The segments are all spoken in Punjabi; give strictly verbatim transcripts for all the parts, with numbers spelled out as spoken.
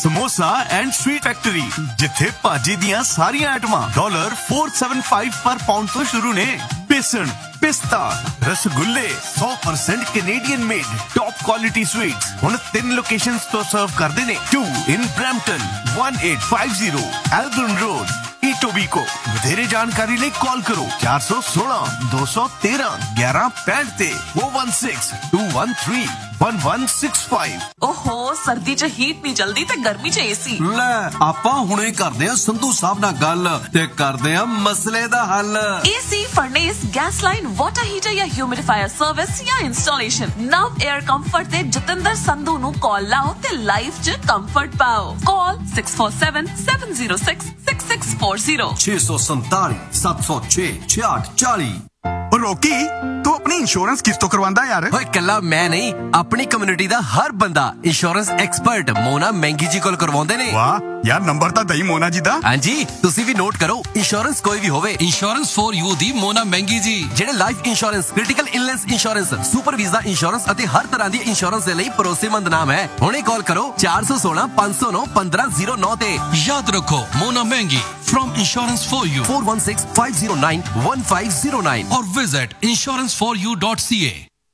समोसा एंड स्वीट फैक्ट्री जिथे भाजी दियां सारियां आइटमां डॉलर फोर सेवन फाइव पर पाउंड तो शुरू ने। बेसन, पिस्ता, रसगुल्ले सौ percent Canadian made top quality sweets हुण तीन लोकेशंस तो सर्व करदे ने। To in Brampton, one eight five zero एल्बर्न road ईटोबीको। ਵਧੇਰੇ ਜਾਣਕਾਰੀ ਲਈ ਕਾਲ ਕਰੋ चार सौ सोलह दो सौ तेरह ग्यारह पैंठ ਤੇ four one six to one three one one six five. ओहो सर्दी च हीट नहीं जल्दी ते गर्मी च एसी ले ਆਪਾਂ ਹੁਣੇ ਕਰਦੇ ਆ ਸੰਧੂ ਸਾਹਿਬ ਨਾਲ ਗੱਲ ਤੇ ਕਰਦੇ ਆ ਮਸਲੇ ਦਾ ਹੱਲ। AC furnace gas line water heater या ह्यूमिडिफायर सर्विस या इंस्टॉलेशन नव एयर कंफर्ट ते जतिंदर संधू ਨੂੰ ਕਾਲ ਲਾਓ ਤੇ ਲਾਈਫ ਚ ਕੰਫਰਟ ਪਾਓ। ਕਾਲ six four seven seven zero six six six four zero छह सौ सैंतालीस सात सौ छह छियाठ चालीस। ਰੋਕੀ ਤੂੰ ਆਪਣੀ ਇੰਸ਼ੋਰੈਂਸ ਕਿਸ ਤੋਂ ਕਰਵਾਉਂਦਾ ਯਾਰ? ਓਏ ਕੱਲਾ ਮੈਂ ਨਹੀਂ, ਆਪਣੀ ਕਮਿਊਨਿਟੀ ਦਾ ਹਰ ਬੰਦਾ ਇੰਸ਼ੋਰੈਂਸ ਐਕਸਪਰਟ ਮੋਨਾ ਮਹਿੰਗੀ ਜੀ ਕੋਲ ਕਰਵਾਉਂਦੇ ਨੇ। ਵਾਹ ਯਾਰ ਨੰਬਰ ਤਾਂ ਦਈ ਮੋਨਾ ਜੀ ਦਾ। ਹਾਂਜੀ ਤੁਸੀਂ ਵੀ ਨੋਟ ਕਰੋ, ਇੰਸ਼ੋਰੈਂਸ ਕੋਈ ਵੀ ਹੋਵੇ, ਇੰਸ਼ੋਰੈਂਸ ਫॉर ਯੂ ਦੀ ਮੋਨਾ ਮਹਿੰਗੀ ਜੀ। ਜਿਹੜੇ life insurance, critical illness insurance, super visa insurance ਅਤੇ ਹਰ ਤਰ੍ਹਾਂ ਦੀ ਇੰਸ਼ੋਰੈਂਸ ਦੇ ਲਈ ਭਰੋਸੇਮੰਦ ਨਾਮ ਹੈ। ਹੁਣੇ ਕਾਲ ਕਰੋ ਚਾਰ ਸੌ ਸੋਲਾਂ ਪੰਜ ਸੌ ਨੌ ਪੰਦਰਾਂ ਜ਼ੀਰੋ ਨੌ ਤੇ। ਯਾਦ ਰੱਖੋ ਮੋਨਾ ਮਹਿੰਗੀ from insurance for you four one six five zero nine one five zero nine or visit insurance for you dot c a।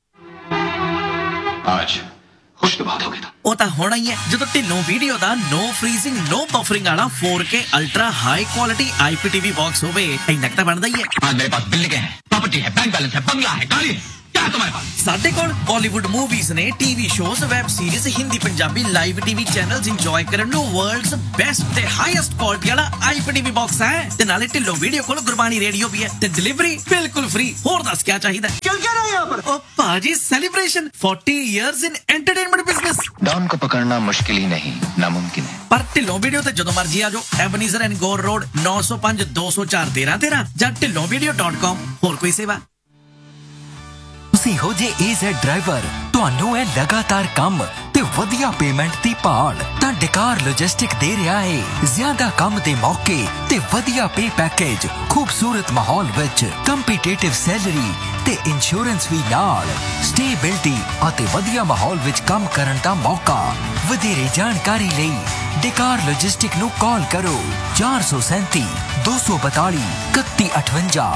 आज खुश तो बात हो गई था। ਉਹ ਤਾਂ ਹੋਣਾ ਹੀ ਹੈ ਜਦੋਂ ਢਿੱਲੋਂ ਵੀਡੀਓ ਦਾ ਨੋ ਫਰੀਜ਼ਿੰਗ ਨੋ ਬਫਰਿੰਗ ਵਾਲਾ four K ultra high quality I P T V box ਹੋਵੇ। ਇੰਨਾ ਤਾਂ ਬਣਦਾ ਹੀ ਹੈ। आज मेरे पास बिल्डिंग है, प्रॉपर्टी है, बैंक बैलेंस है, बंगला है, गाड़ी है, क्या है तुम्हारे पास? ਸਾਡੇ ਕੋਲ ਬਾਲੀਵੁੱਡ ਮੂਵੀਜ਼ ਨੇ, TV shows, web series, Hindi Punjabi live TV channels enjoy ਕਰਨ ਨੂੰ ਵਰਲਡਸ ਬੈਸਟ ਤੇ ਹਾਈਐਸਟ ਕੁਆਲਿਟੀ ਵਾਲਾ I P T V box ਹੈ। ਤੇ ਨਾਲੇ ਢਿੱਲੋਂ ਵੀਡੀਓ ਕੋਲ ਗੁਰਬਾਣੀ ਰੇਡੀਓ ਵੀ ਹੈ ਤੇ ਡਿਲੀਵਰੀ ਬਿਲਕੁਲ ਫ੍ਰੀ। ਹੋਰ ਦੱਸ ਕੀ ਚਾਹੀਦਾ? ਕਿਉਂ ਕਹਿ ਰਹੇ ਯਹਾਂ ਪਰ? ओ पाजी celebration forty years in entertainment business. Don को पकड़ना मुश्किल ही नहीं नामुमकिन है। पर ढिल्लों वीडियो ते जदों मर्जी आ जाओ। एबनीजर एंड गोर रोड नौ सौ पांच दो सौ चार तेरह तेरह ਜਾਂ ਢਿੱਲੋਂ ਵੀਡੀਓ ਡਾਟ ਕਾਮ। ਹੋਰ ਕੋਈ ਸੇਵਾ? ਤੁਸੀਂ ਹੋ ਜੇ A Z ਡਰਾਈਵਰ, ਤੁਹਾਨੂੰ ਹੈ ਲਗਾਤਾਰ ਕੰਮ ਤੇ ਵਧੀਆ ਪੇਮੈਂਟ ਦੀ ਭਾਲ, ਤਾਂ ਡਕਾਰ ਲੌਜਿਸਟਿਕ ਦੇ ਰਿਹਾ ਹੈ ਜ਼ਿਆਦਾ ਕੰਮ ਦੇ ਮੌਕੇ ਤੇ ਵਧੀਆ ਪੇ ਪੈਕੇਜ, ਖੂਬਸੂਰਤ ਮਾਹੌਲ ਵਿੱਚ ਕੰਪੀਟੀਟਿਵ ਸੈਲਰੀ ਤੇ ਇੰਸ਼ੋਰੈਂਸ ਵੀ ਨਾਲ, ਸਟੇਬਿਲਿਟੀ ਅਤੇ ਵਧੀਆ ਮਾਹੌਲ ਵਿੱਚ ਕੰਮ ਕਰਨ ਦਾ ਮੌਕਾ। ਵਧੇਰੇ ਜਾਣਕਾਰੀ ਲਈ ਡਕਾਰ ਲੌਜਿਸਟਿਕ ਨੂੰ ਕਾਲ ਕਰੋ ਚਾਰ ਸੌ ਸੈਂਤੀ ਦੋ ਸੌ ਬਤਾਲੀ ਇਕੱਤੀ ਅਠਵੰਜਾ।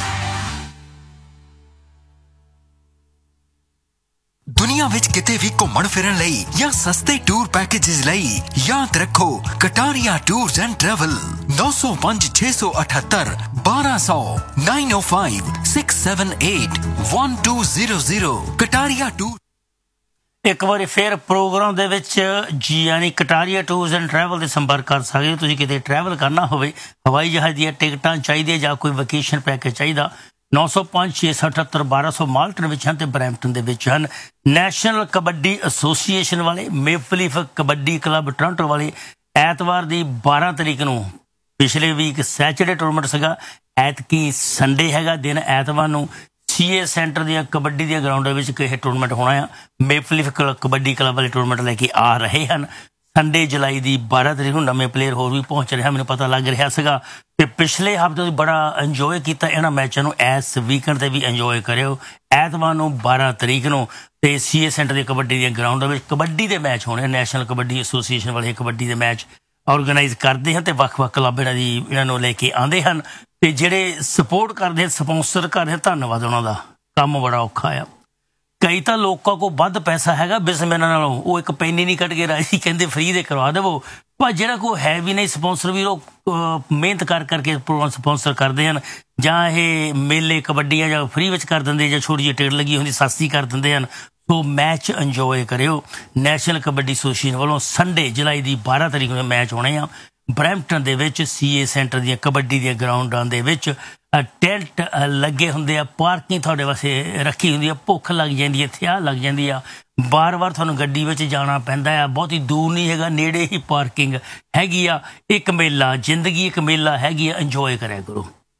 ਦੁਨੀਆ ਵਿੱਚ ਕਿਤੇ ਵੀ ਘੁੰਮਣ ਫਿਰਨ ਲਈ ਜਾਂ ਸਸਤੇ ਟੂਰ ਪੈਕੇजेस ਲਈ ਯਾਦ ਰੱਖੋ ਕਟਾਰੀਆ ਟੂਰਸ ਐਂਡ ਟਰੈਵਲ। ਨੌ ਸੌ ਪੰਜ ਛੇ ਸੌ ਅਠੱਤਰ ਬਾਰਾਂ ਸੌ ਨਾइन ओ five six seven eight one two zero zero। Kataria tour. ਇੱਕ ਵਾਰੀ ਫਿਰ ਪ੍ਰੋਗਰਾਮ ਦੇ ਵਿੱਚ ਜੀ ਯਾਨੀ ਕਟਾਰੀਆ ਟੂਰਸ ਐਂਡ ਟਰੈਵਲ ਦੇ ਸੰਪਰਕ ਕਰ ਸਕਦੇ ਹੋ। ਤੁਸੀਂ ਕਿਤੇ ਟਰੈਵਲ ਕਰਨਾ ਹੋਵੇ, ਹਵਾਈ ਜਹਾਜ਼ ਦੀਆਂ ਟਿਕਟਾਂ ਚਾਹੀਦੀਆਂ ਜਾਂ ਕੋਈ ਵਕੇਸ਼ਨ ਪੈਕੇਜ ਚਾਹੀਦਾ, ਨੌ ਸੌ ਪੰਜ ਛੇ ਸੌ ਅਠੱਤਰ ਬਾਰਾਂ ਸੌ ਮਾਲਟਨ ਵਿੱਚ ਹਨ ਤੇ ਬਰੈਂਪਟਨ ਦੇ ਵਿੱਚ ਹਨ। ਨੈਸ਼ਨਲ ਕਬੱਡੀ ਐਸੋਸੀਏਸ਼ਨ ਵਾਲੇ, maple leaf kabaddi club Toronto ਵਾਲੇ ਐਤਵਾਰ ਦੀ ਬਾਰਾਂ ਤਰੀਕ ਨੂੰ, ਪਿਛਲੇ ਵੀਕ ਸੈਚਰਡੇ ਟੂਰਨਾਮੈਂਟ ਸੀਗਾ, ਐਤਕੀ ਸੰਡੇ ਹੈਗਾ ਦਿਨ ਐਤਵਾਰ ਨੂੰ ਸੀਏ ਸੈਂਟਰ ਦੀਆਂ ਕਬੱਡੀ ਦੀਆਂ ਗਰਾਊਂਡਾਂ ਵਿੱਚ ਇਹ ਟੂਰਨਾਮੈਂਟ ਹੋਣਾ ਆ। ਮੇਪਲ ਲੀਫ ਕਬੱਡੀ ਕਲੱਬ ਵਾਲੇ ਟੂਰਨਾਮੈਂਟ ਲੈ ਕੇ ਆ ਰਹੇ ਹਨ। ਸੰਡੇ ਜੁਲਾਈ ਦੀ ਬਾਰਾਂ ਤਰੀਕ ਨੂੰ ਨਵੇਂ ਪਲੇਅਰ ਹੋਰ ਵੀ ਪਹੁੰਚ ਰਿਹਾ, ਮੈਨੂੰ ਪਤਾ ਲੱਗ ਰਿਹਾ ਸੀਗਾ। ਤੇ ਪਿਛਲੇ ਹਫ਼ਤੇ ਤੁਸੀਂ ਬੜਾ ਇੰਜੋਏ ਕੀਤਾ ਇਹਨਾਂ ਮੈਚਾਂ ਨੂੰ, ਐਸ ਵੀਕਐਂਡ ਤੇ ਵੀ ਇੰਜੋਏ ਕਰਿਓ। ਐਤਵਾਰ ਨੂੰ ਬਾਰਾਂ ਤਰੀਕ ਨੂੰ ਤੇ ਸੀਏ ਸੈਂਟਰ ਦੀ ਕਬੱਡੀ ਦੀਆਂ ਗਰਾਊਂਡਾਂ ਵਿੱਚ ਕਬੱਡੀ ਦੇ ਮੈਚ ਹੋਣੇ। ਨੈਸ਼ਨਲ ਕਬੱਡੀ ਐਸੋਸੀਏਸ਼ਨ ਵਾਲੇ ਕਬੱਡੀ ਦੇ ਮੈਚ ਔਰਗਨਾਈਜ਼ ਕਰਦੇ ਹਨ ਤੇ ਵੱਖ-ਵੱਖ ਕਲੱਬ ਇਹਨਾਂ ਦੀ ਇਹਨਾਂ ਨੂੰ ਲੈ ਕੇ ਆਉਂਦੇ ਹਨ। ਤੇ ਜਿਹੜੇ ਸਪੋਰਟ ਕਰਦੇ, ਸਪੋਂਸਰ ਕਰਦੇ, ਧੰਨਵਾਦ ਉਹਨਾਂ ਦਾ। ਕੰਮ ਬੜਾ ਔਖਾ ਆ। ਕਈ ਤਾਂ ਲੋਕਾਂ ਕੋਲ ਵੱਧ ਪੈਸਾ ਹੈਗਾ ਬਿਜ਼ਨਸਮੈਨਾਂ ਨਾਲੋਂ, ਉਹ ਇੱਕ ਪੈਨੀ ਨਹੀਂ ਕੱਢ ਕੇ ਰਾਜੀ, ਕਹਿੰਦੇ ਫ੍ਰੀ ਦੇ ਕਰਵਾ ਦੇਵੋ। ਪਰ ਜਿਹੜਾ ਕੋਈ ਹੈ ਵੀ ਨਹੀਂ ਸਪੋਂਸਰ ਵੀ, ਉਹ ਮਿਹਨਤ ਕਰ ਕਰਕੇ ਪ੍ਰੋਗਰਾਮ ਸਪੋਂਸਰ ਕਰਦੇ ਹਨ। ਜਾਂ ਇਹ ਮੇਲੇ ਕਬੱਡੀਆਂ ਜਾਂ ਫ੍ਰੀ ਵਿੱਚ ਕਰ ਦਿੰਦੇ, ਜਾਂ ਛੋਟੀ ਜਿਹੀ ਟਿਕਟ ਲੱਗੀ ਹੁੰਦੀ ਸਸਤੀ ਕਰ ਦਿੰਦੇ ਹਨ। ਸੋ ਮੈਚ ਇੰਜੋਏ ਕਰਿਓ। ਨੈਸ਼ਨਲ ਕਬੱਡੀ ਐਸੋਸੀਏਸ਼ਨ ਵੱਲੋਂ ਸੰਡੇ ਜੁਲਾਈ ਦੀ ਬਾਰਾਂ ਤਰੀਕ ਨੂੰ ਮੈਚ ਹੋਣੇ ਆ ਬਰੈਂਪਟਨ ਦੇ ਵਿੱਚ ਸੀਏ ਸੈਂਟਰ ਦੀਆਂ ਕਬੱਡੀ ਦੀਆਂ ਗਰਾਊਂਡਾਂ ਦੇ ਵਿੱਚ। ਟੈਂਟ ਲੱਗੇ ਹੁੰਦੇ ਆ, ਪਾਰਕਿੰਗ ਤੁਹਾਡੇ ਵਾਸਤੇ ਰੱਖੀ ਹੁੰਦੀ ਆ। ਭੁੱਖ ਲੱਗ ਜਾਂਦੀ ਹੈ, ਥਿਆ ਲੱਗ ਜਾਂਦੀ ਆ, ਬਾਰ ਬਾਰ ਤੁਹਾਨੂੰ ਗੱਡੀ ਵਿੱਚ ਜਾਣਾ ਪੈਂਦਾ ਆ। ਬਹੁਤੀ ਦੂਰ ਨਹੀਂ ਹੈਗਾ, ਨੇੜੇ ਹੀ ਪਾਰਕਿੰਗ ਹੈਗੀ ਆ। ਇੱਕ ਮੇਲਾ, ਜ਼ਿੰਦਗੀ ਇੱਕ ਮੇਲਾ ਹੈਗੀ ਆ, ਇੰਜੋਏ ਕਰਿਆ ਕਰੋ।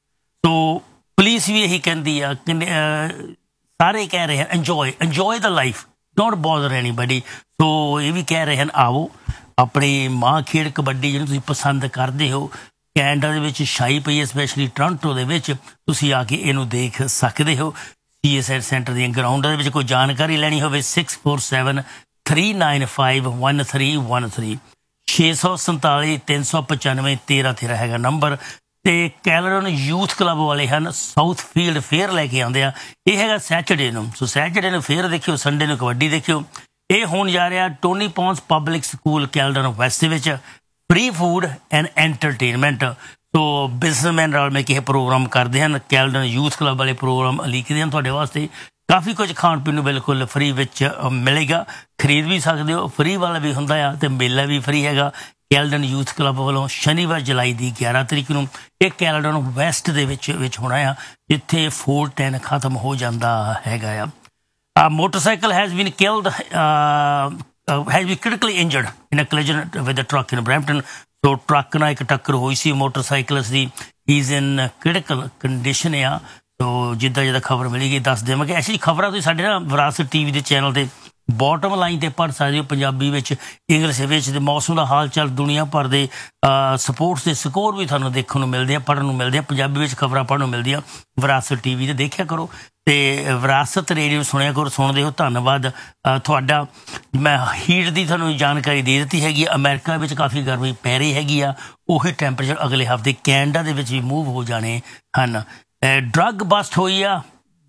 ਸੋ ਪੁਲਿਸ ਵੀ ਇਹੀ ਕਹਿੰਦੀ ਆ, ਸਾਰੇ ਕਹਿ ਰਹੇ ਹਨ enjoy enjoy the life, don't bother anybody. ਸੋ ਇਹ ਵੀ ਕਹਿ ਰਹੇ ਹਨ ਆਓ ਆਪਣੀ ਮਾਂ ਖੇਡ ਕਬੱਡੀ ਜਿਹਨੂੰ ਤੁਸੀਂ ਪਸੰਦ ਕਰਦੇ ਹੋ, ਕੈਨੇਡਾ ਦੇ ਵਿੱਚ ਛਾਈ ਪਈ ਹੈ, ਸਪੈਸ਼ਲੀ ਟੋਰਾਂਟੋ ਦੇ ਵਿੱਚ, ਤੁਸੀਂ ਆ ਕੇ ਇਹਨੂੰ ਦੇਖ ਸਕਦੇ ਹੋ। ਸੀ ਐਸ ਐਸ ਸੈਂਟਰ ਦੀਆਂ ਗਰਾਊਂਡਾਂ ਦੇ ਵਿੱਚ ਕੋਈ ਜਾਣਕਾਰੀ ਲੈਣੀ ਹੋਵੇ six four seven three nine five one three one three ਛੇ ਸੌ ਸੰਤਾਲੀ ਤਿੰਨ ਸੌ ਪਚਾਨਵੇਂ ਤੇਰਾਂ ਤੇਰਾਂ ਹੈਗਾ ਨੰਬਰ। ਤੇ ਕੈਲਰਨ ਯੂਥ ਕਲੱਬ ਵਾਲੇ ਹਨ, ਸਾਊਥ ਫੀਲਡ ਫੇਅਰ ਲੈ ਕੇ ਆਉਂਦੇ ਆ। ਇਹ ਹੈਗਾ ਸੈਚਰਡੇ ਨੂੰ, ਸੋ ਸੈਚਰਡੇ ਨੂੰ ਫੇਅਰ ਦੇਖਿਓ, ਸੰਡੇ ਨੂੰ ਕਬੱਡੀ ਦੇਖਿਓ। ਇਹ ਹੋਣ ਜਾ ਰਿਹਾ ਟੋਨੀ ਪੌਂਸ ਪਬਲਿਕ ਸਕੂਲ ਕੈਲਰਨ ਵੈਸਟ ਦੇ ਵਿੱਚ। Free food and entertainment, so businessman ਰਲ ਮਿਲ ਕੇ ਇਹ ਪ੍ਰੋਗਰਾਮ ਕਰਦੇ ਹਨ। ਕੈਲਰਨ ਯੂਥ ਕਲੱਬ ਵਾਲੇ ਪ੍ਰੋਗਰਾਮ ਲਿਖਦੇ ਹਨ ਤੁਹਾਡੇ ਵਾਸਤੇ। ਕਾਫੀ ਕੁਝ ਖਾਣ ਪੀਣ ਨੂੰ ਬਿਲਕੁਲ ਫ੍ਰੀ ਵਿੱਚ ਮਿਲੇਗਾ, ਖਰੀਦ ਵੀ ਸਕਦੇ ਹੋ। ਫ੍ਰੀ ਵਾਲਾ ਵੀ ਹੁੰਦਾ ਆ ਤੇ ਮੇਲਾ ਵੀ ਫ੍ਰੀ ਹੈਗਾ ਕੈਲਡਨ ਯੂਥ ਕਲੱਬ ਵੱਲੋਂ। ਸ਼ਨੀਵਾਰ ਜੁਲਾਈ ਦੀ ਗਿਆਰਾਂ ਤਰੀਕ ਨੂੰ ਇਹ ਕੈਲਡਨ ਵੈਸਟ ਦੇ ਵਿੱਚ ਵਿੱਚ ਹੋਣਾ ਆ, ਜਿੱਥੇ ਫੋਰ ਟੈਨ ਖਤਮ ਹੋ ਜਾਂਦਾ ਹੈਗਾ ਆ। A motorcycle has been killed, uh, uh, has been critically injured in a collision with a truck in Brampton. So truck ਨਾਲ ਇੱਕ ਟੱਕਰ ਹੋਈ ਸੀ ਮੋਟਰਸਾਈਕਲਿਸਟ ਦੀ। ਹੀ ਇਜ਼ ਇਨ ਕ੍ਰਿਟੀਕਲ ਕੰਡੀਸ਼ਨ ਆ। ਸੋ ਜਿੱਦਾਂ ਜਿੱਦਾਂ ਖਬਰ ਮਿਲੇਗੀ ਦੱਸ ਦੇਵਾਂਗੇ। ਐਸੀ ਖਬਰਾਂ ਤੁਸੀਂ ਸਾਡੇ ਨਾ ਵਿਰਾਸਤ ਟੀ ਵੀ ਦੇ ਚੈਨਲ 'ਤੇ ਬੋਟਮ ਲਾਈਨ 'ਤੇ ਪੜ੍ਹ ਸਕਦੇ ਹੋ, ਪੰਜਾਬੀ ਵਿੱਚ, ਇੰਗਲਿਸ਼ ਵਿੱਚ। ਤੇ ਮੌਸਮ ਦਾ ਹਾਲ ਚਾਲ, ਦੁਨੀਆ ਭਰ ਦੇ ਸਪੋਰਟਸ ਦੇ ਸਕੋਰ ਵੀ ਤੁਹਾਨੂੰ ਦੇਖਣ ਨੂੰ ਮਿਲਦੇ ਆ, ਪੜ੍ਹਨ ਨੂੰ ਮਿਲਦੇ ਆ। ਪੰਜਾਬੀ ਵਿੱਚ ਖਬਰਾਂ ਪੜ੍ਹਨ ਨੂੰ ਮਿਲਦੀਆਂ ਵਿਰਾਸਤ ਟੀ ਵੀ 'ਤੇ ਦੇਖਿਆ ਕਰੋ ਤੇ ਵਿਰਾਸਤ ਰੇਡੀਓ ਸੁਣਿਆ ਕਰੋ, ਸੁਣਦੇ ਹੋ। ਧੰਨਵਾਦ ਤੁਹਾਡਾ। ਮੈਂ ਹੀਟ ਦੀ ਤੁਹਾਨੂੰ ਜਾਣਕਾਰੀ ਦੇ ਦਿੱਤੀ ਹੈਗੀ ਆ। ਅਮਰੀਕਾ ਵਿੱਚ ਕਾਫੀ ਗਰਮੀ ਪੈ ਰਹੀ ਹੈਗੀ ਆ। ਉਹੀ ਟੈਂਪਰੇਚਰ ਅਗਲੇ ਹਫ਼ਤੇ ਕੈਨੇਡਾ ਦੇ ਵਿੱਚ ਵੀ ਮੂਵ ਹੋ ਜਾਣੇ ਹਨ। ਡਰੱਗ ਬਸਟ ਹੋਈ ਆ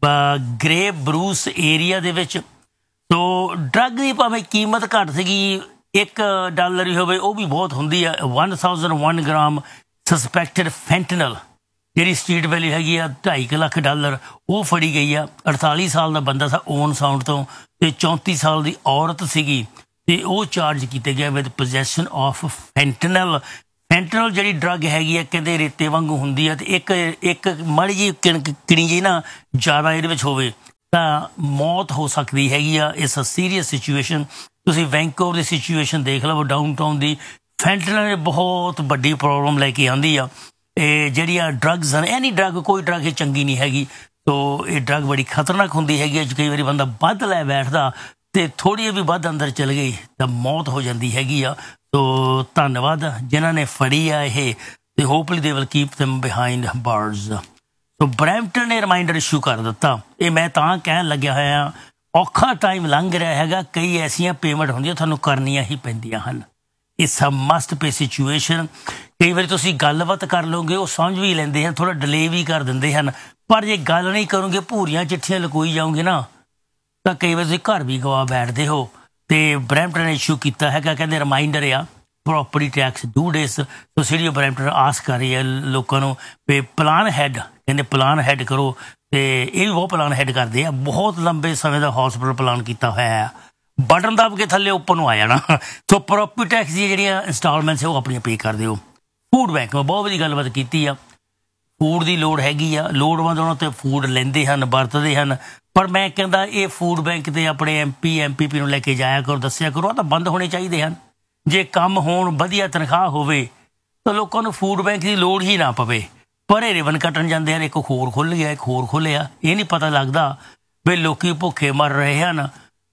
ਗ੍ਰੇ ਬਰੂਸ ਏਰੀਆ ਦੇ ਵਿੱਚ। ਸੋ ਡਰੱਗ ਦੀ ਭਾਵੇਂ ਕੀਮਤ ਘੱਟ ਸੀਗੀ, ਇੱਕ ਡਾਲਰ ਹੀ ਹੋਵੇ ਉਹ ਵੀ ਬਹੁਤ ਹੁੰਦੀ ਆ। One thousand one gram suspected fentanyl, ਜਿਹੜੀ ਸਟਰੀਟ ਵੈਲਿਊ ਹੈਗੀ ਆ ਢਾਈ ਕੁ ਲੱਖ ਡਾਲਰ, ਉਹ ਫੜੀ ਗਈ ਆ। ਅੜਤਾਲੀ ਸਾਲ ਦਾ ਬੰਦਾ ਸੀ ਓਨ ਸਾਊਂਡ ਤੋਂ, ਤੇ ਚੌਂਤੀ ਸਾਲ ਦੀ ਔਰਤ ਸੀਗੀ, ਤੇ ਉਹ ਚਾਰਜ ਕੀਤੇ ਗਏ with possession of fentanyl. Fentanyl ਜਿਹੜੀ ਡਰੱਗ ਹੈਗੀ ਆ ਕਹਿੰਦੇ ਰੇਤੇ ਵਾਂਗੂ ਹੁੰਦੀ ਆ, ਤੇ ਇੱਕ ਇੱਕ ਮਾੜੀ ਜਿਹੀ ਕਿਣੀ ਜਿਹੀ ਨਾ ਜ਼ਿਆਦਾ ਇਹਦੇ ਵਿੱਚ ਹੋਵੇ ਤਾਂ ਮੌਤ ਹੋ ਸਕਦੀ ਹੈਗੀ ਆ। It's a serious situation. ਤੁਸੀਂ ਵੈਂਕੂਵਰ ਦੀ ਸਿਚੁਏਸ਼ਨ ਦੇਖ ਲਓ, ਡਾਊਨ ਟਾਊਨ ਦੀ। ਫੈਂਟਨਲ ਨੇ ਬਹੁਤ ਵੱਡੀ ਪ੍ਰੋਬਲਮ ਲੈ ਕੇ ਆਉਂਦੀ ਆ। ਇਹ ਜਿਹੜੀਆਂ ਡਰੱਗਸ ਹਨ, ਐਨੀ ਡਰੱਗ, ਕੋਈ ਡਰੱਗ ਇਹ ਚੰਗੀ ਨਹੀਂ ਹੈਗੀ। ਸੋ ਇਹ ਡਰੱਗ ਬੜੀ ਖਤਰਨਾਕ ਹੁੰਦੀ ਹੈਗੀ। ਅੱਜ ਕਈ ਵਾਰੀ ਬੰਦਾ ਵੱਧ ਲੈ ਬੈਠਦਾ ਤੇ ਥੋੜ੍ਹੀ ਵੀ ਵੱਧ ਅੰਦਰ ਚਲ ਗਈ ਤਾਂ ਮੌਤ ਹੋ ਜਾਂਦੀ ਹੈਗੀ ਆ। ਸੋ ਧੰਨਵਾਦ ਜਿਨ੍ਹਾਂ ਨੇ ਫੜੀ ਆ ਇਹ, ਤੇ hopefully they will keep them behind ਬਾਰਸ। So Brampton ਨੇ ਰਿਮਾਈਂਡਰ ਇਸ਼ੂ ਕਰ ਦਿੱਤਾ। ਇਹ ਮੈਂ ਤਾਂ ਕਹਿਣ ਲੱਗਿਆ ਹੋਇਆ, ਔਖਾ ਟਾਈਮ ਲੰਘ ਰਿਹਾ ਹੈਗਾ, ਕਈ ਐਸੀਆਂ ਪੇਮੈਂਟ ਹੁੰਦੀਆਂ ਤੁਹਾਨੂੰ ਕਰਨੀਆਂ ਹੀ ਪੈਂਦੀਆਂ ਹਨ। It's a must pay situation. ਕਈ ਵਾਰੀ ਤੁਸੀਂ ਗੱਲਬਾਤ ਕਰ ਲਓਗੇ, ਉਹ ਸਮਝ ਵੀ ਲੈਂਦੇ ਹਨ, ਥੋੜ੍ਹਾ ਡਿਲੇ ਵੀ ਕਰ ਦਿੰਦੇ ਹਨ। ਪਰ ਜੇ ਗੱਲ ਨਹੀਂ ਕਰੋਗੇ, ਭੂਰੀਆਂ ਚਿੱਠੀਆਂ ਲਕੋਈ ਜਾਓਗੇ ਨਾ, ਤਾਂ ਕਈ ਵਾਰ ਤੁਸੀਂ ਘਰ ਵੀ ਗਵਾ ਬੈਠਦੇ ਹੋ। ਤੇ ਬਰੈਂਪਟਨ ਨੇ ਇਸ਼ੂ ਕੀਤਾ ਹੈਗਾ, ਕਹਿੰਦੇ ਰਿਮਾਈਂਡਰ ਆ property tax due days. So city of Brampton ਆਸ ਕਰ ਰਹੀ ਹੈ ਲੋਕਾਂ ਨੂੰ ਵੀ ਪਲਾਨ ਹੈਡ, ਕਹਿੰਦੇ ਪਲਾਨ ਹੈਡ ਕਰੋ। ਤੇ ਇਹ ਵੀ ਬਹੁਤ ਪਲਾਨ ਹੈਡ ਕਰਦੇ ਆ। ਬਹੁਤ ਲੰਬੇ ਸਮੇਂ ਦਾ ਹੌਸਪਿਟਲ ਪਲਾਨ ਕੀਤਾ ਹੋਇਆ ਹੈ, ਬਟਨ ਦੱਬ ਕੇ ਥੱਲੇ ਉੱਪਰ ਨੂੰ ਆ ਜਾਣਾ। ਸੋ ਪ੍ਰੋਪਰਟੀ ਟੈਕਸ ਦੀਆਂ ਜਿਹੜੀਆਂ ਇੰਸਟਾਲਮੈਂਟਸ ਉਹ ਆਪਣੀਆਂ ਪੇ ਕਰ ਦਿਓ। ਫੂਡ ਬੈਂਕ ਮੈਂ ਬਹੁਤ ਵਧੀਆ ਗੱਲਬਾਤ ਕੀਤੀ ਆ। ਫੂਡ ਦੀ ਲੋੜ ਹੈਗੀ ਆ, ਲੋੜਵੰਦ ਉਹਨਾਂ ਤੇ ਫੂਡ ਲੈਂਦੇ ਹਨ, ਵਰਤਦੇ ਹਨ। ਪਰ ਮੈਂ ਕਹਿੰਦਾ ਇਹ ਫੂਡ ਬੈਂਕ ਤੇ ਆਪਣੇ ਐਮ ਪੀ ਐਮ ਪੀ ਪੀ ਨੂੰ ਲੈ ਕੇ ਜਾਇਆ ਕਰੋ, ਦੱਸਿਆ ਕਰੋ, ਆ ਤਾਂ ਬੰਦ ਹੋਣੇ ਚਾਹੀਦੇ ਹਨ। ਜੇ ਕੰਮ ਹੋਣ, ਵਧੀਆ ਤਨਖਾਹ ਹੋਵੇ, ਤਾਂ ਲੋਕਾਂ ਨੂੰ ਫੂਡ ਬੈਂਕ ਦੀ ਲੋੜ ਹੀ ਨਾ ਪਵੇ। ਪਰ ਇਹ ਰਿਬਨ ਕੱਟਣ ਜਾਂਦੇ ਹਨ, ਇੱਕ ਹੋਰ ਖੁੱਲ੍ਹ ਗਿਆ, ਇੱਕ ਹੋਰ ਖੁੱਲ੍ਹਿਆ। ਇਹ ਨਹੀਂ ਪਤਾ ਲੱਗਦਾ ਵੀ ਲੋਕੀ ਭੁੱਖੇ ਮਰ ਰਹੇ ਹਨ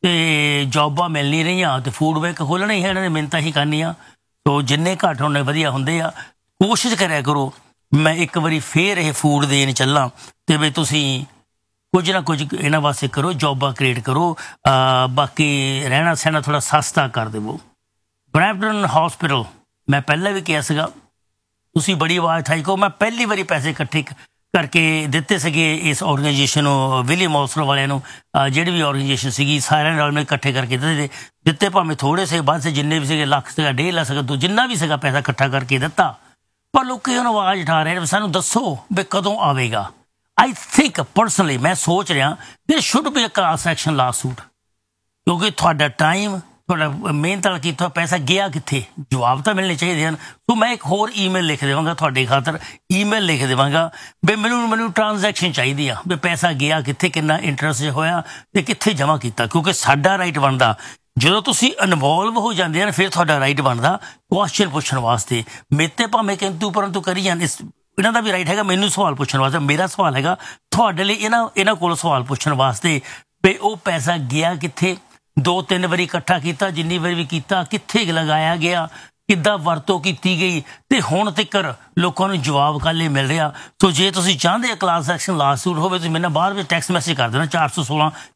ਤੇ ਜੋਬਾਂ ਮਿਲ ਨਹੀਂ ਰਹੀਆਂ, ਤੇ ਫੂਡ ਬੈਂਕ ਖੋਲ੍ਹਣੇ ਹੀ ਇਹਨਾਂ ਨੇ ਮਿਹਨਤਾਂ ਹੀ ਕਰਨੀਆਂ। ਸੋ ਜਿੰਨੇ ਘੱਟ ਹੋਣੇ ਵਧੀਆ ਹੁੰਦੇ ਆ। ਕੋਸ਼ਿਸ਼ ਕਰਿਆ ਕਰੋ, ਮੈਂ ਇੱਕ ਵਾਰੀ ਫੇਰ ਇਹ ਫੂਡ ਦੇਣ ਚੱਲਾਂ, ਤੇ ਵੀ ਤੁਸੀਂ ਕੁਝ ਨਾ ਕੁਝ ਇਹਨਾਂ ਵਾਸਤੇ ਕਰੋ, ਜੋਬਾਂ ਕ੍ਰੀਏਟ ਕਰੋ। ਬਾਕੀ ਰਹਿਣਾ ਸਹਿਣਾ ਥੋੜ੍ਹਾ ਸਸਤਾ ਕਰ ਦੇਵੋ। ਬਰੈਂਪਟਨ ਹੌਸਪਿਟਲ ਮੈਂ ਪਹਿਲਾਂ ਵੀ ਕਿਹਾ ਸੀਗਾ, ਤੁਸੀਂ ਬੜੀ ਆਵਾਜ਼ ਠਾਈ ਕਹੋ। ਮੈਂ ਪਹਿਲੀ ਵਾਰੀ ਪੈਸੇ ਇਕੱਠੇ ਕਰਕੇ ਦਿੱਤੇ ਸੀਗੇ ਇਸ ਔਰਗਨਾਈਜੇਸ਼ਨ ਨੂੰ, ਵਿਲੀਅਮ ਹੌਸਪਿਟਲ ਵਾਲਿਆਂ ਨੂੰ। ਜਿਹੜੀ ਵੀ ਔਰਗਨਾਈਜੇਸ਼ਨ ਸੀਗੀ ਸਾਰਿਆਂ ਨਾਲ ਮੈਂ ਇਕੱਠੇ ਕਰਕੇ ਦਿੱਤੇ ਦਿੱਤੇ ਭਾਵੇਂ ਥੋੜ੍ਹੇ ਸੇ ਵੱਧ ਸੇ, ਜਿੰਨੇ ਵੀ ਸੀਗੇ, ਲੱਖ ਸੀਗਾ, ਡੇਢ ਲੱਖ ਸੀਗਾ, ਦੋ ਜਿੰਨਾ ਵੀ ਸੀਗਾ ਪੈਸਾ ਇਕੱਠਾ ਕਰਕੇ ਦਿੱਤਾ। ਪਰ ਲੋਕੀ ਉਹਨੂੰ ਆਵਾਜ਼ ਉਠਾ ਰਹੇ, ਸਾਨੂੰ ਦੱਸੋ ਵੀ ਕਦੋਂ ਆਵੇਗਾ। ਆਈ ਥਿੰਕ ਪਰਸਨਲੀ ਮੈਂ ਸੋਚ ਰਿਹਾ ਦੇਰ should be a class action ਲਾ ਸੂਟ, ਕਿਉਂਕਿ ਤੁਹਾਡਾ ਟਾਈਮ, ਤੁਹਾਡਾ ਮਿਹਨਤ ਨਾਲ ਕੀਤਾ ਪੈਸਾ ਗਿਆ ਕਿੱਥੇ, ਜਵਾਬ ਤਾਂ ਮਿਲਣੇ ਚਾਹੀਦੇ ਹਨ। ਸੋ ਮੈਂ ਇੱਕ ਹੋਰ ਈਮੇਲ ਲਿਖ ਦੇਵਾਂਗਾ ਤੁਹਾਡੇ ਖਾਤਰ, ਈਮੇਲ ਲਿਖ ਦੇਵਾਂਗਾ ਵੀ ਮੈਨੂੰ ਮੈਨੂੰ ਟ੍ਰਾਂਜੈਕਸ਼ਨ ਚਾਹੀਦੀ ਆ, ਵੀ ਪੈਸਾ ਗਿਆ ਕਿੱਥੇ, ਕਿੰਨਾ ਇੰਟਰਸਟ ਹੋਇਆ ਤੇ ਕਿੱਥੇ ਜਮ੍ਹਾਂ ਕੀਤਾ। ਕਿਉਂਕਿ ਸਾਡਾ ਰਾਈਟ ਬਣਦਾ, ਜਦੋਂ ਤੁਸੀਂ ਇਨਵੋਲਵ ਹੋ ਜਾਂਦੇ ਹਨ ਫਿਰ ਤੁਹਾਡਾ ਰਾਈਟ ਬਣਦਾ ਕੁਐਸਚਨ ਪੁੱਛਣ ਵਾਸਤੇ। ਮੇਤੇ ਭਾਵੇਂ ਕਿੰਤੂ ਪਰੰਤੂ ਕਰੀ ਜਾਂਦੇ, ਇਹਨਾਂ ਦਾ ਵੀ ਰਾਈਟ ਹੈਗਾ ਮੈਨੂੰ ਸਵਾਲ ਪੁੱਛਣ ਵਾਸਤੇ। ਮੇਰਾ ਸਵਾਲ ਹੈਗਾ ਤੁਹਾਡੇ ਲਈ ਇਹਨਾਂ ਇਹਨਾਂ ਕੋਲ ਸਵਾਲ ਪੁੱਛਣ ਵਾਸਤੇ ਵੀ ਉਹ ਪੈਸਾ ਗਿਆ ਕਿੱਥੇ, ਦੋ ਤਿੰਨ ਵਾਰੀ ਇਕੱਠਾ ਕੀਤਾ, ਜਿੰਨੀ ਵਾਰੀ ਵੀ ਕੀਤਾ, ਕਿੱਥੇ ਲਗਾਇਆ ਗਿਆ, ਕਿੱਦਾਂ ਵਰਤੋਂ ਕੀਤੀ ਗਈ, ਤੇ ਹੁਣ ਤੱਕ ਲੋਕਾਂ ਨੂੰ ਜਵਾਬ ਕੱਲ੍ਹ ਮਿਲ ਰਿਹਾ। ਸੋ ਜੇ ਤੁਸੀਂ ਚਾਹੁੰਦੇ ਆ ਕਲਾਸ ਐਕਸ਼ਨ ਲਾ ਸੂਟ ਹੋਵੇ, ਤੁਸੀਂ ਮੇਰੇ ਨਾਲ ਬਾਅਦ ਵਿੱਚ ਟੈਕਸਟ ਮੈਸੇਜ ਕਰ ਦੇਣਾ ਚਾਰ ਸੌ ਸੋਲਾਂ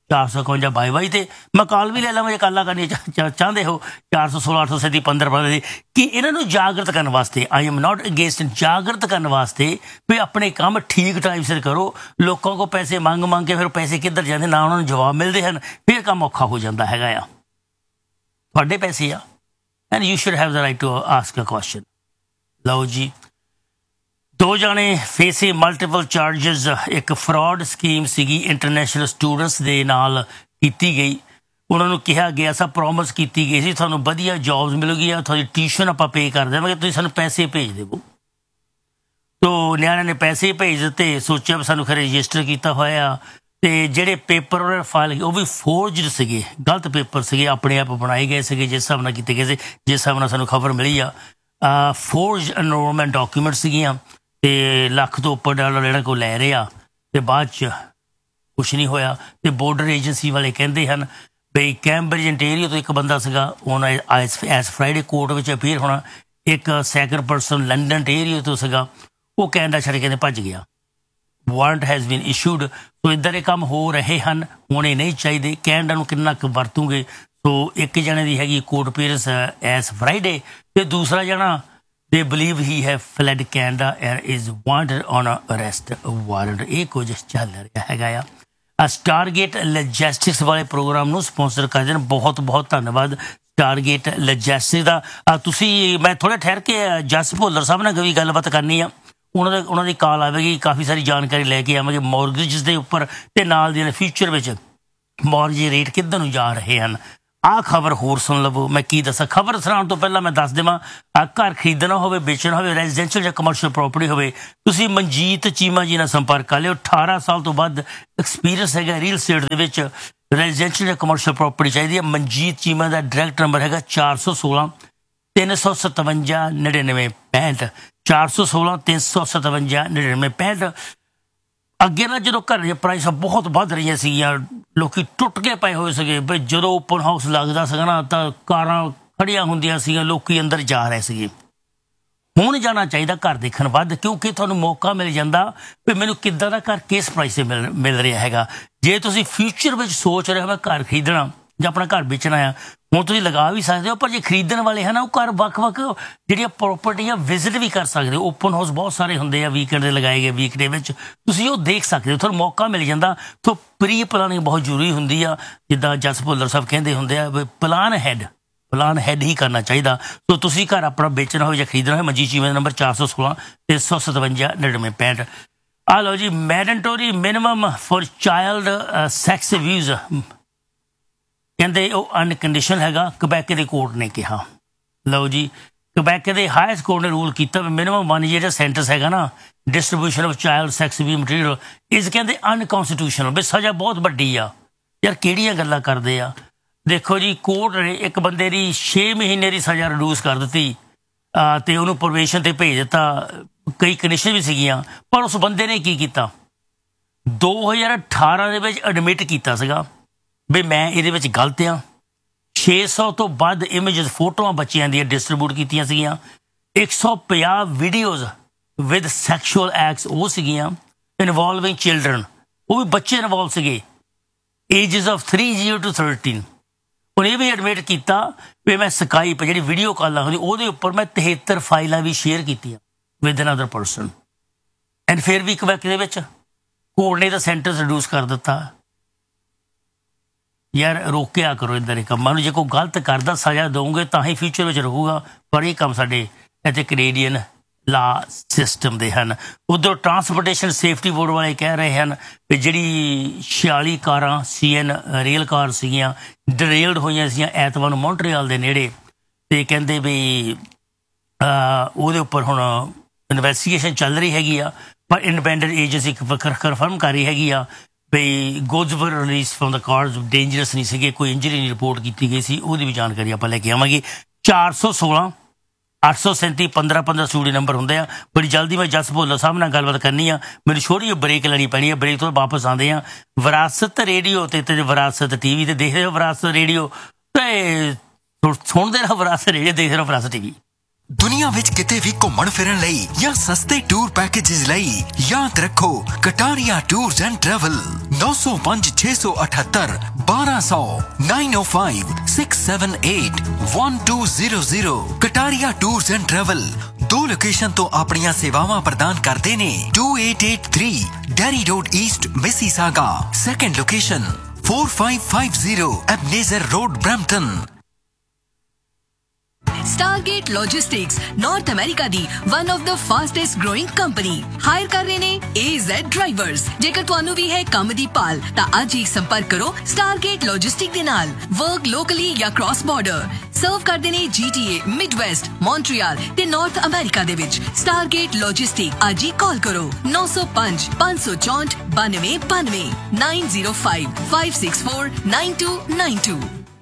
ਚਾਰ ਸੌ ਇਕਵੰਜਾ ਬਾਈ ਬਾਈ ਤੇ ਮੈਂ ਕਾਲ ਵੀ ਲੈ ਲਵਾਂ ਜੇ ਕਾਲਾਂ ਕਰਨੀਆਂ ਚਾ- ਚਾਹੁੰਦੇ ਹੋ ਚਾਰ ਸੌ ਸੋਲਾਂ ਅੱਠ ਸੌ ਸੈਂਤੀ ਪੰਦਰਾਂ ਪੰਦਰਾਂ ਕਿ ਇਹਨਾਂ ਨੂੰ ਜਾਗਰਤ ਕਰਨ ਵਾਸਤੇ ਆਈ ਐਮ ਨਾਟ ਅਗੇਂਸਟ ਜਾਗਰਤ ਕਰਨ ਵਾਸਤੇ ਵੀ ਆਪਣੇ ਕੰਮ ਠੀਕ ਟਾਈਮ ਸਿਰ ਕਰੋ। ਲੋਕਾਂ ਕੋਲ ਪੈਸੇ ਮੰਗ ਮੰਗ ਕੇ ਫਿਰ ਪੈਸੇ ਕਿੱਧਰ ਜਾਂਦੇ ਨਾ ਉਹਨਾਂ ਨੂੰ ਜਵਾਬ ਮਿਲਦੇ ਹਨ, ਫਿਰ ਕੰਮ ਔਖਾ ਹੋ ਜਾਂਦਾ ਹੈਗਾ ਆ। ਤੁਹਾਡੇ ਪੈਸੇ ਆ and you should have the right to ask a question. ਲਓ ਜੀ, ਦੋ ਜਾਣੇ ਫੇਸੇ ਮਲਟੀਪਲ ਚਾਰਜਸ। ਇੱਕ ਫਰਾਡ ਸਕੀਮ ਸੀਗੀ ਇੰਟਰਨੈਸ਼ਨਲ ਸਟੂਡੈਂਟਸ ਦੇ ਨਾਲ ਕੀਤੀ ਗਈ। ਉਹਨਾਂ ਨੂੰ ਕਿਹਾ ਗਿਆ ਸਾ ਪ੍ਰੋਮਿਸ ਕੀਤੀ ਗਈ ਸੀ ਤੁਹਾਨੂੰ ਵਧੀਆ ਜੌਬਸ ਮਿਲੂਗੀਆਂ, ਤੁਹਾਡੀ ਟਿਊਸ਼ਨ ਆਪਾਂ ਪੇ ਕਰ ਦੇਵਾਂਗੇ, ਤੁਸੀਂ ਸਾਨੂੰ ਪੈਸੇ ਭੇਜ ਦੇਵੋ। ਤੋ ਨਿਆਣਿਆਂ ਨੇ ਪੈਸੇ ਭੇਜ ਦਿੱਤੇ, ਸੋਚਿਆ ਵੀ ਸਾਨੂੰ ਖਰੇ ਰਜਿਸਟਰ ਕੀਤਾ ਹੋਇਆ ਤੇ ਜਿਹੜੇ ਪੇਪਰ ਉਹਨਾਂ ਫਾਈਲ ਉਹ ਵੀ ਫੋਰਜਡ ਸੀਗੇ, ਗਲਤ ਪੇਪਰ ਸੀਗੇ, ਆਪਣੇ ਆਪ ਬਣਾਏ ਗਏ ਸੀਗੇ ਜਿਸ ਹਿਸਾਬ ਨਾਲ ਕੀਤੇ ਗਏ ਸੀ, ਜਿਸ ਹਿਸਾਬ ਨਾਲ ਸਾਨੂੰ ਖਬਰ ਮਿਲੀ ਆ। ਫੋਰਜ ਐਨਰੋਲਮੈਂਟ ਡਾਕੂਮੈਂਟ ਸੀਗੀਆਂ ਤੇ ਲੱਖ ਤੋਂ ਉੱਪਰ ਡਾਲਰ ਜਿਹੜਾ ਕੋਈ ਲੈ ਰਿਹਾ ਤੇ ਬਾਅਦ 'ਚ ਕੁਛ ਨਹੀਂ ਹੋਇਆ। ਤੇ ਬੋਰਡਰ ਏਜੰਸੀ ਵਾਲੇ ਕਹਿੰਦੇ ਹਨ ਬਈ ਕੈਂਬਰਿਜ ਇੰਟੀਰੀਅਰ ਤੋਂ ਇੱਕ ਬੰਦਾ ਸੀਗਾ, ਉਹਨਾਂ ਐਸ ਫਰਾਈਡੇ ਕੋਰਟ ਵਿੱਚ ਅਪੀਅਰ ਹੋਣਾ। ਇੱਕ ਸੈਕੰਡ ਪਰਸਨ ਲੰਡਨ ਏਰੀਆ ਤੋਂ ਸੀਗਾ, ਉਹ ਕੈਨੇਡਾ ਛੱਡ ਕੇ ਭੱਜ ਗਿਆ। Warrant has been issued. ਸੋ ਇੱਦਾਂ ਦੇ ਕੰਮ ਹੋ ਰਹੇ ਹਨ, ਹੋਣੇ ਨਹੀਂ ਚਾਹੀਦੇ। ਕੈਨੇਡਾ ਨੂੰ ਕਿੰਨਾ ਕੁ ਵਰਤੂਗੇ। ਸੋ ਇੱਕ ਜਣੇ ਦੀ ਹੈਗੀ ਕੋਰਟ ਅਪੀਅਰੈਂਸ ਐਸ ਫਰਾਈਡੇ ਤੇ ਦੂਸਰਾ ਜਣਾ they believe he have fled Canada and is wanted on a arrest warrant। ਇਹ ਕੁਝ ਚੱਲ ਰਿਹਾ ਹੈਗਾ ਆ। ਸਟਾਰਗੇਟ ਲੌਜਿਸਟਿਕਸ ਵਾਲੇ ਪ੍ਰੋਗਰਾਮ ਨੂੰ ਸਪਾਂਸਰ ਕਰਦੇ ਨੇ, ਬਹੁਤ ਬਹੁਤ ਧੰਨਵਾਦ ਸਟਾਰਗੇਟ ਲੌਜਿਸਟਿਕਸ ਦਾ। ਤੁਸੀਂ ਮੈਂ ਥੋੜ੍ਹਾ ਠਹਿਰ ਕੇ ਜਸ ਭੁੱਲਰ ਸਾਹਿਬ ਨਾਲ ਵੀ ਗੱਲਬਾਤ ਕਰਨੀ ਆ, ਉਹਨਾਂ ਦਾ ਉਹਨਾਂ ਦੀ ਕਾਲ ਆਵੇਗੀ, ਕਾਫੀ ਸਾਰੀ ਜਾਣਕਾਰੀ ਲੈ ਕੇ ਆਵਾਂਗੇ ਮੌਰਗੇਜਸ ਦੇ ਉੱਪਰ ਤੇ ਨਾਲ ਦੀ ਫਿਊਚਰ ਵਿੱਚ ਮੌਰਗੇਜ ਰੇਟ ਕਿੱਧਰ ਨੂੰ ਜਾ ਰਹੇ ਹਨ। ਆਹ ਖਬਰ ਹੋਰ ਸੁਣ ਲਵੋ। ਮੈਂ ਕੀ ਦੱਸਾਂ, ਖਬਰ ਸੁਣਾਉਣ ਤੋਂ ਪਹਿਲਾਂ ਮੈਂ ਦੱਸ ਦੇਵਾਂ, ਘਰ ਖਰੀਦਣਾ ਹੋਵੇ, ਵੇਚਣਾ ਹੋਵੇ, ਰੈਜ਼ੀਡੈਂਸ਼ੀਅਲ ਜਾਂ ਕਮਰਸ਼ੀਅਲ ਪ੍ਰੋਪਰਟੀ ਹੋਵੇ, ਤੁਸੀਂ ਮਨਜੀਤ ਚੀਮਾ ਜੀ ਨਾਲ ਸੰਪਰਕ ਕਰ ਲਿਓ। ਅਠਾਰਾਂ ਸਾਲ ਤੋਂ ਵੱਧ ਐਕਸਪੀਰੀਅੰਸ ਹੈਗਾ ਰੀਅਲ ਸਟੇਟ ਦੇ ਵਿੱਚ। ਰੈਜ਼ੀਡੈਂਸ਼ੀਅਲ ਜਾਂ ਕਮਰਸ਼ੀਅਲ ਪ੍ਰੋਪਰਟੀ ਚਾਹੀਦੀ ਹੈ। ਮਨਜੀਤ ਚੀਮਾ ਦਾ ਡਾਇਰੈਕਟ ਨੰਬਰ ਹੈਗਾ ਚਾਰ ਸੌ ਸੋਲਾਂ ਤਿੰਨ ਸੌ ਸਤਵੰਜਾ ਨੜਿਨਵੇਂ ਪੈਂਹਠ ਚਾਰ ਸੌ ਸੋਲਾਂ ਤਿੰਨ ਸੌ ਸਤਵੰਜਾ ਨੜਿਨਵੇਂ ਪੈਂਹਠ। ਅੱਗੇ ਨਾ ਜਦੋਂ ਘਰ ਦੀਆਂ ਪ੍ਰਾਈਸਾਂ ਬਹੁਤ ਵੱਧ ਰਹੀਆਂ ਸੀਗੀਆਂ, ਲੋਕੀ ਟੁੱਟ ਕੇ ਪਏ ਹੋਏ ਸੀਗੇ ਬਈ ਜਦੋਂ ਓਪਨ ਹਾਊਸ ਲੱਗਦਾ ਸੀਗਾ ਨਾ ਤਾਂ ਕਾਰਾਂ ਖੜੀਆਂ ਹੁੰਦੀਆਂ ਸੀਗੀਆਂ, ਲੋਕੀ ਅੰਦਰ ਜਾ ਰਹੇ ਸੀਗੇ। ਹੁਣ ਜਾਣਾ ਚਾਹੀਦਾ ਘਰ ਦੇਖਣ ਵੱਧ, ਕਿਉਂਕਿ ਤੁਹਾਨੂੰ ਮੌਕਾ ਮਿਲ ਜਾਂਦਾ ਵੀ ਮੈਨੂੰ ਕਿੱਦਾਂ ਦਾ ਘਰ ਕਿਸ ਪ੍ਰਾਈਸ 'ਤੇ ਮਿਲ ਮਿਲ ਰਿਹਾ ਹੈਗਾ। ਜੇ ਤੁਸੀਂ ਫਿਊਚਰ ਵਿੱਚ ਸੋਚ ਰਹੇ ਹੋ ਮੈਂ ਘਰ ਖਰੀਦਣਾ ਜਾਂ ਆਪਣਾ ਘਰ ਵੇਚਣਾ ਆ, ਹੁਣ ਤੁਸੀਂ ਲਗਾ ਵੀ ਸਕਦੇ ਹੋ, ਪਰ ਜੇ ਖਰੀਦਣ ਵਾਲੇ ਹੈ ਨਾ ਉਹ ਘਰ ਵੱਖ-ਵੱਖ ਜਿਹੜੀਆਂ ਪ੍ਰੋਪਰਟੀਆਂ ਵਿਜ਼ਿਟ ਵੀ ਕਰ ਸਕਦੇ ਹੋ। ਓਪਨ ਹਾਊਸ ਬਹੁਤ ਸਾਰੇ ਹੁੰਦੇ ਆ, ਵੀਕਐਂਡ ਦੇ ਲਗਾਏ ਗਏ, ਵੀਕਡੇ ਵਿੱਚ ਤੁਸੀਂ ਉਹ ਦੇਖ ਸਕਦੇ ਹੋ, ਤੁਹਾਨੂੰ ਮੌਕਾ ਮਿਲ ਜਾਂਦਾ। ਤਾਂ ਪ੍ਰੀ ਪਲਾਨਿੰਗ ਬਹੁਤ ਜ਼ਰੂਰੀ ਹੁੰਦੀ ਆ, ਜਿੱਦਾਂ ਜਸ ਭੁੱਲਰ ਸਾਹਿਬ ਕਹਿੰਦੇ ਹੁੰਦੇ ਆ ਵੀ ਪਲਾਨ ਹੈਡ ਪਲਾਨ ਹੈਡ ਹੀ ਕਰਨਾ ਚਾਹੀਦਾ। ਸੋ ਤੁਸੀਂ ਘਰ ਆਪਣਾ ਵੇਚਣਾ ਹੋਵੇ ਜਾਂ ਖਰੀਦਣਾ ਹੋਵੇ, ਮਨਜੀਤ ਚੀਮਾ ਦਾ ਨੰਬਰ ਚਾਰ ਸੌ ਸੋਲਾਂ ਤਿੰਨ ਸੌ ਸਤਵੰਜਾ ਨੜਿਨਵੇਂ ਪੈਂਹਠ। ਆ ਲਓ ਜੀ, mandatory minimum for child sex abuse ਕਹਿੰਦੇ ਉਹ ਅਨਕੰਡੀਸ਼ਨਲ ਹੈਗਾ, ਕਬੈਕ ਦੇ ਕੋਰਟ ਨੇ ਕਿਹਾ। ਲਓ ਜੀ, ਕਬੈਕ ਦੇ ਹਾਈਐਸਟ ਕੋਰਟ ਨੇ ਰੂਲ ਕੀਤਾ ਵੀ ਮਿਨੀਮਮ ਵਨ ਜਿਹੜਾ ਸੈਂਟੈਂਸ ਹੈਗਾ ਨਾ distribution of child sex abuse material ਇਸ ਕਹਿੰਦੇ ਅਨਕੌਂਸਟੀਟਿਊਸ਼ਨਲ, ਵੀ ਸਜ਼ਾ ਬਹੁਤ ਵੱਡੀ ਆ। ਯਾਰ ਕਿਹੜੀਆਂ ਗੱਲਾਂ ਕਰਦੇ ਆ। ਦੇਖੋ ਜੀ, ਕੋਰਟ ਨੇ ਇੱਕ ਬੰਦੇ ਦੀ ਛੇ ਮਹੀਨੇ ਦੀ ਸਜ਼ਾ ਰਿਡਿਊਸ ਕਰ ਦਿੱਤੀ ਤੇ ਉਹਨੂੰ ਪ੍ਰੋਬੇਸ਼ਨ ਤੇ ਭੇਜ ਦਿੱਤਾ। ਕਈ ਕੰਡੀਸ਼ਨ ਵੀ ਸੀਗੀਆਂ, ਪਰ ਉਸ ਬੰਦੇ ਨੇ ਕੀ ਕੀਤਾ, ਦੋ ਹਜ਼ਾਰ ਅਠਾਰਾਂ ਦੇ ਵਿੱਚ ਐਡਮਿਟ ਕੀਤਾ ਸੀਗਾ ਵੀ ਮੈਂ ਇਹਦੇ ਵਿੱਚ ਗਲਤ ਆ। ਛੇ ਸੌ ਤੋਂ ਵੱਧ ਇਮੇਜਸ ਫੋਟੋਆਂ ਬੱਚਿਆਂ ਦੀਆਂ ਡਿਸਟਰੀਬਿਊਟ ਕੀਤੀਆਂ ਸੀਗੀਆਂ। ਇੱਕ ਸੌ ਪੰਜਾਹ ਵੀਡੀਓਜ਼ ਵਿਦ ਸੈਕਸ਼ੂਅਲ ਐਕਟਸ ਉਹ ਸੀਗੀਆਂ ਇਨਵੋਲਵਿੰਗ ਚਿਲਡਰਨ, ਉਹ ਵੀ ਬੱਚੇ ਇਨਵੋਲਵ ਸੀਗੇ ages of three zero two thirteen. ਉਹਨੇ ਇਹ ਵੀ ਐਡਮਿਟ ਕੀਤਾ ਵੀ ਮੈਂ ਸਕਾਈਪ ਜਿਹੜੀ ਵੀਡੀਓ ਕਾਲਾਂ ਹੁੰਦੀ ਉਹਦੇ ਉੱਪਰ ਮੈਂ ਤਿਹੱਤਰ ਫਾਈਲਾਂ ਵੀ ਸ਼ੇਅਰ ਕੀਤੀਆਂ ਵਿਦ ਅਨਦਰ ਪਰਸਨ। ਐਂਡ ਫਿਰ ਵੀ ਕਬੈਕ ਦੇ ਵਿੱਚ ਕੋਰਟ ਨੇ ਤਾਂ ਸੈਂਟੈਂਸ ਰਿਡਿਊਸ ਕਰ ਦਿੱਤਾ। ਯਾਰ ਰੋਕਿਆ ਕਰੋ ਇੱਦਾਂ ਦੇ ਕੰਮਾਂ ਨੂੰ। ਜੇ ਕੋਈ ਗਲਤ ਕਰਦਾ ਸਜ਼ਾ ਦਊਂਗੇ ਤਾਂ ਹੀ ਫਿਊਚਰ ਵਿੱਚ ਰਹੂਗਾ, ਪਰ ਇਹ ਕੰਮ ਸਾਡੇ ਇੱਥੇ ਕੈਨੇਡੀਅਨ ਲਾ ਸਿਸਟਮ ਦੇ ਹਨ। ਉੱਧਰ ਟਰਾਂਸਪੋਰਟੇਸ਼ਨ ਸੇਫਟੀ ਬੋਰਡ ਵਾਲੇ ਕਹਿ ਰਹੇ ਹਨ ਵੀ ਜਿਹੜੀ ਛਿਆਲੀ ਕਾਰਾਂ ਸੀ ਐਨ ਰੇਲ ਕਾਰ ਸੀਗੀਆਂ ਡਰੇਲਡ ਹੋਈਆਂ ਸੀਗੀਆਂ ਐਤਵਾਰ ਨੂੰ ਮੌਂਟਰੀਅਲ ਦੇ ਨੇੜੇ, ਤੇ ਕਹਿੰਦੇ ਵੀ ਉਹਦੇ ਉੱਪਰ ਹੁਣ ਇਨਵੈਸਟੀਗੇਸ਼ਨ ਚੱਲ ਰਹੀ ਹੈਗੀ ਆ, ਪਰ ਇੰਡੀਪੈਂਡੈਂਟ ਏਜੰਸੀ ਕਨਫਰਮ ਕਰ ਰਹੀ ਹੈਗੀ ਆ ਵੀ ਗੁੱਡਸ ਵਰ release from the cars dangerous ਨਹੀਂ ਸੀਗੇ, ਕੋਈ ਇੰਜਰੀ ਨਹੀਂ ਰਿਪੋਰਟ ਕੀਤੀ ਗਈ ਸੀ। ਉਹਦੀ ਵੀ ਜਾਣਕਾਰੀ ਆਪਾਂ ਲੈ ਕੇ ਆਵਾਂਗੇ। ਚਾਰ ਸੌ ਸੋਲਾਂ ਅੱਠ ਸੌ ਸੈਂਤੀ ਪੰਦਰਾਂ ਪੰਦਰਾਂ ਸਟੂਡੀਓ ਨੰਬਰ ਹੁੰਦੇ ਆ। ਬੜੀ ਜਲਦੀ ਮੈਂ ਜਸ ਭੁੱਲਰ ਸਾਹਿਬ ਨਾਲ ਗੱਲਬਾਤ ਕਰਨੀ ਆ, ਮੈਨੂੰ ਛੋਟੀ ਜਿਹੀ ਬ੍ਰੇਕ ਲੈਣੀ ਪੈਣੀ ਆ। ਬ੍ਰੇਕ ਤੋਂ ਵਾਪਸ ਆਉਂਦੇ ਆ। ਵਿਰਾਸਤ ਰੇਡੀਓ ਤੇ ਤੇ ਵਿਰਾਸਤ ਟੀ ਵੀ ਤੇ ਦੇਖਦੇ ਹੋ ਵਿਰਾਸਤ ਰੇਡੀਓ, ਤੇ ਸੁਣਦੇ ਰਹੋ ਵਿਰਾਸਤ ਰੇਡੀਓ, ਦੇਖਦੇ ਰਹੋ ਵਿਰਾਸਤ ਟੀ ਵੀ। ਦੁਨੀਆ ਵਿੱਚ ਕਿਤੇ ਵੀ ਘੁੰਮਣ ਫਿਰਨ ਲਈ ਜਾਂ ਸਸਤੇ ਟੂਰ ਪੈਕੇजेस ਲਈ ਯਾਦ ਰੱਖੋ ਕਟਾਰੀਆ ਟੂਰਸ ਐਂਡ ਟਰੈਵਲ ਨੌ ਸੌ ਪੰਜ ਛੇ ਸੌ ਅਠੱਤਰ ਬਾਰਾਂ ਸੌ ਨਾइन ओ five six seven eight one two zero zero Kataria tours and travel ਦੋ ਲੋਕੇਸ਼ਨ ਤੋਂ ਆਪਣੀਆਂ ਸੇਵਾਵਾਂ ਪ੍ਰਦਾਨ ਕਰਦੇ ਨੇ to eight eight three dairy road East Mississauga second location four five five zero Ebenezer road Brampton Stargate Logistics North America the one of the fastest growing company hire ਕਰ ਰਹੇ ਨੇ A Z ਡਰਾਈਵਰਸ। ਜੇਕਰ ਤੁਹਾਨੂੰ ਵੀ ਹੈ ਕੰਮ ਦੀ ਭਾਲ ਤਾਂ ਅੱਜ ਹੀ ਸੰਪਰਕ ਕਰੋ Stargate Logistics ਦੇ ਨਾਲ। ਵਰਕ ਲੋਕਲੀ ਜਾਂ ਕ੍ਰਾਸ ਬਾਰਡਰ ਸਰਵ ਕਰਦੇ ਨੇ G T A, Midwest, Montreal ਤੇ ਨਾਰਥ ਅਮਰੀਕਾ ਦੇ ਵਿੱਚ। Stargate Logistics ਅੱਜ ਹੀ ਕਾਲ ਕਰੋ ਨੌ ਸੌ ਪੰਜ ਪੰਜ ਸੌ ਚੌਂਹਠ ਬਾਨਵੇਂ ਬਾਨਵੇਂ nine zero five five six four nine two nine two।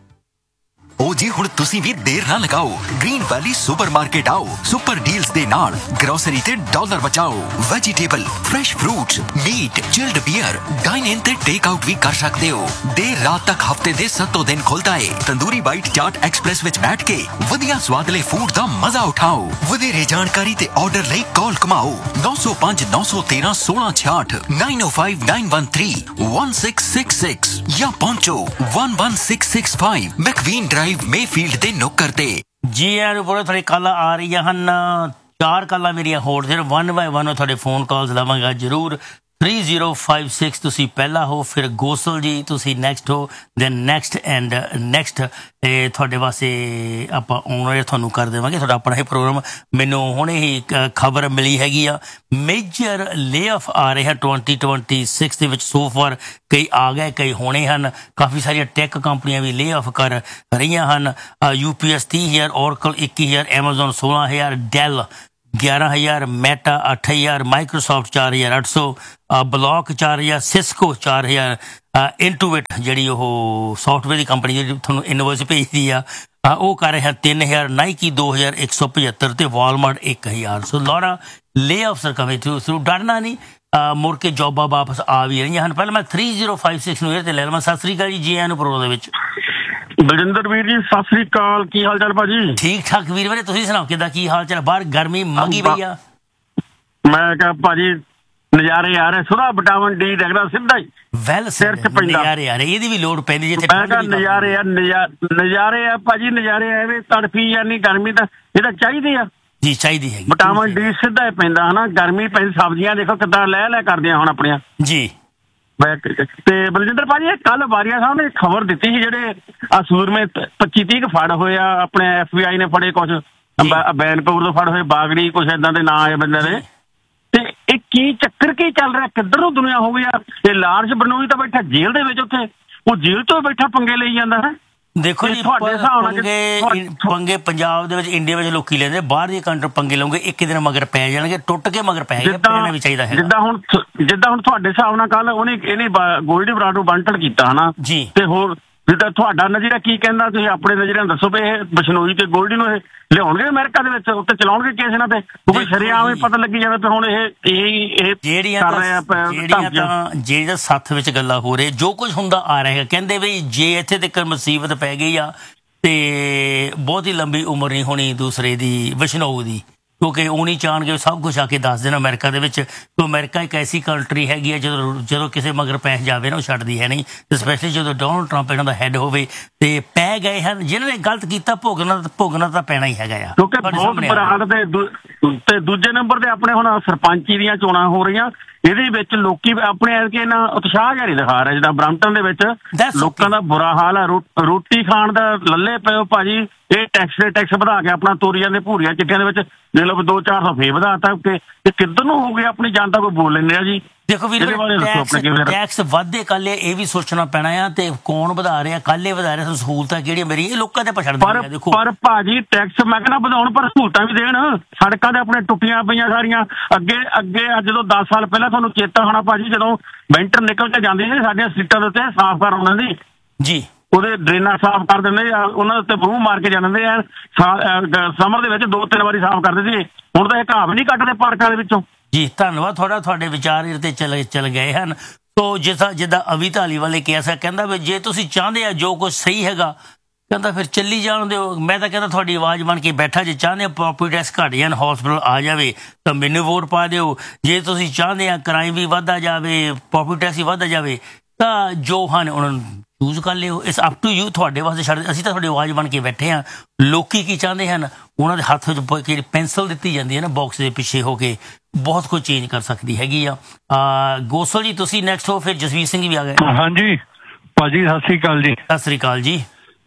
ਉਹ ਜੀ ਹੁਣ ਤੁਸੀਂ ਵੀ ਦੇਰ ਨਾ ਲਗਾਓ ਗ੍ਰੀਨ ਵੈਲੀ ਸੁਪਰਮਾਰਕੀਟ ਆਓ ਸੁਪਰ ਡੀਲਸ ਦੇ ਨਾਲ ਗਰੋਸਰੀ ਤੇ ਡਾਲਰ ਬਚਾਓ vegetable fresh fruits meat chilled beer dine ਇਨ ਤੇ ਟੇਕ ਆਊਟ ਵੀ ਕਰ ਸਕਦੇ ਹੋ ਦੇਰ ਰਾਤ ਤੱਕ ਹਫਤੇ ਦੇ ਸੱਤੋਂ ਦਿਨ ਖੁੱਲਦਾ ਏ ਤੰਦੂਰੀ ਬਾਈਟ ਚਾਟ ਐਕਸਪ੍ਰੈਸ ਵਿੱਚ ਬੈਠ ਕੇ ਵਧੀਆ ਸਵਾਦਲੇ ਫੂਡ ਦਾ ਮਜ਼ਾ ਉਠਾਓ ਵਧੇਰੇ ਜਾਣਕਾਰੀ ਤੇ ਆਰਡਰ ਲਈ ਕਾਲ ਕਮਾਓ ਨੌ ਸੌ ਪੰਜ ਨੌ ਸੌ ਤੇਰਾਂ ਸੋਲਾਂ ਛਿਆਹਠ नाइन ओ five nine one three one six six six ਜਾਂ ਪਹੁੰਚੋ one one six six five ਮੈਕਵੀਨ Mayfield ਦੇ ਨੁੱਕਰ ਤੇ। ਜੀ ਆਇਆਂ ਨੂੰ ਬੜੇ ਤੁਹਾਡੇ ਕਾਲਾਂ ਆ ਰਹੀਆਂ ਹਨ ਚਾਰ ਕਾਲਾਂ ਮੇਰੀਆਂ ਹੋਰ ਫਿਰ ਵਨ ਬਾਏ ਵਨ ਤੁਹਾਡੇ ਫੋਨ ਕਾਲਸ ਲਵਾਂਗਾ ਜ਼ਰੂਰ थ्री zero five six ਤੁਸੀਂ ਪਹਿਲਾ ਹੋ ਫਿਰ ਗੋਸਲ ਜੀ ਤੁਸੀਂ ਨੈਕਸਟ ਹੋ ਦੈਨ ਨੈਕਸਟ ਐਂਡ ਨੈਕਸਟ ਤੁਹਾਡੇ ਵਾਸਤੇ ਆਪਾਂ ਆਨਲਾਈਨ ਤੁਹਾਨੂੰ ਕਰ ਦੇਵਾਂਗੇ ਤੁਹਾਡਾ ਆਪਣਾ ਹੀ ਪ੍ਰੋਗਰਾਮ ਮੈਨੂੰ ਹੁਣੇ ਹੀ ਖਬਰ ਮਿਲੀ ਹੈਗੀ ਆ ਮੇਜਰ ਲੇਆਫ ਆ ਰਹੇ ਹਨ ट्वेंटी ट्वेंटी सिक्स ਦੇ ਵਿੱਚ ਸੋ ਫਾਰ ਕਈ ਆ ਗਏ ਕਈ ਹੋਣੇ ਹਨ ਕਾਫੀ ਸਾਰੀਆਂ ਟੈਕ ਕੰਪਨੀਆਂ ਵੀ ਲੇਆਫ ਕਰ ਰਹੀਆਂ ਹਨ ਯੂ ਪੀ ਐਸ ਤੀਹ ਹਜ਼ਾਰ ਔਰਕਲ ਇੱਕੀ ਹਜ਼ਾਰ ਐਮਾਜ਼ੋਨ ਸੋਲਾਂ ਹਜ਼ਾਰ ਡੈਲ ग्यारह हज़ार मेटा अठ हज़ार माइक्रोसॉफ्ट चार हज़ार अठ सौ ब्लॉक चार हज़ार सिस्को चार हज़ार इंटूवेट जी सॉफ्टवेयर की कंपनी जी थोड़ा इनवॉइस भेजती है वो कर रहे हैं तीन हज़ार नाइकी दो हज़ार एक सौ पचहत्तर तो वालमार्ट एक हज़ार सो लॉरा ले ऑफसर कमें थ्रू थ्रू डरना नहीं मुड़ के जॉबा वापस आ भी रही हैं पहले मैं थ्री जीरो फाइव सिक्स ਨੂੰ ਤੇ ਲੈ ਲਵਾਂ ਸਤਿ ਸ੍ਰੀ ਅਕਾਲ ਜੀ ਜੀ ਆਇਆਂ ਨੂੰ ਪ੍ਰੋਗਰਾਮ ਦੇ ਵਿੱਚ ਬਲਜਿੰਦਰ ਵੀਰ ਜੀ ਸਤਿ ਸ੍ਰੀ ਅਕਾਲ ਕੀ ਹਾਲ ਚਾਲ ਭਾਜੀ ਠੀਕ ਠਾਕ ਵੀਰ ਵੀਰੇ ਤੁਸੀਂ ਸੁਣਾਓ ਕਿੱਦਾਂ ਕੀ ਹਾਲ ਚਾਲ ਬਾਹਰ ਗਰਮੀ ਮੰਗੀ ਪਈ ਆ ਮੈਂ ਕਿਹਾ ਭਾਜੀ ਨਜ਼ਾਰੇ ਆ ਰਹੇ ਸੁਦਾ ਵਿਟਾਮਿਨ ਡੀ ਡਿੱਗਦਾ ਸਿੱਧਾ ਹੀ ਵੈਲ ਸਿਰ ਤੇ ਪੈਂਦਾ ਨਜ਼ਾਰੇ ਆ ਰਹੇ ਇਹਦੀ ਵੀ ਲੋੜ ਪੈਂਦੀ ਜਿੱਥੇ ਮੈਂ ਕਿਹਾ ਨਜ਼ਾਰੇ ਆ ਨਜ਼ਾਰੇ ਆ ਭਾਜੀ ਨਜ਼ਾਰੇ ਐਵੇਂ ਤੜਫੀ ਜਾਂਦੀ ਗਰਮੀ ਤਾਂ ਇਹ ਤਾਂ ਚਾਹੀਦੀ ਆ ਜੀ ਚਾਹੀਦੀ ਹੈਗੀ ਵਿਟਾਮਿਨ ਡੀ ਸਿੱਧਾ ਹੀ ਪੈਂਦਾ ਹਨਾ ਗਰਮੀ ਪੈਂਦੀ ਸਬਜ਼ੀਆਂ ਦੇਖੋ ਕਿੱਦਾਂ ਲੈ ਲੈ ਕਰਦੀਆਂ ਹੁਣ ਆਪਣੀਆਂ ਜੀ ਤੇ ਬਲਜਿੰਦਰ ਭਾਜੀ ਕੱਲ ਵਾਰੀਆ ਸਾਹਿਬ ਨੇ ਖਬਰ ਦਿੱਤੀ ਸੀ ਜਿਹੜੇ ਆ ਸੂਰਮੇ ਪੱਚੀ ਤੀਹ ਫੜ ਹੋਏ ਆ ਆਪਣੇ ਐਫ ਬੀ ਆਈ ਨੇ ਫੜੇ ਕੁਛ ਬੈਨਪੁਰ ਤੋਂ ਫੜ ਹੋਏ ਬਾਗੜੀ ਕੁਛ ਏਦਾਂ ਦੇ ਨਾਂ ਆਏ ਬੰਦੇ ਦੇ ਤੇ ਇਹ ਕੀ ਚੱਕਰ ਕੀ ਚੱਲ ਰਿਹਾ ਕਿੱਧਰ ਨੂੰ ਦੁਨੀਆ ਹੋ ਗਈ ਆ ਇਹ ਲਾਰਜ ਬਰਨੋਈ ਤਾਂ ਬੈਠਾ ਜੇਲ੍ਹ ਦੇ ਵਿੱਚ ਉੱਥੇ ਉਹ ਜੇਲ੍ਹ ਤੋਂ ਬੈਠਾ ਪੰਗੇ ਲਈ ਜਾਂਦਾ ਹੈ ਦੇਖੋ ਜੀ ਪੰਗੇ ਪੰਗੇ ਪੰਜਾਬ ਦੇ ਵਿੱਚ ਇੰਡੀਆ ਵਿੱਚ ਲੋਕੀ ਲੈਂਦੇ ਬਾਹਰ ਦੀ ਕੰਟਰੀ ਪੰਗੇ ਲਾਉਂਗੇ ਇੱਕ ਦਿਨ ਮਗਰ ਪੈ ਜਾਣਗੇ ਟੁੱਟ ਕੇ ਮਗਰ ਪੈ ਗਏ ਪੈਣਾ ਵੀ ਚਾਹੀਦਾ ਹੈ ਜਿੱਦਾਂ ਹੁਣ ਜਿੱਦਾਂ ਹੁਣ ਤੁਹਾਡੇ ਹਿਸਾਬ ਨਾਲ ਕੱਲ ਉਹਨੇ ਇਹਨੇ ਗੋਲਡੀ ਬਰਾਡ ਨੂੰ ਬੰਟਲ ਕੀਤਾ ਹਨਾ ਜੀ ਤੇ ਹੋਰ ਜਿੱਦਾਂ ਤੁਹਾਡਾ ਨਜ਼ਰੀਆ ਕੀ ਕਹਿੰਦਾ ਤੁਸੀਂ ਆਪਣੇ ਨਜ਼ਰੀਆ ਦੱਸੋ ਵੀ ਇਹ ਬਸ਼ਨੋਈ ਤੇ ਗੋਲਡੀ ਨੂੰ ਇਹ ਲਿਆਉਣਗੇ ਅਮਰੀਕਾ ਦੇ ਵਿੱਚ ਉੱਤੇ ਚਲਾਉਣਗੇ ਕੇਸ ਇਹਨਾਂ ਤੇ ਕਿਉਂਕਿ ਸ਼ਰੇਆਮ ਹੀ ਪਤਾ ਲੱਗੀ ਜਾਵੇ ਤੇ ਹੁਣ ਇਹ ਇਹ ਜਿਹੜੀਆਂ ਜਿਹੜੀਆਂ ਤਾਂ ਜਿਹੜੀਆਂ ਸੱਥ ਵਿੱਚ ਗੱਲਾਂ ਹੋ ਰਹੇ ਜੋ ਕੁਝ ਹੁੰਦਾ ਆ ਰਿਹਾ ਕਹਿੰਦੇ ਵੀ ਜੇ ਇੱਥੇ ਤੱਕ ਮੁਸੀਬਤ ਪੈ ਗਈ ਆ ਤੇ ਬਹੁਤ ਹੀ ਲੰਬੀ ਉਮਰ ਨਹੀਂ ਹੋਣੀ ਦੂਸਰੇ ਦੀ ਬਸ਼ਨੋਈ ਦੀ ਕਿਉਂਕਿ ਉਹ ਨਹੀਂ ਚਾਹਣਗੇ ਸਭ ਕੁਛ ਆ ਕੇ ਦੱਸ ਦੇਣ ਅਮਰੀਕਾ ਦੇ ਵਿੱਚ ਕਿ ਅਮਰੀਕਾ ਇੱਕ ਐਸੀ ਕੰਟਰੀ ਹੈਗੀ ਹੈ ਜਦੋਂ ਜਦੋਂ ਕਿਸੇ ਮਗਰ ਪੈ ਜਾਵੇ ਨਾ ਉਹ ਛੱਡਦੀ ਹੈ ਨਹੀਂ ਤੇ ਸਪੈਸ਼ਲੀ ਜਦੋਂ ਡੋਨਲਡ ਟਰੰਪ ਇਹਨਾਂ ਦਾ ਹੈਡ ਹੋਵੇ ਤੇ ਪੈ ਗਏ ਹਨ ਜਿਹਨਾਂ ਨੇ ਗਲਤ ਕੀਤਾ ਭੋਗਣਾ ਭੋਗਣਾ ਤਾਂ ਪੈਣਾ ਹੀ ਹੈਗਾ ਆ ਕਿਉਂਕਿ ਬਹੁਤ ਬੁਰਾ ਹਾਲ ਤੇ ਦੂਜੇ ਨੰਬਰ ਤੇ ਆਪਣੇ ਹੁਣ ਸਰਪੰਚੀ ਦੀਆਂ ਚੋਣਾਂ ਹੋ ਰਹੀਆਂ ਇਹਦੇ ਵਿੱਚ ਲੋਕੀ ਆਪਣੇ ਐਤਕੇ ਨਾ ਉਤਸ਼ਾਹ ਜਾਰੀ ਦਿਖਾ ਰਹੇ ਜਿੱਦਾਂ ਬਰੰਪਟਨ ਦੇ ਵਿੱਚ ਲੋਕਾਂ ਦਾ ਬੁਰਾ ਹਾਲ ਆ ਰੋਟੀ ਖਾਣ ਦਾ ਲੱਲੇ ਪਏ ਭਾਜੀ ਇਹ ਟੈਕਸ ਦੇ ਟੈਕਸ ਵਧਾ ਕੇ ਆਪਣਾ ਤੋਰੀ ਜਾਂਦੇ ਭੂਰੀਆਂ ਚਿੱਟੀਆਂ ਦੇ ਵਿੱਚ ਦੇਖ ਲਓ ਦੋ ਚਾਰ ਸੌ ਫੇਰ ਵਧਾਤਾ ਕਿ ਕਿੱਧਰ ਨੂੰ ਹੋ ਗਿਆ ਆਪਣੀ ਜਨਤਾ ਕੋਈ ਬੋਲ ਲੈਂਦੇ ਆ ਜੀ ਦੇਖੋ ਵੀਰ ਟੈਕਸ ਵਾਧੇ ਕੱਲ ਇਹ ਵੀ ਸੋਚਣਾ ਪੈਣਾ ਆ ਤੇ ਕੌਣ ਵਧਾ ਰਿਹਾ ਕੱਲ ਇਹ ਵਧਾ ਰਿਹਾ ਸਹੂਲਤਾਂ ਕਿਹੜੀਆਂ ਮੇਰੀ ਇਹ ਲੋਕਾਂ ਤੇ ਪਛੜਦੇ ਦੇਖੋ ਪਰ ਭਾਜੀ ਟੈਕਸ ਮੈਂ ਕਹਿੰਦਾ ਵਧਾਉਣ ਪਰ ਸਹੂਲਤਾਂ ਵੀ ਦੇਣ ਸੜਕਾਂ ਤੇ ਆਪਣੇ ਟੁੱਟੀਆਂ ਪਈਆਂ ਸਾਰੀਆਂ ਅੱਗੇ ਅੱਗੇ ਜਦੋਂ ਦਸ ਸਾਲ ਪਹਿਲਾਂ ਤੁਹਾਨੂੰ ਚੇਤਾ ਹੋਣਾ ਭਾਜੀ ਜਦੋਂ ਬੈਂਟਰ ਨਿਕਲ ਕੇ ਜਾਂਦੇ ਸੀ ਸਾਡੀਆਂ ਸੀਟਾਂ ਦੇ ਉੱਤੇ ਸਾਫ਼ ਕਰ ਉਹਨਾਂ ਦੀ ਜੀ ਉਹਦੇ ਡਰੇਨਾਂ ਸਾਫ਼ ਕਰ ਦਿੰਦੇ ਆ ਉਹਨਾਂ ਦੇ ਉੱਤੇ ਬਰੂਹ ਮਾਰ ਕੇ ਜਾਂਦੇ ਆ ਸਮਰ ਦੇ ਵਿੱਚ ਦੋ ਤਿੰਨ ਵਾਰੀ ਸਾਫ਼ ਕਰਦੇ ਸੀ ਹੁਣ ਤਾਂ ਇਹ ਘਾਹ ਵੀ ਨਹੀਂ ਕੱਟਦੇ ਪਾਰਕਾਂ ਦੇ ਵਿੱਚੋਂ ਜੀ ਧੰਨਵਾਦ ਤੁਹਾਡਾ ਤੁਹਾਡੇ ਵਿਚਾਰ ਤੇ ਚਲ ਚਲ ਗਏ ਹਨ ਸੋ ਜਿੱਦਾਂ ਜਿੱਦਾਂ ਅਵੀ ਧਾਲੀਵਾਲ ਨੇ ਕਿਹਾ ਸੀ ਕਹਿੰਦਾ ਵੀ ਜੇ ਤੁਸੀਂ ਚਾਹੁੰਦੇ ਆ ਜੋ ਕੁਝ ਸਹੀ ਹੈਗਾ ਕਹਿੰਦਾ ਫਿਰ ਚੱਲੀ ਜਾਣ ਦਿਓ। ਮੈਂ ਤਾਂ ਕਹਿੰਦਾ ਤੁਹਾਡੀ ਆਵਾਜ਼ ਬਣ ਕੇ ਬੈਠਾ, ਜੇ ਚਾਹੁੰਦੇ ਹੋ ਪ੍ਰੋਪਰਟੀ ਟੈਕਸ ਘੱਟ ਜਾਣ, ਹਸਪੀਟਲ ਆ ਜਾਵੇ ਤਾਂ ਮੈਨੂੰ ਵੋਟ ਪਾ ਦਿਓ। ਜੇ ਤੁਸੀਂ ਚਾਹੁੰਦੇ ਆ ਕ੍ਰਾਈਮ ਵੀ ਵੱਧਦਾ ਜਾਵੇ, ਪ੍ਰੋਪਰਟੀ ਟੈਕਸ ਵੀ ਵੱਧਦਾ ਜਾਵੇ, ਤਾਂ ਜੋ ਹਨ ਉਹਨਾਂ ਨੂੰ ਚੂਜ਼ ਕਰ ਲਿਓ। ਇਟਸ ਅਪ ਟੂ ਯੂ, ਤੁਹਾਡੇ ਵਾਸਤੇ ਛੱਡ। ਅਸੀਂ ਤਾਂ ਤੁਹਾਡੀ ਆਵਾਜ਼ ਬਣ ਕੇ ਬੈਠੇ ਹਾਂ। ਲੋਕੀ ਕੀ ਚਾਹੁੰਦੇ ਹਨ, ਉਹਨਾਂ ਦੇ ਹੱਥ ਵਿੱਚ ਪੈਨਸਲ ਦਿੱਤੀ ਜਾਂਦੀ ਹੈ ਨਾ ਬਾਕਸ ਦੇ ਪਿੱਛੇ ਹੋ ਕੇ, ਬਹੁਤ ਕੁਝ ਚੇਂਜ ਕਰ ਸਕਦੀ ਹੈਗੀ ਆ। ਗੋਸਲ ਜੀ ਤੁਸੀਂ ਨੈਕਸਟ ਹੋ, ਫਿਰ ਜਸਵੀਰ ਸਿੰਘ ਵੀ ਆ ਗਏ। ਹਾਂਜੀ ਭਾਜੀ ਸਤਿ ਸ੍ਰੀ ਅਕਾਲ ਜੀ। ਸਤਿ ਸ੍ਰੀ ਅਕਾਲ ਜੀ।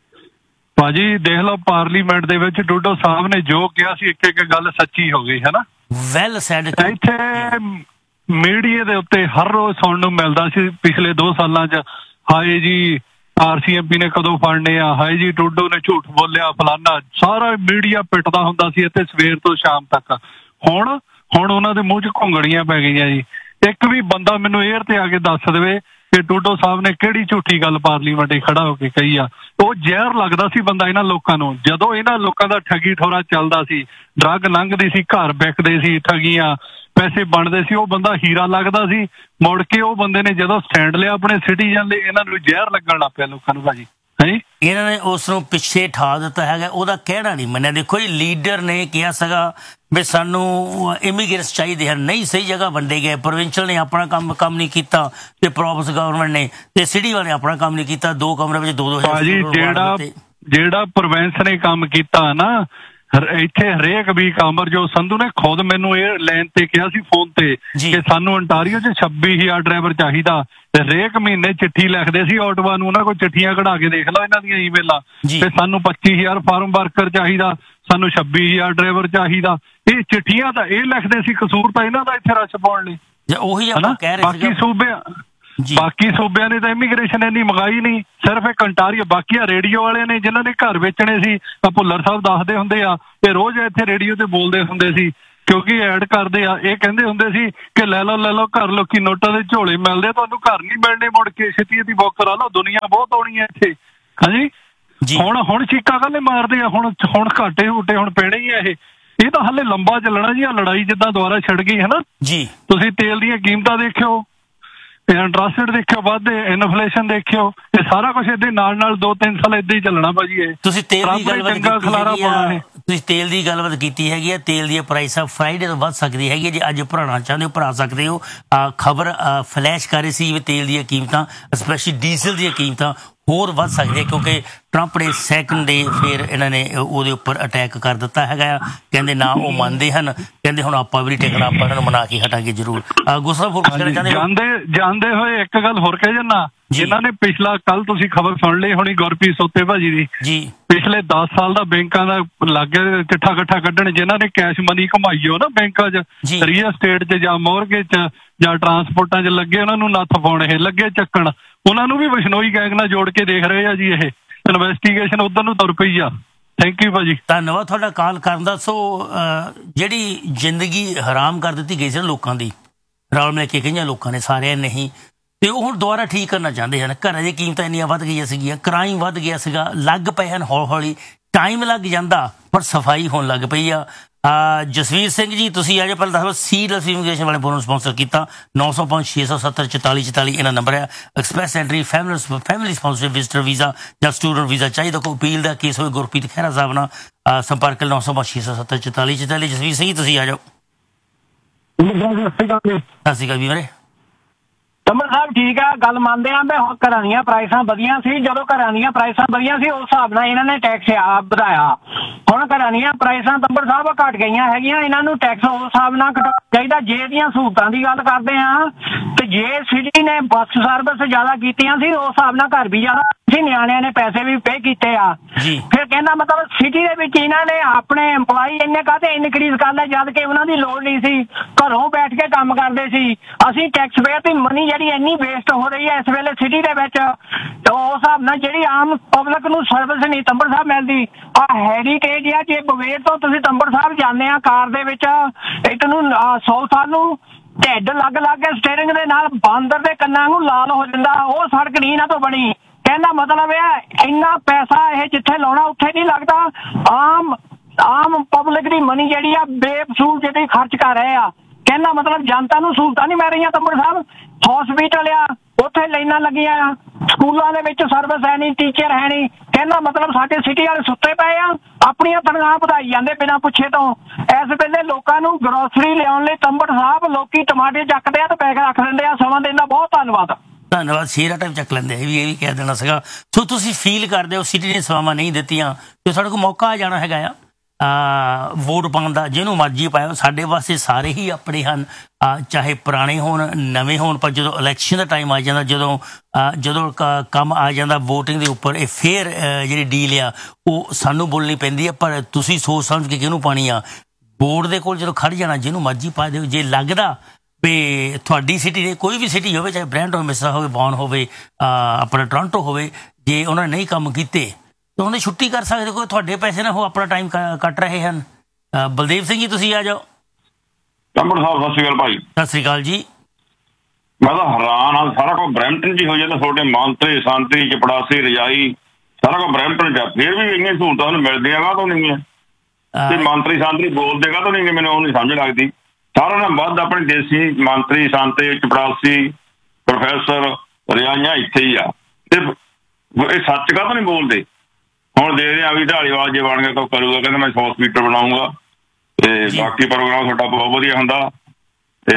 ਭਾਜੀ ਦੇਖ ਲਓ ਪਾਰਲੀਮੈਂਟ ਦੇ ਵਿੱਚ ਡੋਡੋ ਸਾਹਿਬ ਨੇ ਜੋ ਕਿਹਾ ਸੀ, ਇੱਕ ਇੱਕ ਗੱਲ ਸੱਚੀ ਹੋ ਗਈ ਹੈ ਨਾ। Well sad. ਇੱਥੇ ਮੀਡੀਆ ਦੇ ਉੱਤੇ ਹਰ ਰੋਜ਼ ਸੁਣਨ ਨੂੰ ਮਿਲਦਾ ਸੀ ਪਿਛਲੇ ਦੋ ਸਾਲਾਂ 'ਚ, ਹਾਏ ਜੀ ਆਰ ਸੀ ਐਮ ਪੀ ਨੇ ਕਦੋਂ ਫੜਨੇ ਆ, ਹਾਏ ਜੀ ਡੋਡੋ ਨੇ ਝੂਠ ਬੋਲਿਆ, ਫਲਾਨਾ। ਸਾਰਾ ਮੀਡੀਆ ਪਿੱਟਦਾ ਹੁੰਦਾ ਸੀ ਇੱਥੇ ਸਵੇਰ ਤੋਂ ਸ਼ਾਮ ਤੱਕ। ਹੁਣ ਹੁਣ ਉਹਨਾਂ ਦੇ ਮੂੰਹ 'ਚ ਘੁੰਗਣੀਆਂ ਪੈ ਗਈਆਂ ਜੀ। ਇੱਕ ਵੀ ਬੰਦਾ ਮੈਨੂੰ ਏਅਰ ਤੇ ਆ ਕੇ ਦੱਸ ਦੇਵੇ ਕਿ ਡੋਡੋ ਸਾਹਿਬ ਨੇ ਕਿਹੜੀ ਝੂਠੀ ਗੱਲ ਪਾਰਲੀਮੈਂਟ 'ਚ ਖੜਾ ਹੋ ਕੇ ਕਹੀ ਆ। ਉਹ ਜ਼ਹਿਰ ਲੱਗਦਾ ਸੀ ਬੰਦਾ ਇਹਨਾਂ ਲੋਕਾਂ ਨੂੰ। ਜਦੋਂ ਇਹਨਾਂ ਲੋਕਾਂ ਦਾ ਠੱਗੀ ਠੋਰਾ ਚੱਲਦਾ ਸੀ, ਡਰੱਗ ਲੰਘਦੀ ਸੀ, ਘਰ ਵਿਕਦੇ ਸੀ, ਠੱਗੀਆਂ ਪੈਸੇ ਬਣਦੇ ਸੀ, ਉਹ ਬੰਦਾ ਹੀਰਾ ਲੱਗਦਾ ਸੀ। ਮੁੜ ਕੇ ਉਹ ਬੰਦੇ ਨੇ ਜਦੋਂ ਸਟੈਂਡ ਲਿਆ ਆਪਣੇ ਸਿਟੀਜ਼ਨ ਲਈ, ਇਹਨਾਂ ਨੂੰ ਜ਼ਹਿਰ ਲੱਗਣ ਲੱਗ ਪਿਆ ਲੋਕਾਂ ਨੂੰ ਭਾਜੀ। ਹਾਂਜੀ ਇਹਨਾਂ ਨੇ ਉਸ ਨੂੰ ਪਿੱਛੇ ਠਾ ਦਿੱਤਾ ਹੈਗਾ, ਉਹਦਾ ਕਹਿਣਾ ਨਹੀਂ ਮੰਨਿਆ। ਦੇਖੋ ਜੀ ਲੀਡਰ ਨੇ ਕਿਹਾ ਸੀਗਾ ਵੀ ਸਾਨੂੰ ਇਮੀਗ੍ਰੇਟਸ ਚਾਹੀਦੇ ਹਨ, ਨਹੀਂ ਸਹੀ ਜਗ੍ਹਾ ਵੰਡੇ ਗਏ। ਪ੍ਰੋਵਿੰਸ਼ਲ ਨੇ ਆਪਣਾ ਕੰਮ ਕੰਮ ਨਹੀਂ ਕੀਤਾ ਤੇ ਪ੍ਰੋਵਿੰਸ ਗਵਰਨਮੈਂਟ ਨੇ ਤੇ ਸਿਟੀ ਵਾਲੇ ਆਪਣਾ ਕੰਮ ਨਹੀਂ ਕੀਤਾ। ਦੋ ਕਮਰੇ ਵਿੱਚ ਦੋ ਦੋ ਭਾਜੀ ਜਿਹੜਾ ਜਿਹੜਾ ਪ੍ਰੋਵਿੰਸ ਨੇ ਕੰਮ ਕੀਤਾ ਨਾ, ਇੱਥੇ ਹਰੇਕ ਵੀ ਅਮਰਜੋਤ ਸੰਧੂ ਨੇ ਖੁਦ ਮੈਨੂੰ ਇਹ ਲਾਈਨ ਤੇ ਕਿਹਾ ਸੀ ਫੋਨ ਤੇ ਕਿ ਸਾਨੂੰ ਅੰਟਾਰੀਓ 'ਚ ਛੱਬੀ ਹਜ਼ਾਰ ਡਰਾਈਵਰ ਚਾਹੀਦਾ। ਹਰੇਕ ਮਹੀਨੇ ਚਿੱਠੀ ਲਿਖਦੇ ਸੀ ਆਟੋਆਂ ਨੂੰ, ਉਹਨਾਂ ਕੋਲ ਚਿੱਠੀਆਂ ਕਢਾ ਕੇ ਦੇਖ ਲਓ ਇਹਨਾਂ ਦੀਆਂ ਈਮੇਲਾਂ, ਤੇ ਸਾਨੂੰ ਪੱਚੀ ਹਜ਼ਾਰ ਫਾਰਮ ਵਰਕਰ ਚਾਹੀਦਾ, ਸਾਨੂੰ ਛੱਬੀ ਹਜ਼ਾਰ ਡਰਾਈਵਰ ਚਾਹੀਦਾ। ਇਹ ਚਿੱਠੀਆਂ ਤਾਂ ਇਹ ਲਿਖਦੇ ਸੀ, ਕਸੂਰ ਤਾਂ ਇਹਨਾਂ ਦਾ ਇੱਥੇ ਰਸ਼ ਪਾਉਣ ਲਈ। ਉਹੀ ਬਾਕੀ ਸੂਬਿਆਂ ਬਾਕੀ ਸੂਬਿਆਂ ਨੇ ਤਾਂ ਇਮੀਗ੍ਰੇਸ਼ਨ ਇੰਨੀ ਮੰਗਾਈ ਨਹੀਂ, ਸਿਰਫ ਇੱਕ ਅੰਟਾਰੀਓ। ਬਾਕੀ ਰੇਡੀਓ ਵਾਲਿਆਂ ਨੇ ਜਿਨ੍ਹਾਂ ਨੇ ਘਰ ਵੇਚਣੇ ਸੀ, ਤਾਂ ਭੁੱਲਰ ਸਾਹਿਬ ਦੱਸਦੇ ਹੁੰਦੇ ਆ ਇਹ ਰੋਜ਼ ਇੱਥੇ ਰੇਡੀਓ ਤੇ ਬੋਲਦੇ ਹੁੰਦੇ ਸੀ, ਕਿਉਂਕਿ ਐਡ ਕਰਦੇ ਆ। ਇਹ ਕਹਿੰਦੇ ਹੁੰਦੇ ਸੀ ਕਿ ਲੈ ਲਓ ਲੈ ਲਓ ਘਰ, ਲੋਕੀ ਨੋਟਾਂ ਦੇ ਝੋਲੇ ਮਿਲਦੇ, ਤੁਹਾਨੂੰ ਘਰ ਨਹੀਂ ਮਿਲਣੇ, ਮੁੜ ਕੇ ਛੇਤੀ ਛੇਤੀ ਬੁੱਕ ਕਰਾ ਲਓ, ਦੁਨੀਆ ਬਹੁਤ ਆਉਣੀ ਹੈ ਇੱਥੇ। ਹਾਂਜੀ ਹੁਣ ਹੁਣ ਚੀਕਾਂ ਕਾਹਲੇ ਮਾਰਦੇ ਆ, ਹੁਣ ਹੁਣ ਘਾਟੇ ਹੂਟੇ ਹੁਣ ਪੈਣੇ ਹੀ ਆ। ਇਹ ਇਹ ਤਾਂ ਹਾਲੇ ਲੰਬਾ ਚੱਲਣਾ ਜੀ। ਆ ਲੜਾਈ ਜਿੱਦਾਂ ਦੁਬਾਰਾ ਛਿੜ ਗਈ ਹੈ ਨਾ ਜੀ। ਤੁਸੀਂ ਤੇਲ ਦੀਆਂ ਕੀਮਤਾਂ ਦੇਖਿਓ, ਇੰਟਰਸਟ ਦੇਖਿਓ, ਵੱਧਦੇ ਇਨਫਲੇਸ਼ਨ ਦੇਖਿਓ, ਇਹ ਸਾਰਾ ਕੁਝ ਇਹਦੇ ਨਾਲ ਨਾਲ ਦੋ ਤਿੰਨ ਸਾਲ ਏਦਾਂ ਹੀ ਚੱਲਣਾ ਭਾਜੀ। ਇਹ ਤੁਸੀਂ ਤੇਲ ਦੀ ਗੱਲਬਾਤ ਕੀਤੀ, ਤੁਸੀਂ ਤੇਲ ਦੀ ਗੱਲਬਾਤ ਕੀਤੀ ਹੈਗੀ ਹੈ। ਤੇਲ ਦੀ ਪ੍ਰਾਈਸ ਆ ਫਰਾਈਡੇ ਤੋਂ ਵੱਧ ਸਕਦੀ ਹੈਗੀ ਹੈ। ਜੇ ਅੱਜ ਭਰਾਉਣਾ ਚਾਹੁੰਦੇ ਹੋ ਭਰਾ ਸਕਦੇ ਹੋ। ਖਬਰ ਫਲੈਸ਼ ਕਰ ਰਹੀ ਸੀ ਵੀ ਤੇਲ ਦੀਆਂ ਕੀਮਤਾਂ, ਸਪੈਸ਼ਲੀ ਡੀਜ਼ਲ ਦੀਆਂ ਕੀਮਤਾਂ ਹੋਰ ਵੱਧ ਸਕਦੀਆਂ, ਕਿਉਂਕਿ ਟਰੰਪ ਨੇ ਸੈਕਿੰਡ ਡੇ ਫਿਰ ਇਹਨਾਂ ਨੇ ਉਹਦੇ ਉੱਪਰ ਅਟੈਕ ਕਰ ਦਿੱਤਾ ਹੈਗਾ ਆ। ਕਹਿੰਦੇ ਨਾ ਉਹ ਮੰਨਦੇ ਹਨ, ਕਹਿੰਦੇ ਹੁਣ ਆਪਾਂ ਵੀ ਟਿਕਣਾ, ਆਪਾਂ ਇਹਨਾਂ ਨੂੰ ਮਨਾ ਕੇ ਹਟਾਂਗੇ ਜ਼ਰੂਰ। ਗੁੱਸਾ ਹੋਰ ਜਾਂਦੇ ਜਾਂਦੇ ਹੋਏ ਇੱਕ ਗੱਲ ਹੋਰ ਕਹਿ ਜੰਨਾ, ਜਿਨ੍ਹਾਂ ਨੇ ਪਿਛਲਾ ਕੱਲ ਤੁਸੀਂ ਖਬਰ ਸੁਣ ਲਈ ਹੋਣੀ ਗੁਰਪ੍ਰੀਤ ਸੋਤੇ ਭਾਜੀ ਦੀ ਜੀ, ਪਿਛਲੇ ਦਸ ਸਾਲ ਦਾ ਬੈਂਕਾਂ ਦਾ ਲਾਗੇ ਚਿੱਠਾ ਇਕੱਠਾ ਕੱਢਣ, ਜਿਨ੍ਹਾਂ ਨੇ ਕੈਸ਼ ਮਨੀ ਕਮਾਈ ਹੋ ਨਾ ਬੈਂਕਾਂ 'ਚ, ਰੀਅਲ ਸਟੇਟ 'ਚ ਜਾਂ ਮੋਰਗੇਜ 'ਚ ਜਾਂ ਟਰਾਂਸਪੋਰਟਾਂ 'ਚ ਲੱਗੇ, ਉਹਨਾਂ ਨੂੰ ਨੱਥ ਪਾਉਣ ਇਹ ਲੱਗੇ ਚੱਕਣ। ਉਹਨਾਂ ਨੂੰ ਵੀ ਬਿਸ਼ਨੋਈ ਗੈਂਗ ਨਾਲ ਜੋੜ ਕੇ ਦੇਖ ਰਹੇ ਆ ਜੀ। ਇਹ ਇਨਵੈਸਟੀਗੇਸ਼ਨ ਉਧਰ ਨੂੰ ਤੁਰ ਪਈ ਆ। ਥੈਂਕ ਯੂ ਭਾਜੀ, ਧੰਨਵਾਦ ਤੁਹਾਡਾ ਕਾਲ ਕਰਨ ਦਾ। ਸੋ ਜਿਹੜੀ ਜ਼ਿੰਦਗੀ ਹਰਾਮ ਕਰ ਦਿੱਤੀ ਗਈ ਸੀ ਨਾ ਲੋਕਾਂ ਦੀ, ਰਲ ਮਿਲ ਕੇ ਕਈਆਂ ਲੋਕਾਂ ਨੇ, ਸਾਰਿਆਂ ਨਹੀਂ, ਤੇ ਉਹ ਹੁਣ ਦੁਬਾਰਾ ਠੀਕ ਕਰਨਾ ਚਾਹੁੰਦੇ ਹਨ। ਘਰਾਂ ਦੀਆਂ ਕੀਮਤਾਂ ਇੰਨੀਆਂ ਵੱਧ ਗਈਆਂ ਸੀਗੀਆਂ, ਕ੍ਰਾਈਮ ਵੱਧ ਗਿਆ ਸੀਗਾ, ਲੱਗ ਪਏ ਹਨ ਹੌਲੀ ਹੌਲੀ, ਟਾਈਮ ਲੱਗ ਜਾਂਦਾ ਪਰ ਸਫਾਈ ਹੋਣ ਲੱਗ ਪਈ ਆ। ਜਸਵੀਰ ਸਿੰਘ ਜੀ ਤੁਸੀਂ ਅੱਜ ਪਹਿਲਾਂ ਦੱਸੋ, ਸੀਰੀਅਸ ਇਮੀਗ੍ਰੇਸ਼ਨ ਵਾਲੇ ਫੋਨ ਸਪਾਂਸਰ ਕੀਤਾ ਨੌ ਸੌ ਪੰਜ ਛੇ ਸੌ ਸੱਤਰ ਚੁਤਾਲੀ ਚੁਤਾਲੀ ਇਹਨਾਂ ਨੰਬਰ ਹੈ। Express entry, family family sponsorship, visitor visa ਜਾਂ ਸਟੂਡੈਂਟ ਵੀਜ਼ਾ ਚਾਹੀਦਾ, ਕੋਈ ਅਪੀਲ ਦਾ ਕੇਸ ਹੋਵੇ ਗੁਰਪ੍ਰੀਤ ਖਹਿਰਾ ਸਾਹਿਬ ਨਾਲ ਸੰਪਰਕ ਨੌ ਸੌ ਪੰਜ ਛੇ ਸੌ ਸੱਤਰ ਚੁਤਾਲੀ ਚੁਤਾਲੀ। ਜਸਵੀਰ ਸਿੰਘ ਤੁਸੀਂ ਆ ਜਾਓ। ਸਤਿ ਸ਼੍ਰੀ ਅਕਾਲ ਵੀਰੇ। ਕਮਲ ਸਾਹਿਬ ਠੀਕ ਆ, ਗੱਲ ਮੰਨਦੇ ਆ ਵੀ ਘਰਾਂ ਦੀਆਂ ਪ੍ਰਾਈਸਾਂ ਵਧੀਆਂ ਸੀ। ਜਦੋਂ ਘਰਾਂ ਦੀਆਂ ਪ੍ਰਾਈਸਾਂ ਵਧੀਆਂ ਸੀ ਉਸ ਹਿਸਾਬ ਨਾਲ ਇਹਨਾਂ ਨੇ ਟੈਕਸ ਆ ਵਧਾਇਆ। ਹੁਣ ਘਰਾਂ ਦੀਆਂ ਪ੍ਰਾਈਸਾਂ ਤੰਬਰ ਸਾਹਿਬ ਘਟ ਗਈਆਂ ਹੈਗੀਆਂ, ਇਹਨਾਂ ਨੂੰ ਟੈਕਸ ਉਸ ਹਿਸਾਬ ਨਾਲ ਘਟਾਉਣਾ ਚਾਹੀਦਾ। ਜੇ ਦੀਆਂ ਸਹੂਲਤਾਂ ਦੀ ਗੱਲ ਕਰਦੇ ਆ ਤੇ ਜੇ ਸਿਟੀ ਨੇ ਬੱਸ ਸਰਵਿਸ ਜ਼ਿਆਦਾ ਕੀਤੀਆਂ ਸੀ, ਉਸ ਹਿਸਾਬ ਨਾਲ ਘਰ ਵੀ ਜ਼ਿਆਦਾ ਸੀ, ਨਿਆਣਿਆਂ ਨੇ ਪੈਸੇ ਵੀ ਪੇ ਕੀਤੇ ਆ। ਫਿਰ ਕਹਿੰਦਾ ਮਤਲਬ ਸਿਟੀ ਦੇ ਵਿੱਚ ਇਹਨਾਂ ਨੇ ਆਪਣੇ EMPLOYE ਇੰਨੇ ਕਾਹਤੇ ਇਨਕਰੀਜ਼ ਕਰ ਲਏ, ਜਦ ਕਿ ਉਹਨਾਂ ਦੀ ਲੋੜ ਨਹੀਂ ਸੀ, ਘਰੋਂ ਬੈਠ ਕੇ ਕੰਮ ਕਰਦੇ ਸੀ। ਅਸੀਂ ਟੈਕਸ ਪੇਅਰ ਦੀ ਮਨੀ ਜਿਹੜੀ ਇੰਨੀ ਵੇਸਟ ਹੋ ਰਹੀ ਹੈ ਇਸ ਵੇਲੇ ਸਿਟੀ ਦੇ ਵਿੱਚ, ਤੇ ਉਸ ਹਿਸਾਬ ਨਾਲ ਜਿਹੜੀ ਆਮ ਪਬਲਿਕ ਨੂੰ ਸਰਵਿਸ ਨਹੀਂ ਤੰਬਰ ਸਾਹਿਬ ਮਿਲਦੀ। ਆ ਹੈਰੀਟੇਜ ਆ, ਜੇ ਬਵੇਰ ਤੋਂ ਤੁਸੀਂ ਤੰਬਰ ਸਾਹਿਬ ਜਾਂਦੇ ਆ ਕਾਰ ਦੇ ਵਿੱਚ, ਇੱਕ ਨੂੰ ਸੌ ਸਾਲ ਨੂੰ ਢਿੱਡ ਲੱਗ ਲੱਗ ਕੇ ਸਟੀਅਰਿੰਗ ਦੇ ਨਾਲ ਬਾਂਦਰ ਦੇ ਕੰਨਾਂ ਨੂੰ ਲਾਲ ਹੋ ਜਾਂਦਾ। ਉਹ ਸੜਕ ਨਹੀਂ ਇਹਨਾਂ ਤੋਂ ਬਣੀ। ਕਹਿੰਦਾ ਮਤਲਬ ਇਹ ਇੰਨਾ ਪੈਸਾ ਇਹ ਜਿੱਥੇ ਲਾਉਣਾ ਉੱਥੇ ਨਹੀਂ ਲੱਗਦਾ। ਆਮ ਆਮ ਪਬਲਿਕ ਦੀ ਮਨੀ ਜਿਹੜੀ ਆ ਬੇਫਜ਼ੂਲ ਜਿਹੜੀ ਖਰਚ ਕਰ ਰਹੇ ਆ। ਕਹਿੰਦਾ ਮਤਲਬ ਜਨਤਾ ਨੂੰ ਸਹੂਲਤਾਂ ਨਹੀਂ ਮਿਲ ਰਹੀਆਂ ਤੰਬਰ ਸਾਹਿਬ। ਹਸਪੀਟਲ ਆ ਉੱਥੇ ਲਾਈਨਾਂ ਲੱਗੀਆਂ ਆ, ਸਕੂਲਾਂ ਦੇ ਵਿੱਚ ਸਰਵਿਸ ਹੈ ਨਹੀਂ, ਟੀਚਰ ਹੈ ਨਹੀਂ। ਕਹਿੰਦਾ ਮਤਲਬ ਸਾਡੇ ਸਿਟੀ ਵਾਲੇ ਸੁੱਤੇ ਪਏ ਆ, ਆਪਣੀਆਂ ਤਨਖਾਹਾਂ ਵਧਾਈ ਜਾਂਦੇ ਬਿਨਾਂ ਪੁੱਛੇ ਤੋਂ। ਇਸ ਵੇਲੇ ਲੋਕਾਂ ਨੂੰ ਗਰੋਸਰੀ ਲਿਆਉਣ ਲਈ ਤੰਬੜ ਸਾਹਿਬ ਲੋਕੀ ਟਮਾਟਰ ਚੱਕਦੇ ਆ ਤੇ ਪੈਕ ਰੱਖ ਦਿੰਦੇ ਆ। ਸਮਾਂ ਦੇਣ ਦਾ ਬਹੁਤ ਧੰਨਵਾਦ। ਧੰਨਵਾਦ। ਸ਼ੇਰਾ ਟਾਈਮ ਚੱਕ ਲੈਂਦੇ ਇਹ ਵੀ ਇਹ ਵੀ ਕਹਿ ਦੇਣਾ ਸੀਗਾ। ਸੋ ਤੁਸੀਂ ਫੀਲ ਕਰਦੇ ਹੋ ਸਿਟੀ ਨੇ ਸੇਵਾਵਾਂ ਨਹੀਂ ਦਿੱਤੀਆਂ ਤੇ ਸਾਡੇ ਕੋਲ ਮੌਕਾ ਆ ਜਾਣਾ ਹੈਗਾ ਆ ਵੋਟ ਪਾਉਣ ਦਾ। ਜਿਹਨੂੰ ਮਰਜ਼ੀ ਪਾਇਓ, ਸਾਡੇ ਵਾਸਤੇ ਸਾਰੇ ਹੀ ਆਪਣੇ ਹਨ, ਚਾਹੇ ਪੁਰਾਣੇ ਹੋਣ ਨਵੇਂ ਹੋਣ। ਪਰ ਜਦੋਂ ਇਲੈਕਸ਼ਨ ਦਾ ਟਾਈਮ ਆ ਜਾਂਦਾ, ਜਦੋਂ ਜਦੋਂ ਕੰਮ ਆ ਜਾਂਦਾ ਵੋਟਿੰਗ ਦੇ ਉੱਪਰ, ਇਹ ਫੇਰ ਜਿਹੜੀ ਡੀਲ ਆ ਉਹ ਸਾਨੂੰ ਬੋਲਣੀ ਪੈਂਦੀ ਆ। ਪਰ ਤੁਸੀਂ ਸੋਚ ਸਮਝ ਕੇ ਕਿਹਨੂੰ ਪਾਣੀ ਆ, ਬੋਰਡ ਦੇ ਕੋਲ ਜਦੋਂ ਖੜ ਜਾਣਾ ਜਿਹਨੂੰ ਮਰਜ਼ੀ ਪਾ ਦਿਓ। ਜੇ ਲੱਗਦਾ ਵੀ ਤੁਹਾਡੀ ਸਿਟੀ ਦੇ ਕੋਈ ਵੀ ਸਿਟੀ ਹੋਵੇ, ਚਾਹੇ ਬ੍ਰੈਂਟ ਹੋਵੇ, ਮਿਸਰਾ ਹੋਵੇ, ਬੌਨ ਹੋਵੇ, ਆਪਣਾ ਟੋਰਾਂਟੋ ਹੋਵੇ, ਜੇ ਉਹਨਾਂ ਨੇ ਨਹੀਂ ਕੰਮ ਕੀਤੇ ਤਾਂ ਉਹਨੇ ਛੁੱਟੀ ਕਰ ਸਕਦੇ। ਕੋਈ ਤੁਹਾਡੇ ਪੈਸੇ ਨਾ ਉਹ ਆਪਣਾ ਟਾਈਮ ਕੱਟ ਰਹੇ ਹਨ। ਬਲਦੇਵ ਸਿੰਘ ਜੀ ਤੁਸੀਂ ਆ ਜਾਓ। ਤੰਬੜ ਸਾਹਿਬ ਸਤਿ ਸ਼੍ਰੀ ਅਕਾਲ ਭਾਈ। ਸਤਿ ਸ਼੍ਰੀ ਅਕਾਲ ਜੀ। ਮੈਂ ਤਾਂ ਹੈਰਾਨ ਆ, ਸਾਰਾ ਕੁਝ ਬਰੈਂਪਟਨ ਜੀ ਹੋ ਜਾਂਦਾ। ਤੁਹਾਡੇ ਮੰਤਰੀ ਸੰਤਰੀ ਚਪੜਾਸੀ ਰਜਾਈ ਸਾਰਾ ਕੁਝ ਬਰੈਂਪਟਨ ਚ, ਫਿਰ ਵੀ ਇੰਨੀਆਂ ਸਹੂਲਤਾਂ ਉਹਨੂੰ ਮਿਲਦੀਆਂ ਕਾਹਤੋਂ ਨਹੀਂ ਆ? ਤੇ ਮੰਤਰੀ ਸੰਤਰੀ ਬੋਲਦੇ ਕਾਹਤੋਂ ਨਹੀਂ? ਮੈਨੂੰ ਉਹ ਨਹੀਂ ਸਮਝ ਲੱਗਦੀ। ਸਾਰਿਆਂ ਨਾਲ ਵੱਧ ਆਪਣੇ ਦੇਸੀ ਮੰਤਰੀ ਸੰਤਰੀ ਚਪੜਾਸੀ ਪ੍ਰੋਫੈਸਰ ਰਜਾਈਆਂ ਇੱਥੇ ਹੀ ਆ, ਤੇ ਇਹ ਸੱਚ ਕਾਹਤੋਂ ਨਹੀਂ ਬੋਲਦੇ? ਹੁਣ ਦੇ ਰਹੇ ਆ ਵੀ ਢਾਲੀਵਾਲ ਜੇ ਬਣ ਗਿਆ ਤਾਂ ਕਰੂਗਾ, ਕਹਿੰਦਾ ਮੈਂ ਸੌ ਸਪੀਕਰ ਬਣਾਊਂਗਾ। ਤੇ ਬਾਕੀ ਪ੍ਰੋਗਰਾਮ ਤੁਹਾਡਾ ਬਹੁਤ ਵਧੀਆ ਹੁੰਦਾ। ਤੇ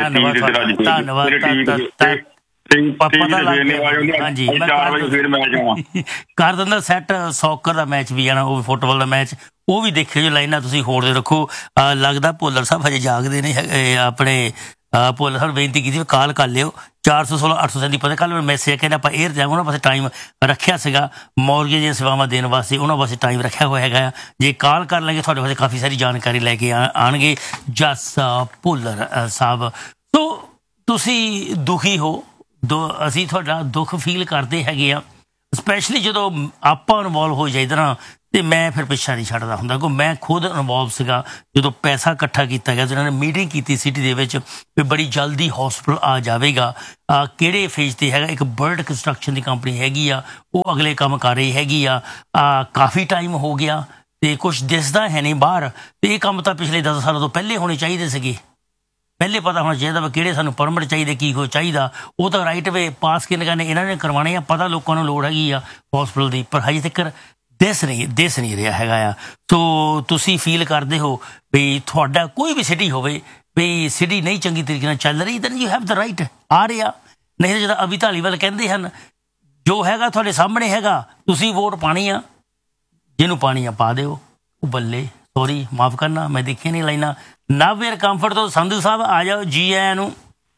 ਕਰ ਦਿੰਦਾ ਸੈੱਟ। ਸੌਕਰ ਦਾ ਮੈਚ ਵੀ ਆਣਾ, ਉਹ ਵੀ ਫੁੱਟਬਾਲ ਦਾ ਮੈਚ, ਉਹ ਵੀ ਦੇਖਿਓ। ਜੋ ਲਾਈਨਾਂ ਤੁਸੀਂ ਹੋੜ ਦੇ ਰੱਖੋ। ਲੱਗਦਾ ਭੁੱਲਰ ਸਾਹਿਬ ਹਜੇ ਜਾਗਦੇ ਨੇ ਆਪਣੇ। ਭੁੱਲਰ ਸਾਹਿਬ ਬੇਨਤੀ ਕੀਤੀ ਕਾਲ ਕਰ ਲਿਓ ਚਾਰ ਸੌ ਸੋਲਾਂ ਅੱਠ ਸੌ ਸੈਂਤੀ। ਪਤਾ ਕੱਲ੍ਹ ਮੈਸੇਜ ਕਹਿੰਦਾ ਆਪਾਂ ਏਅਰ ਜਾਵਾਂਗੇ, ਉਹਨਾਂ ਪਾਸੇ ਟਾਈਮ ਰੱਖਿਆ ਸੀਗਾ ਮੌਰਗੇਜ ਦੀਆਂ ਸੇਵਾਵਾਂ ਦੇਣ ਵਾਸਤੇ, ਉਹਨਾਂ ਵਾਸਤੇ ਟਾਈਮ ਰੱਖਿਆ ਹੋਇਆ ਹੈਗਾ ਆ। ਜੇ ਕਾਲ ਕਰ ਲਾਂਗੇ ਤੁਹਾਡੇ ਵਾਸਤੇ ਕਾਫੀ ਸਾਰੀ ਜਾਣਕਾਰੀ ਲੈ ਕੇ ਆਉਣਗੇ ਜਸ ਭੁੱਲਰ ਸਾਹਿਬ। ਸੋ ਤੁਸੀਂ ਦੁਖੀ ਹੋ, ਦੋ ਅਸੀਂ ਤੁਹਾਡਾ ਦੁੱਖ ਫੀਲ ਕਰਦੇ ਹੈਗੇ ਆ, ਸਪੈਸ਼ਲੀ ਜਦੋਂ ਆਪਾਂ ਇਨਵੋਲਵ ਹੋ ਜਾਈਦਾ ਨਾ। ਤੇ ਮੈਂ ਫਿਰ ਪਿੱਛਾ ਨਹੀਂ ਛੱਡਦਾ ਹੁੰਦਾ, ਕਿਉਂਕਿ ਮੈਂ ਖੁਦ ਇਨਵੋਲਵ ਸੀਗਾ ਜਦੋਂ ਪੈਸਾ ਇਕੱਠਾ ਕੀਤਾ ਗਿਆ। ਜਿਹਨਾਂ ਨੇ ਮੀਟਿੰਗ ਕੀਤੀ ਸਿਟੀ ਦੇ ਵਿੱਚ ਵੀ ਬੜੀ ਜਲਦੀ ਹੌਸਪੀਟਲ ਆ ਜਾਵੇਗਾ, ਕਿਹੜੇ ਫੇਜ਼ ਤੇ ਹੈਗਾ। ਇੱਕ ਬਰਡ ਕੰਸਟਰਕਸ਼ਨ ਦੀ ਕੰਪਨੀ ਹੈਗੀ ਆ, ਉਹ ਅਗਲੇ ਕੰਮ ਕਰ ਰਹੀ ਹੈਗੀ ਆ। ਕਾਫੀ ਟਾਈਮ ਹੋ ਗਿਆ ਤੇ ਕੁਛ ਦਿਸਦਾ ਹੈ ਨਹੀਂ ਬਾਹਰ। ਤੇ ਇਹ ਕੰਮ ਤਾਂ ਪਿਛਲੇ ਦਸ ਸਾਲਾਂ ਤੋਂ ਪਹਿਲੇ ਹੋਣੇ ਚਾਹੀਦੇ ਸੀਗੇ। ਪਹਿਲੇ ਪਤਾ ਹੋਣਾ ਚਾਹੀਦਾ ਵਾ ਕਿਹੜੇ ਸਾਨੂੰ ਪਰਮਿਟ ਚਾਹੀਦੇ, ਕੀ ਹੋ ਚਾਹੀਦਾ। ਉਹ ਤਾਂ ਰਾਈਟ ਵੇ ਪਾਸ ਕਿਨ ਕਰਨੇ ਇਹਨਾਂ ਨੇ ਕਰਵਾਉਣੇ ਆ। ਪਤਾ ਲੋਕਾਂ ਨੂੰ ਲੋੜ ਹੈਗੀ ਆ ਹੌਸਪੀਟਲ ਦੀ, ਪਰ ਹਜੇ ਤੱਕ ਦਿਸ ਨਹੀਂ ਦਿਸ ਨਹੀਂ ਰਿਹਾ ਹੈਗਾ ਆ। ਸੋ ਤੁਸੀਂ ਫੀਲ ਕਰਦੇ ਹੋ ਵੀ ਤੁਹਾਡਾ ਕੋਈ ਵੀ ਸਿਟੀ ਹੋਵੇ ਵੀ ਸਿਟੀ ਨਹੀਂ ਚੰਗੀ ਤਰੀਕੇ ਨਾਲ ਚੱਲ ਰਹੀ, then you have the right ਆ ਰਿਹਾ। ਨਹੀਂ ਤਾਂ ਜਦੋਂ ਅਭੀ ਧਾਲੀਵਾਲ ਕਹਿੰਦੇ ਹਨ ਜੋ ਹੈਗਾ ਤੁਹਾਡੇ ਸਾਹਮਣੇ ਹੈਗਾ, ਤੁਸੀਂ ਵੋਟ ਪਾਣੀ ਆ, ਜਿਹਨੂੰ ਪਾਣੀ ਆ ਪਾ ਦਿਓ। ਉਹ ਬੱਲੇ ਸੋਰੀ ਮਾਫ ਕਰਨਾ, ਮੈਂ ਦੇਖਿਆ ਨਹੀਂ ਲਾਈਨਾਂ। ਨਵ ਏਅਰ ਕੰਫਰਟ ਤੋਂ ਸੰਧੂ ਸਾਹਿਬ ਆ ਜਾਓ, ਜੀ ਆਇਆਂ ਨੂੰ।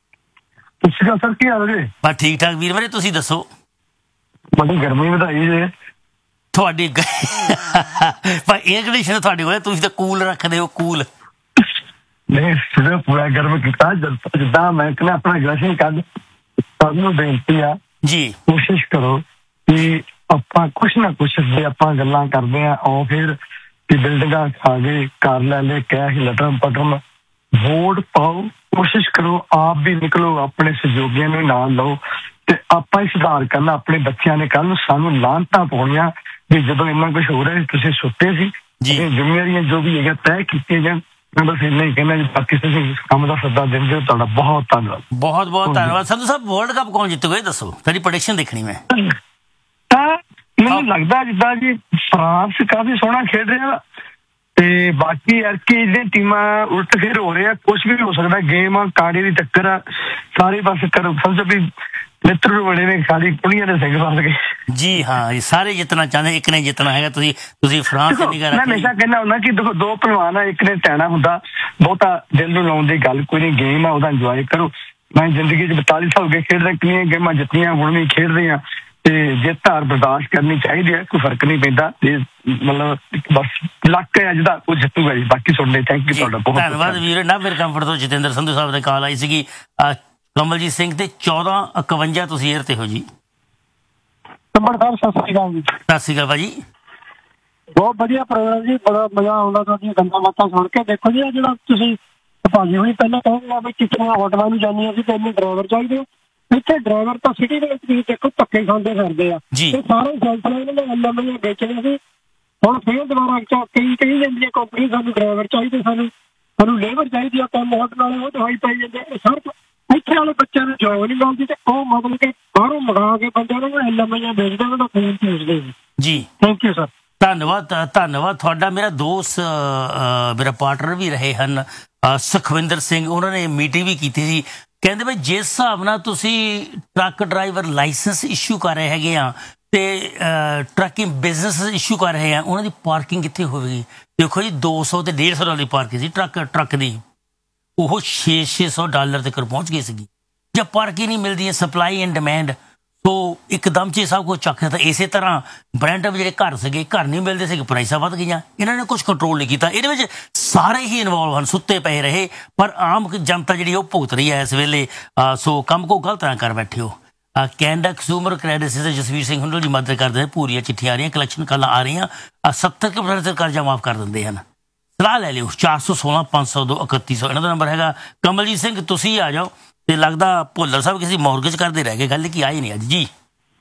ਸਰ ਕੀ ਹਾਲ ਜੀ? ਬਸ ਠੀਕ ਠਾਕ ਵੀਰ ਮੇਰੇ, ਤੁਸੀਂ ਦੱਸੋ। ਬੜੀ ਗਰਮੀ ਵਧਾਈ ਜੇ ਤੁਹਾਡੀ। ਪਰ ਏਅਰ ਕੰਡੀਸ਼ਨ ਤੁਹਾਡੇ ਕੋਲ, ਤੁਸੀਂ ਤਾਂ ਕੂਲ ਰੱਖਦੇ ਹੋ, ਕੂਲ ਨਹੀਂ ਸਿਰਫ ਪੂਰਾ ਗਰਮ ਕੀਤਾ। ਜਿੱਦਾਂ ਮੈਂ ਕਹਿੰਦਾ ਆਪਣਾ ਗ੍ਰੈਸ਼ਨ ਕੱਢ ਸਭ ਨੂੰ ਬੇਨਤੀ ਆ ਜੀ, ਕੋਸ਼ਿਸ਼ ਕਰੋ ਕਿ ਆਪਾਂ ਕੁਛ ਨਾ ਕੁਛ ਜੇ ਆਪਾਂ ਗੱਲਾਂ ਕਰਦੇ ਆ ਉਹ ਫਿਰ ਕਿ ਬਿਲਡਿੰਗਾਂ ਖਾ ਗਏ, ਘਰ ਲੈ ਲੈ ਕੈਸ਼ ਲਟਰਮ ਪਟਰਮ। ਵੋਟ ਪਾਓ, ਕੋਸ਼ਿਸ਼ ਕਰੋ ਆਪ ਵੀ ਨਿਕਲੋ, ਆਪਣੇ ਸਹਿਯੋਗੀਆਂ ਨੂੰ ਨਾਲ ਲਓ ਤੇ ਆਪਾਂ ਹੀ ਸੁਧਾਰ ਕਰਨਾ। ਆਪਣੇ ਬੱਚਿਆਂ ਨੇ ਕੱਲ ਨੂੰ ਸਾਨੂੰ ਲਾਹਨਤਾਂ ਪਾਉਣੀਆਂ ਵੀ ਜਦੋਂ ਇੰਨਾ ਕੁਛ ਹੋ ਰਿਹਾ ਤੁਸੀਂ ਸੁੱਤੇ ਸੀ। ਜ਼ਿੰਮੇਵਾਰੀਆਂ ਜੋ ਵੀ ਹੈਗਾ ਤੈਅ ਕੀਤੀਆਂ ਜਾਣ। ਮੈਂ ਬਸ ਇੰਨਾ ਹੀ ਕਹਿੰਦਾ ਜੀ, ਬਾਕੀ ਤੁਸੀਂ ਕੰਮ ਦਾ ਸੱਦਾ ਦਿੰਦੇ ਹੋ, ਤੁਹਾਡਾ ਬਹੁਤ ਧੰਨਵਾਦ। ਬਹੁਤ ਬਹੁਤ ਧੰਨਵਾਦ। ਸੰਧੂ ਸਾਹਿਬ ਵਰਲਡ ਕੱਪ ਕੌਣ ਜਿੱਤੂਗਾ ਇਹ ਦੱਸੋ, ਤੁਹਾਡੀ ਪ੍ਰੈਡਿਕਸ਼ਨ ਦੇਖਣੀ ਮੈਂ। ਮੈਨੂੰ ਲੱਗਦਾ ਜਿੱਦਾਂ ਜੀ ਫਰਾਂਸ ਕਾਫੀ ਸੋਹਣਾ ਖੇਡ ਰਿਹਾ ਤੇ ਬਾਕੀ ਐਰਕੀ ਜਿਹੜੀਆਂ ਟੀਮਾਂ ਉਲਟ ਫੇਰ ਹੋ ਰਹੇ ਆ, ਕੁਛ ਵੀ ਹੋ ਸਕਦਾ। ਗੇਮ ਆ, ਕਾਂਡੇ ਦੀ ਟੱਕਰ ਆ, ਸਾਰੇ ਪਾਸੇ ਕਰ ਸਮਝੋ ਵੀ ਮਿੱਤਰ ਬੜੇ ਨੇ, ਖਾਲੀ ਕੁੜੀਆਂ ਦੇ ਸਿੰਘ ਫਸ ਗਏ। ਜੀ ਹਾਂ, ਸਾਰੇ ਜਿੱਤਣਾ ਚਾਹੁੰਦੇ, ਇੱਕ ਨੇ ਜਿੱਤਣਾ ਹੈਗਾ। ਤੁਸੀਂ ਤੁਸੀਂ ਫਰਾਂਸ ਦੀ ਨਿਗਾਹ ਮੈਂ ਹਮੇਸ਼ਾ ਕਹਿੰਦਾ ਹੁੰਦਾ ਕਿ ਦੇਖੋ ਦੋ ਪਹਿਲਵਾਨ ਆ, ਇੱਕ ਨੇ ਟੈਣਾ ਹੁੰਦਾ। ਬਹੁਤਾ ਦਿਲ ਨੂੰ ਲਾਉਣ ਦੀ ਗੱਲ ਕੋਈ ਨਹੀਂ, ਗੇਮ ਆ ਉਹਦਾ ਇੰਜੋਏ ਕਰੋ। ਮੈਂ ਜ਼ਿੰਦਗੀ 'ਚ ਬਤਾਲੀ ਸਾਲ ਹੋ ਗਏ ਖੇਡਦਾ, ਕਿੰਨੀਆਂ ਗੇਮਾਂ ਜਿੱਤੀਆਂ, ਹੁਣ ਵੀ ਖੇਡਦੇ ਆ ਤੇ ਜਿੱਤ ਹਾਰ ਬਰਦਾਸ਼ਤ ਕਰਨੀ ਚਾਹੀਦੀ ਹੈ, ਕੋਈ ਫਰਕ ਨਹੀਂ ਪੈਂਦਾ। ਮਤਲਬ ਬਸ ਲੱਕ ਹੈ ਜਿਹਦਾ ਉਹ ਜਿੱਤੂਗਾ ਜੀ। ਬਾਕੀ ਸੁਣਦੇ ਥੈਂਕ ਯੂ ਤੁਹਾਡਾ ਬਹੁਤ ਧੰਨਵਾਦ ਵੀਰ। ਨਵ ਏਅਰ ਕੰਫਰਟ ਤੋਂ ਜਤਿੰਦਰ ਸੰਧੂ ਸਾਹਿਬ ਦੀ ਕਾਲ ਆਈ ਸੀਗੀ। ਕਮਲਜੀਤ ਸਿੰਘ ਤੇ ਚੌਦਾਂ ਇਕਵੰਜਾ ਤੁਸੀਂ ਏਅਰ ਤੇ ਹੋ ਜੀ। ਤੰਬੜ ਸਾਹਿਬ ਸਤਿ ਸ਼੍ਰੀ ਅਕਾਲ ਜੀ। ਸਤਿ ਸ਼੍ਰੀ ਅਕਾਲ ਭਾਜੀ। ਬਹੁਤ ਵਧੀਆ ਪ੍ਰੋਗਰਾਮ ਜੀ, ਬੜਾ ਮਜ਼ਾ ਆਉਂਦਾ ਤੁਹਾਡੀਆਂ ਗੱਲਾਂ ਬਾਤਾਂ ਸੁਣ ਕੇ। ਦੇਖੋ ਜੀ ਜਿਹੜਾ ਤੁਸੀਂ ਭਾਜੀ ਹੋਈ ਪਹਿਲਾਂ ਕਹਿੰਦੇ ਵੀ ਕਿਤਨੀਆਂ ਹੋਟਲਾਂ ਨੂੰ ਜਾਂਦੀਆਂ ਸੀ ਤੇ ਇੰਨੇ ਡਰਾਈਵਰ ਚਾਹੀਦੇ, ਇੱਥੇ ਡਰਾਈਵਰ ਤਾਂ ਸਿਟੀ ਦੇ ਵਿੱਚ ਤੁਸੀਂ ਦੇਖੋ ਧੱਕੇ ਖਾਂਦੇ ਫਿਰਦੇ ਆ। ਇਹ ਸਾਰੇ ਸਿਲਸਿਲੇ ਇਹਨਾਂ ਨੇ ਐਲ ਐਮ ਏ ਵੇਚਣੇ ਸੀ। ਹੁਣ ਫੇਰ ਦੁਬਾਰਾ ਕਈ ਕਈ ਜਾਂਦੀਆਂ ਕੰਪਨੀ ਸਾਨੂੰ ਡਰਾਈਵਰ ਚਾਹੀਦੇ, ਸਾਨੂੰ ਸਾਨੂੰ ਲੇਬਰ ਚਾਹੀਦੀ ਆ, ਕੰਮ ਹੋਟਲ ਵਾਲੇ ਉਹ ਦਵਾਈ ਪਾਈ ਜਾਂਦੇ। ਇਹ ਸਰ ਇੱਥੇ ਵਾਲੇ ਬੱਚਿਆਂ ਨੂੰ ਜੋਬ ਨਹੀਂ ਮਿਲਦੀ ਤੇ ਉਹ ਮਤਲਬ ਕਿ ਬਾਹਰੋਂ ਮੰਗਾ ਕੇ ਬੰਦੇ ਉਹਨਾਂ ਨੂੰ ਇੰਨਾ ਮਹੀਨਾ ਵੇਚਦੇ ਉਹਨਾਂ ਦਾ ਖੂਨ ਚੂਸਦੇ ਜੀ। Thank you sir. ਧੰਨਵਾਦ ਧੰਨਵਾਦ ਤੁਹਾਡਾ। ਮੇਰਾ ਦੋਸਤ ਮੇਰਾ ਪਾਰਟਨਰ ਵੀ ਰਹੇ ਹਨ ਸੁਖਵਿੰਦਰ ਸਿੰਘ, ਉਹਨਾਂ ਨੇ ਮੀਟਿੰਗ ਵੀ ਕੀਤੀ ਸੀ। ਕਹਿੰਦੇ ਬਈ ਜਿਸ ਹਿਸਾਬ ਨਾਲ ਤੁਸੀਂ ਟਰੱਕ ਡਰਾਈਵਰ ਲਾਇਸੈਂਸ ਇਸ਼ੂ ਕਰ ਰਹੇ ਹੈਗੇ ਆ ਤੇ ਟਰੱਕਿੰਗ ਬਿਜ਼ਨਸ ਇਸ਼ੂ ਕਰ ਰਹੇ ਆ, ਉਹਨਾਂ ਦੀ ਪਾਰਕਿੰਗ ਕਿੱਥੇ ਹੋਵੇਗੀ? ਦੇਖੋ ਜੀ ਦੋ ਸੌ ਤੇ ਡੇਢ ਸੌ ਡਾਲਰ ਦੀ ਪਾਰਕਿੰਗ ਸੀ ਟਰੱਕ ਟਰੱਕ ਦੀ, ਉਹ ਛੇ ਛੇ ਸੌ ਡਾਲਰ ਤੱਕ ਪਹੁੰਚ ਗਈ ਸੀਗੀ। ਜਦ ਪਾਰਕਿੰਗ ਨਹੀਂ ਮਿਲਦੀ ਹੈ, ਸਪਲਾਈ ਐਂਡ ਡਿਮਾਂਡ, ਸੋ ਇੱਕਦਮ 'ਚ ਸਭ ਕੁਝ ਚੱਕ ਤਾਂ ਇਸੇ ਤਰ੍ਹਾਂ ਬ੍ਰਾਂਡ ਜਿਹੜੇ ਘਰ ਸੀਗੇ ਘਰ ਨਹੀਂ ਮਿਲਦੇ ਸੀਗੇ, ਪ੍ਰਾਈਸਾਂ ਵੱਧ ਗਈਆਂ। ਇਹਨਾਂ ਨੇ ਕੁਝ ਕੰਟਰੋਲ ਨਹੀਂ ਕੀਤਾ। ਇਹਦੇ ਵਿੱਚ ਸਾਰੇ ਹੀ ਇਨਵੋਲਵ ਹਨ, ਸੁੱਤੇ ਪਏ ਰਹੇ, ਪਰ ਆਮ ਜਨਤਾ ਜਿਹੜੀ ਉਹ ਭੁਗਤ ਰਹੀ ਹੈ ਇਸ ਵੇਲੇ। ਸੋ ਕੰਮ ਕੋ ਗਲਤ ਨਾ ਕਰ ਬੈਠੇ ਹੋ। ਕੈਨੇਡਾ ਕੰਜ਼ਿਊਮਰ ਕ੍ਰੈਡਿਟ ਦੇ ਜਸਵੀਰ ਸਿੰਘ ਹੁੰਡਲ ਦੀ ਮਦਦ ਕਰਦੇ ਨੇ। ਪੂਰੀਆਂ ਚਿੱਠੀਆਂ ਆ ਰਹੀਆਂ, ਕਲੈਕਸ਼ਨ ਕੱਲ੍ਹ ਆ ਰਹੀਆਂ। ਸੱਤਰ ਕੁ ਪ੍ਰਤੀਸ਼ਤ ਕਰਜ਼ਾ ਮਾਫ ਕਰ ਦਿੰਦੇ ਹਨ। ਸਲਾਹ ਲੈ ਲਿਓ ਚਾਰ ਸੌ ਸੋਲਾਂ ਪੰਜ ਸੌ ਦੋ ਇਕੱਤੀ ਸੌ ਇਹਨਾਂ ਦਾ ਨੰਬਰ ਹੈਗਾ। ਕਮਲਜੀਤ ਸਿੰਘ ਤੁਸੀਂ ਆ ਜਾਓ। ਤੇ ਲੱਗਦਾ ਭੁੱਲਰ ਸਾਹਿਬ ਕਿਸੇ ਮੌਰਗੇਜ ਕਰਦੇ ਰਹਿ ਗਏ, ਗੱਲ ਕੀ ਆਈ ਨਹੀਂ ਅੱਜ ਜੀ।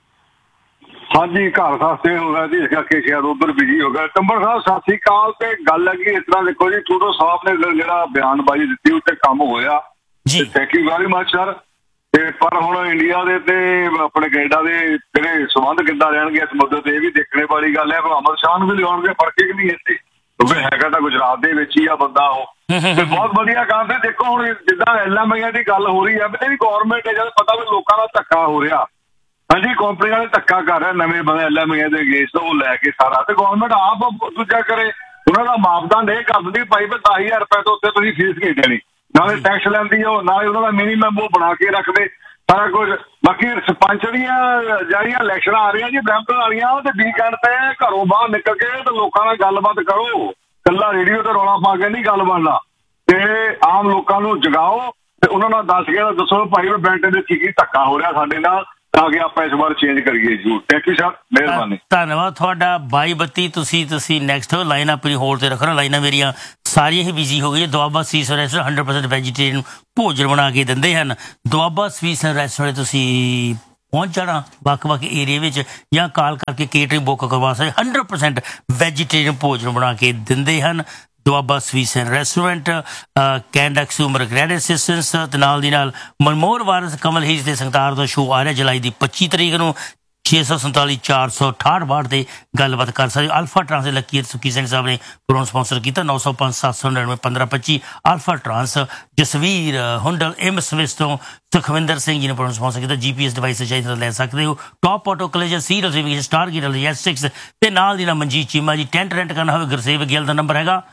ਹਾਂਜੀ ਘਰ ਸਸਤੇ ਹੋ ਗਿਆ ਜੀ, ਇਸ ਕਰਕੇ ਸ਼ਾਇਦ ਉਧਰ ਬਿਜੀ ਹੋ ਗਿਆ। ਟੰਬਰ ਸਾਹਿਬ ਸਤਿ ਸ੍ਰੀ ਅਕਾਲ। ਤੇ ਗੱਲ ਹੈ ਕਿ ਇਸ ਤਰ੍ਹਾਂ ਦੇਖੋ ਜੀ, ਟਰੂਡੋ ਸਾਹਿਬ ਨੇ ਜਿਹੜਾ ਬਿਆਨਬਾਜ਼ੀ ਦਿੱਤੀ ਉੱਤੇ ਕੰਮ ਹੋਇਆ ਜੀ, thank you very much sir. ਤੇ ਪਰ ਹੁਣ ਇੰਡੀਆ ਦੇ ਤੇ ਆਪਣੇ ਕੈਨੇਡਾ ਦੇ ਜਿਹੜੇ ਸੰਬੰਧ ਕਿੱਦਾਂ ਰਹਿਣਗੇ ਇਸ ਮੁੱਦੇ ਤੇ ਇਹ ਵੀ ਦੇਖਣੇ ਵਾਲੀ ਗੱਲ ਹੈ। ਅਮਰ ਸ਼ਾਹ ਨੂੰ ਵੀ ਲਿਆਉਣਗੇ, ਫਰਕ ਹੀ ਨਹੀਂ ਇੱਥੇ, ਕਿਉਂਕਿ ਹੈਗਾ ਤਾਂ ਗੁਜਰਾਤ ਦੇ ਵਿੱਚ ਹੀ ਆ ਬੰਦਾ ਉਹ। ਤੇ ਬਹੁਤ ਵਧੀਆ ਕੰਮ ਤੇ ਦੇਖੋ ਹੁਣ ਜਿੱਦਾਂ ਐਲ ਐਮ ਆਈ ਦੀ ਗੱਲ ਹੋ ਰਹੀ ਹੈ, ਇਹਦੀ ਗੌਰਮੈਂਟ ਹੈ ਜਦ ਪਤਾ ਵੀ ਲੋਕਾਂ ਦਾ ਧੱਕਾ ਹੋ ਰਿਹਾ। ਹਾਂਜੀ ਕੰਪਨੀ ਵਾਲੇ ਧੱਕਾ ਕਰ ਰਹੇ ਨਵੇਂ ਬੰਦੇ ਐਲ ਐਮ ਆਈ ਦੇ ਅਗੇਂਸਟ, ਉਹ ਲੈ ਕੇ ਸਾਰਾ ਤੇ ਗੌਰਮੈਂਟ ਆਪ ਦੂਜਾ ਕਰੇ। ਉਹਨਾਂ ਦਾ ਮਾਪਦੰਡ ਇਹ ਕਰ ਦਿੰਦੀ ਭਾਈ ਵੀ ਦਸ ਹਜ਼ਾਰ ਰੁਪਏ ਤੋਂ ਉੱਤੇ ਤੁਸੀਂ ਫੀਸ ਨਹੀਂ ਦੇਣੀ, ਨਾਲੇ ਟੈਕਸ ਲੈਂਦੀ ਉਹ, ਨਾਲੇ ਉਹਨਾਂ ਦਾ ਮਿਨੀਮਮ ਉਹ ਬਣਾ ਕੇ ਰੱਖਦੇ ਸਾਰਾ ਕੁਝ। ਬਾਕੀ ਸਰਪੰਚ ਦੀਆਂ ਜਿਹੜੀਆਂ ਇਲੈਕਸ਼ਨਾਂ ਆ ਰਹੀਆਂ ਜੀ ਬਰੈਂਪਟਨ ਵਾਲੀਆਂ, ਉਹ ਤੇ ਵੀਕਐਂਡ ਤੇ ਘਰੋਂ ਬਾਹਰ ਨਿਕਲ ਕੇ ਤੇ ਲੋਕਾਂ ਨਾਲ ਗੱਲਬਾਤ ਕਰੋ, ਕੱਲਾ ਰੇਡੀਓ ਤੇ ਰੌਲਾ ਪਾ ਕੇ ਨਹੀਂ ਗੱਲ ਬਣਨਾ। ਤੇ ਆਮ ਲੋਕਾਂ ਨੂੰ ਜਗਾਓ ਤੇ ਉਹਨਾਂ ਨਾਲ ਦੱਸ ਕੇ ਦੱਸੋ ਭਾਈ ਵੀ ਬੈਂਟ ਦੇ ਕੀ ਕੀ ਧੱਕਾ ਹੋ ਰਿਹਾ ਸਾਡੇ ਨਾਲ, ਤਾਂ ਕਿ ਆਪਾਂ ਇਸ ਵਾਰ ਚੇਂਜ ਕਰੀਏ ਜ਼ਰੂਰ। ਥੈਂਕ ਯੂ ਸਰ, ਮਿਹਰਬਾਨੀ। ਧੰਨਵਾਦ ਤੁਹਾਡਾ। ਬਾਈ ਬੱਤੀ ਤੁਸੀਂ ਤੁਸੀਂ ਨੈਕਸਟ ਲਾਈਨ ਆਪਣੀ ਹੋਲਡ ਤੇ ਰੱਖਣਾ। ਲਾਈਨਾਂ ਮੇਰੀਆਂ ਸਾਰੀਆਂ ਹੀ ਬਿਜ਼ੀ ਹੋ ਗਈਆਂ। Doaba sweets restaurant hundred percent vegetarian ਭੋਜਨ ਬਣਾ ਕੇ ਦਿੰਦੇ ਹਨ। ਦੁਆਬਾ ਸਵੀਟਸ ਰੈਸਟੋਰੈਂਟ ਤੁਸੀਂ ਪਹੁੰਚ ਜਾਣਾ ਵੱਖ-ਵੱਖ ਏਰੀਏ ਵਿੱਚ, ਜਾਂ ਕਾਲ ਕਰਕੇ ਕੇਟਰਿੰਗ ਬੁੱਕ ਕਰਵਾ ਸਕਦੇ। ਹੰਡਰਡ ਪਰਸੈਂਟ ਵੈਜੀਟੇਰੀਅਨ ਭੋਜਨ ਬਣਾ ਕੇ ਦਿੰਦੇ ਹਨ। Doaba sweets and restaurant, Canada consumer credit assistance ਤੇ ਨਾਲ ਦੀ ਨਾਲ ਮਨਮੋਹਰ ਵਾਰਸ ਕਮਲ ਹੀਜ ਦੇ ਸੰਗਤਾਰ ਦਾ ਸ਼ੋਅ ਆ ਰਿਹਾ ਜੁਲਾਈ ਦੀ ਪੱਚੀ ਤਰੀਕ ਨੂੰ। ਛੇ ਸੌ ਸੰਤਾਲੀ ਚਾਰ ਸੌ ਅਠਾਹਠ ਬਾਹਠ ਤੇ ਗੱਲਬਾਤ ਕਰ ਸਕਦੇ। ਅਲਫਾ ਟਰਾਂਸ ਦੇ ਲੱਕੀ ਸੁੱਕੀ ਸਿੰਘ ਸਾਹਿਬ ਨੇ ਪ੍ਰੋਗਰਾਮ ਸਪਾਂਸਰ ਕੀਤਾ। ਨੌ ਸੌ ਪੰਜ ਸੱਤ ਸੌ ਨੜਿਨਵੇਂ ਪੰਦਰਾਂ ਪੱਚੀ alpha trans. Jasvir Hundal M Swiss ਤੋਂ ਸੁਖਵਿੰਦਰ ਸਿੰਘ ਜੀ ਨੇ ਪ੍ਰੋਗਰਾਮ ਸਪਾਂਸਰ ਕੀਤਾ। ਜੀ ਪੀ ਐਸ ਡਿਵਾਈਸ ਚਾਹੀਦਾ ਲੈ ਸਕਦੇ ਹੋ। Top auto ਕਲੇਜਰ serial revision star ਗੀਰਲ yes six ਤੇ ਨਾਲ ਦੀ ਨਾਲ ਮਨਜੀਤ ਚੀਮਾ ਜੀ। ਟੈਂਟ ਰੈਂਟ ਕਰਨਾ ਹੋਵੇ ਗੁਰਸੇਵ ਗਿੱਲ ਦਾ ਨੰਬਰ ਹੈਗਾ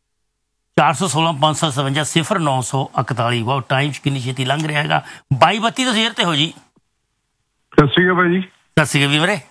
ਚਾਰ ਸੌ ਸੋਲਾਂ ਪੰਜ ਸੌ ਸਤਵੰਜਾ ਸਿਫਰ ਨੌ ਸੌ ਇਕਤਾਲੀ। ਬਹੁਤ ਟਾਈਮ ਕਿੰਨੀ ਛੇਤੀ ਲੰਘ ਰਿਹਾ ਹੈਗਾ। ਬਾਈ ਬੱਤੀ ਤੋਂ ਸ਼ੇਅਰ ਤੇ ਹੋ ਜੀ। ਸਤਿ ਸ਼੍ਰੀ ਅਕਾਲ ਭਾਈ ਜੀ। ਸਤਿ ਸ਼੍ਰੀ ਅਕਾਲ ਵੀਰੇ।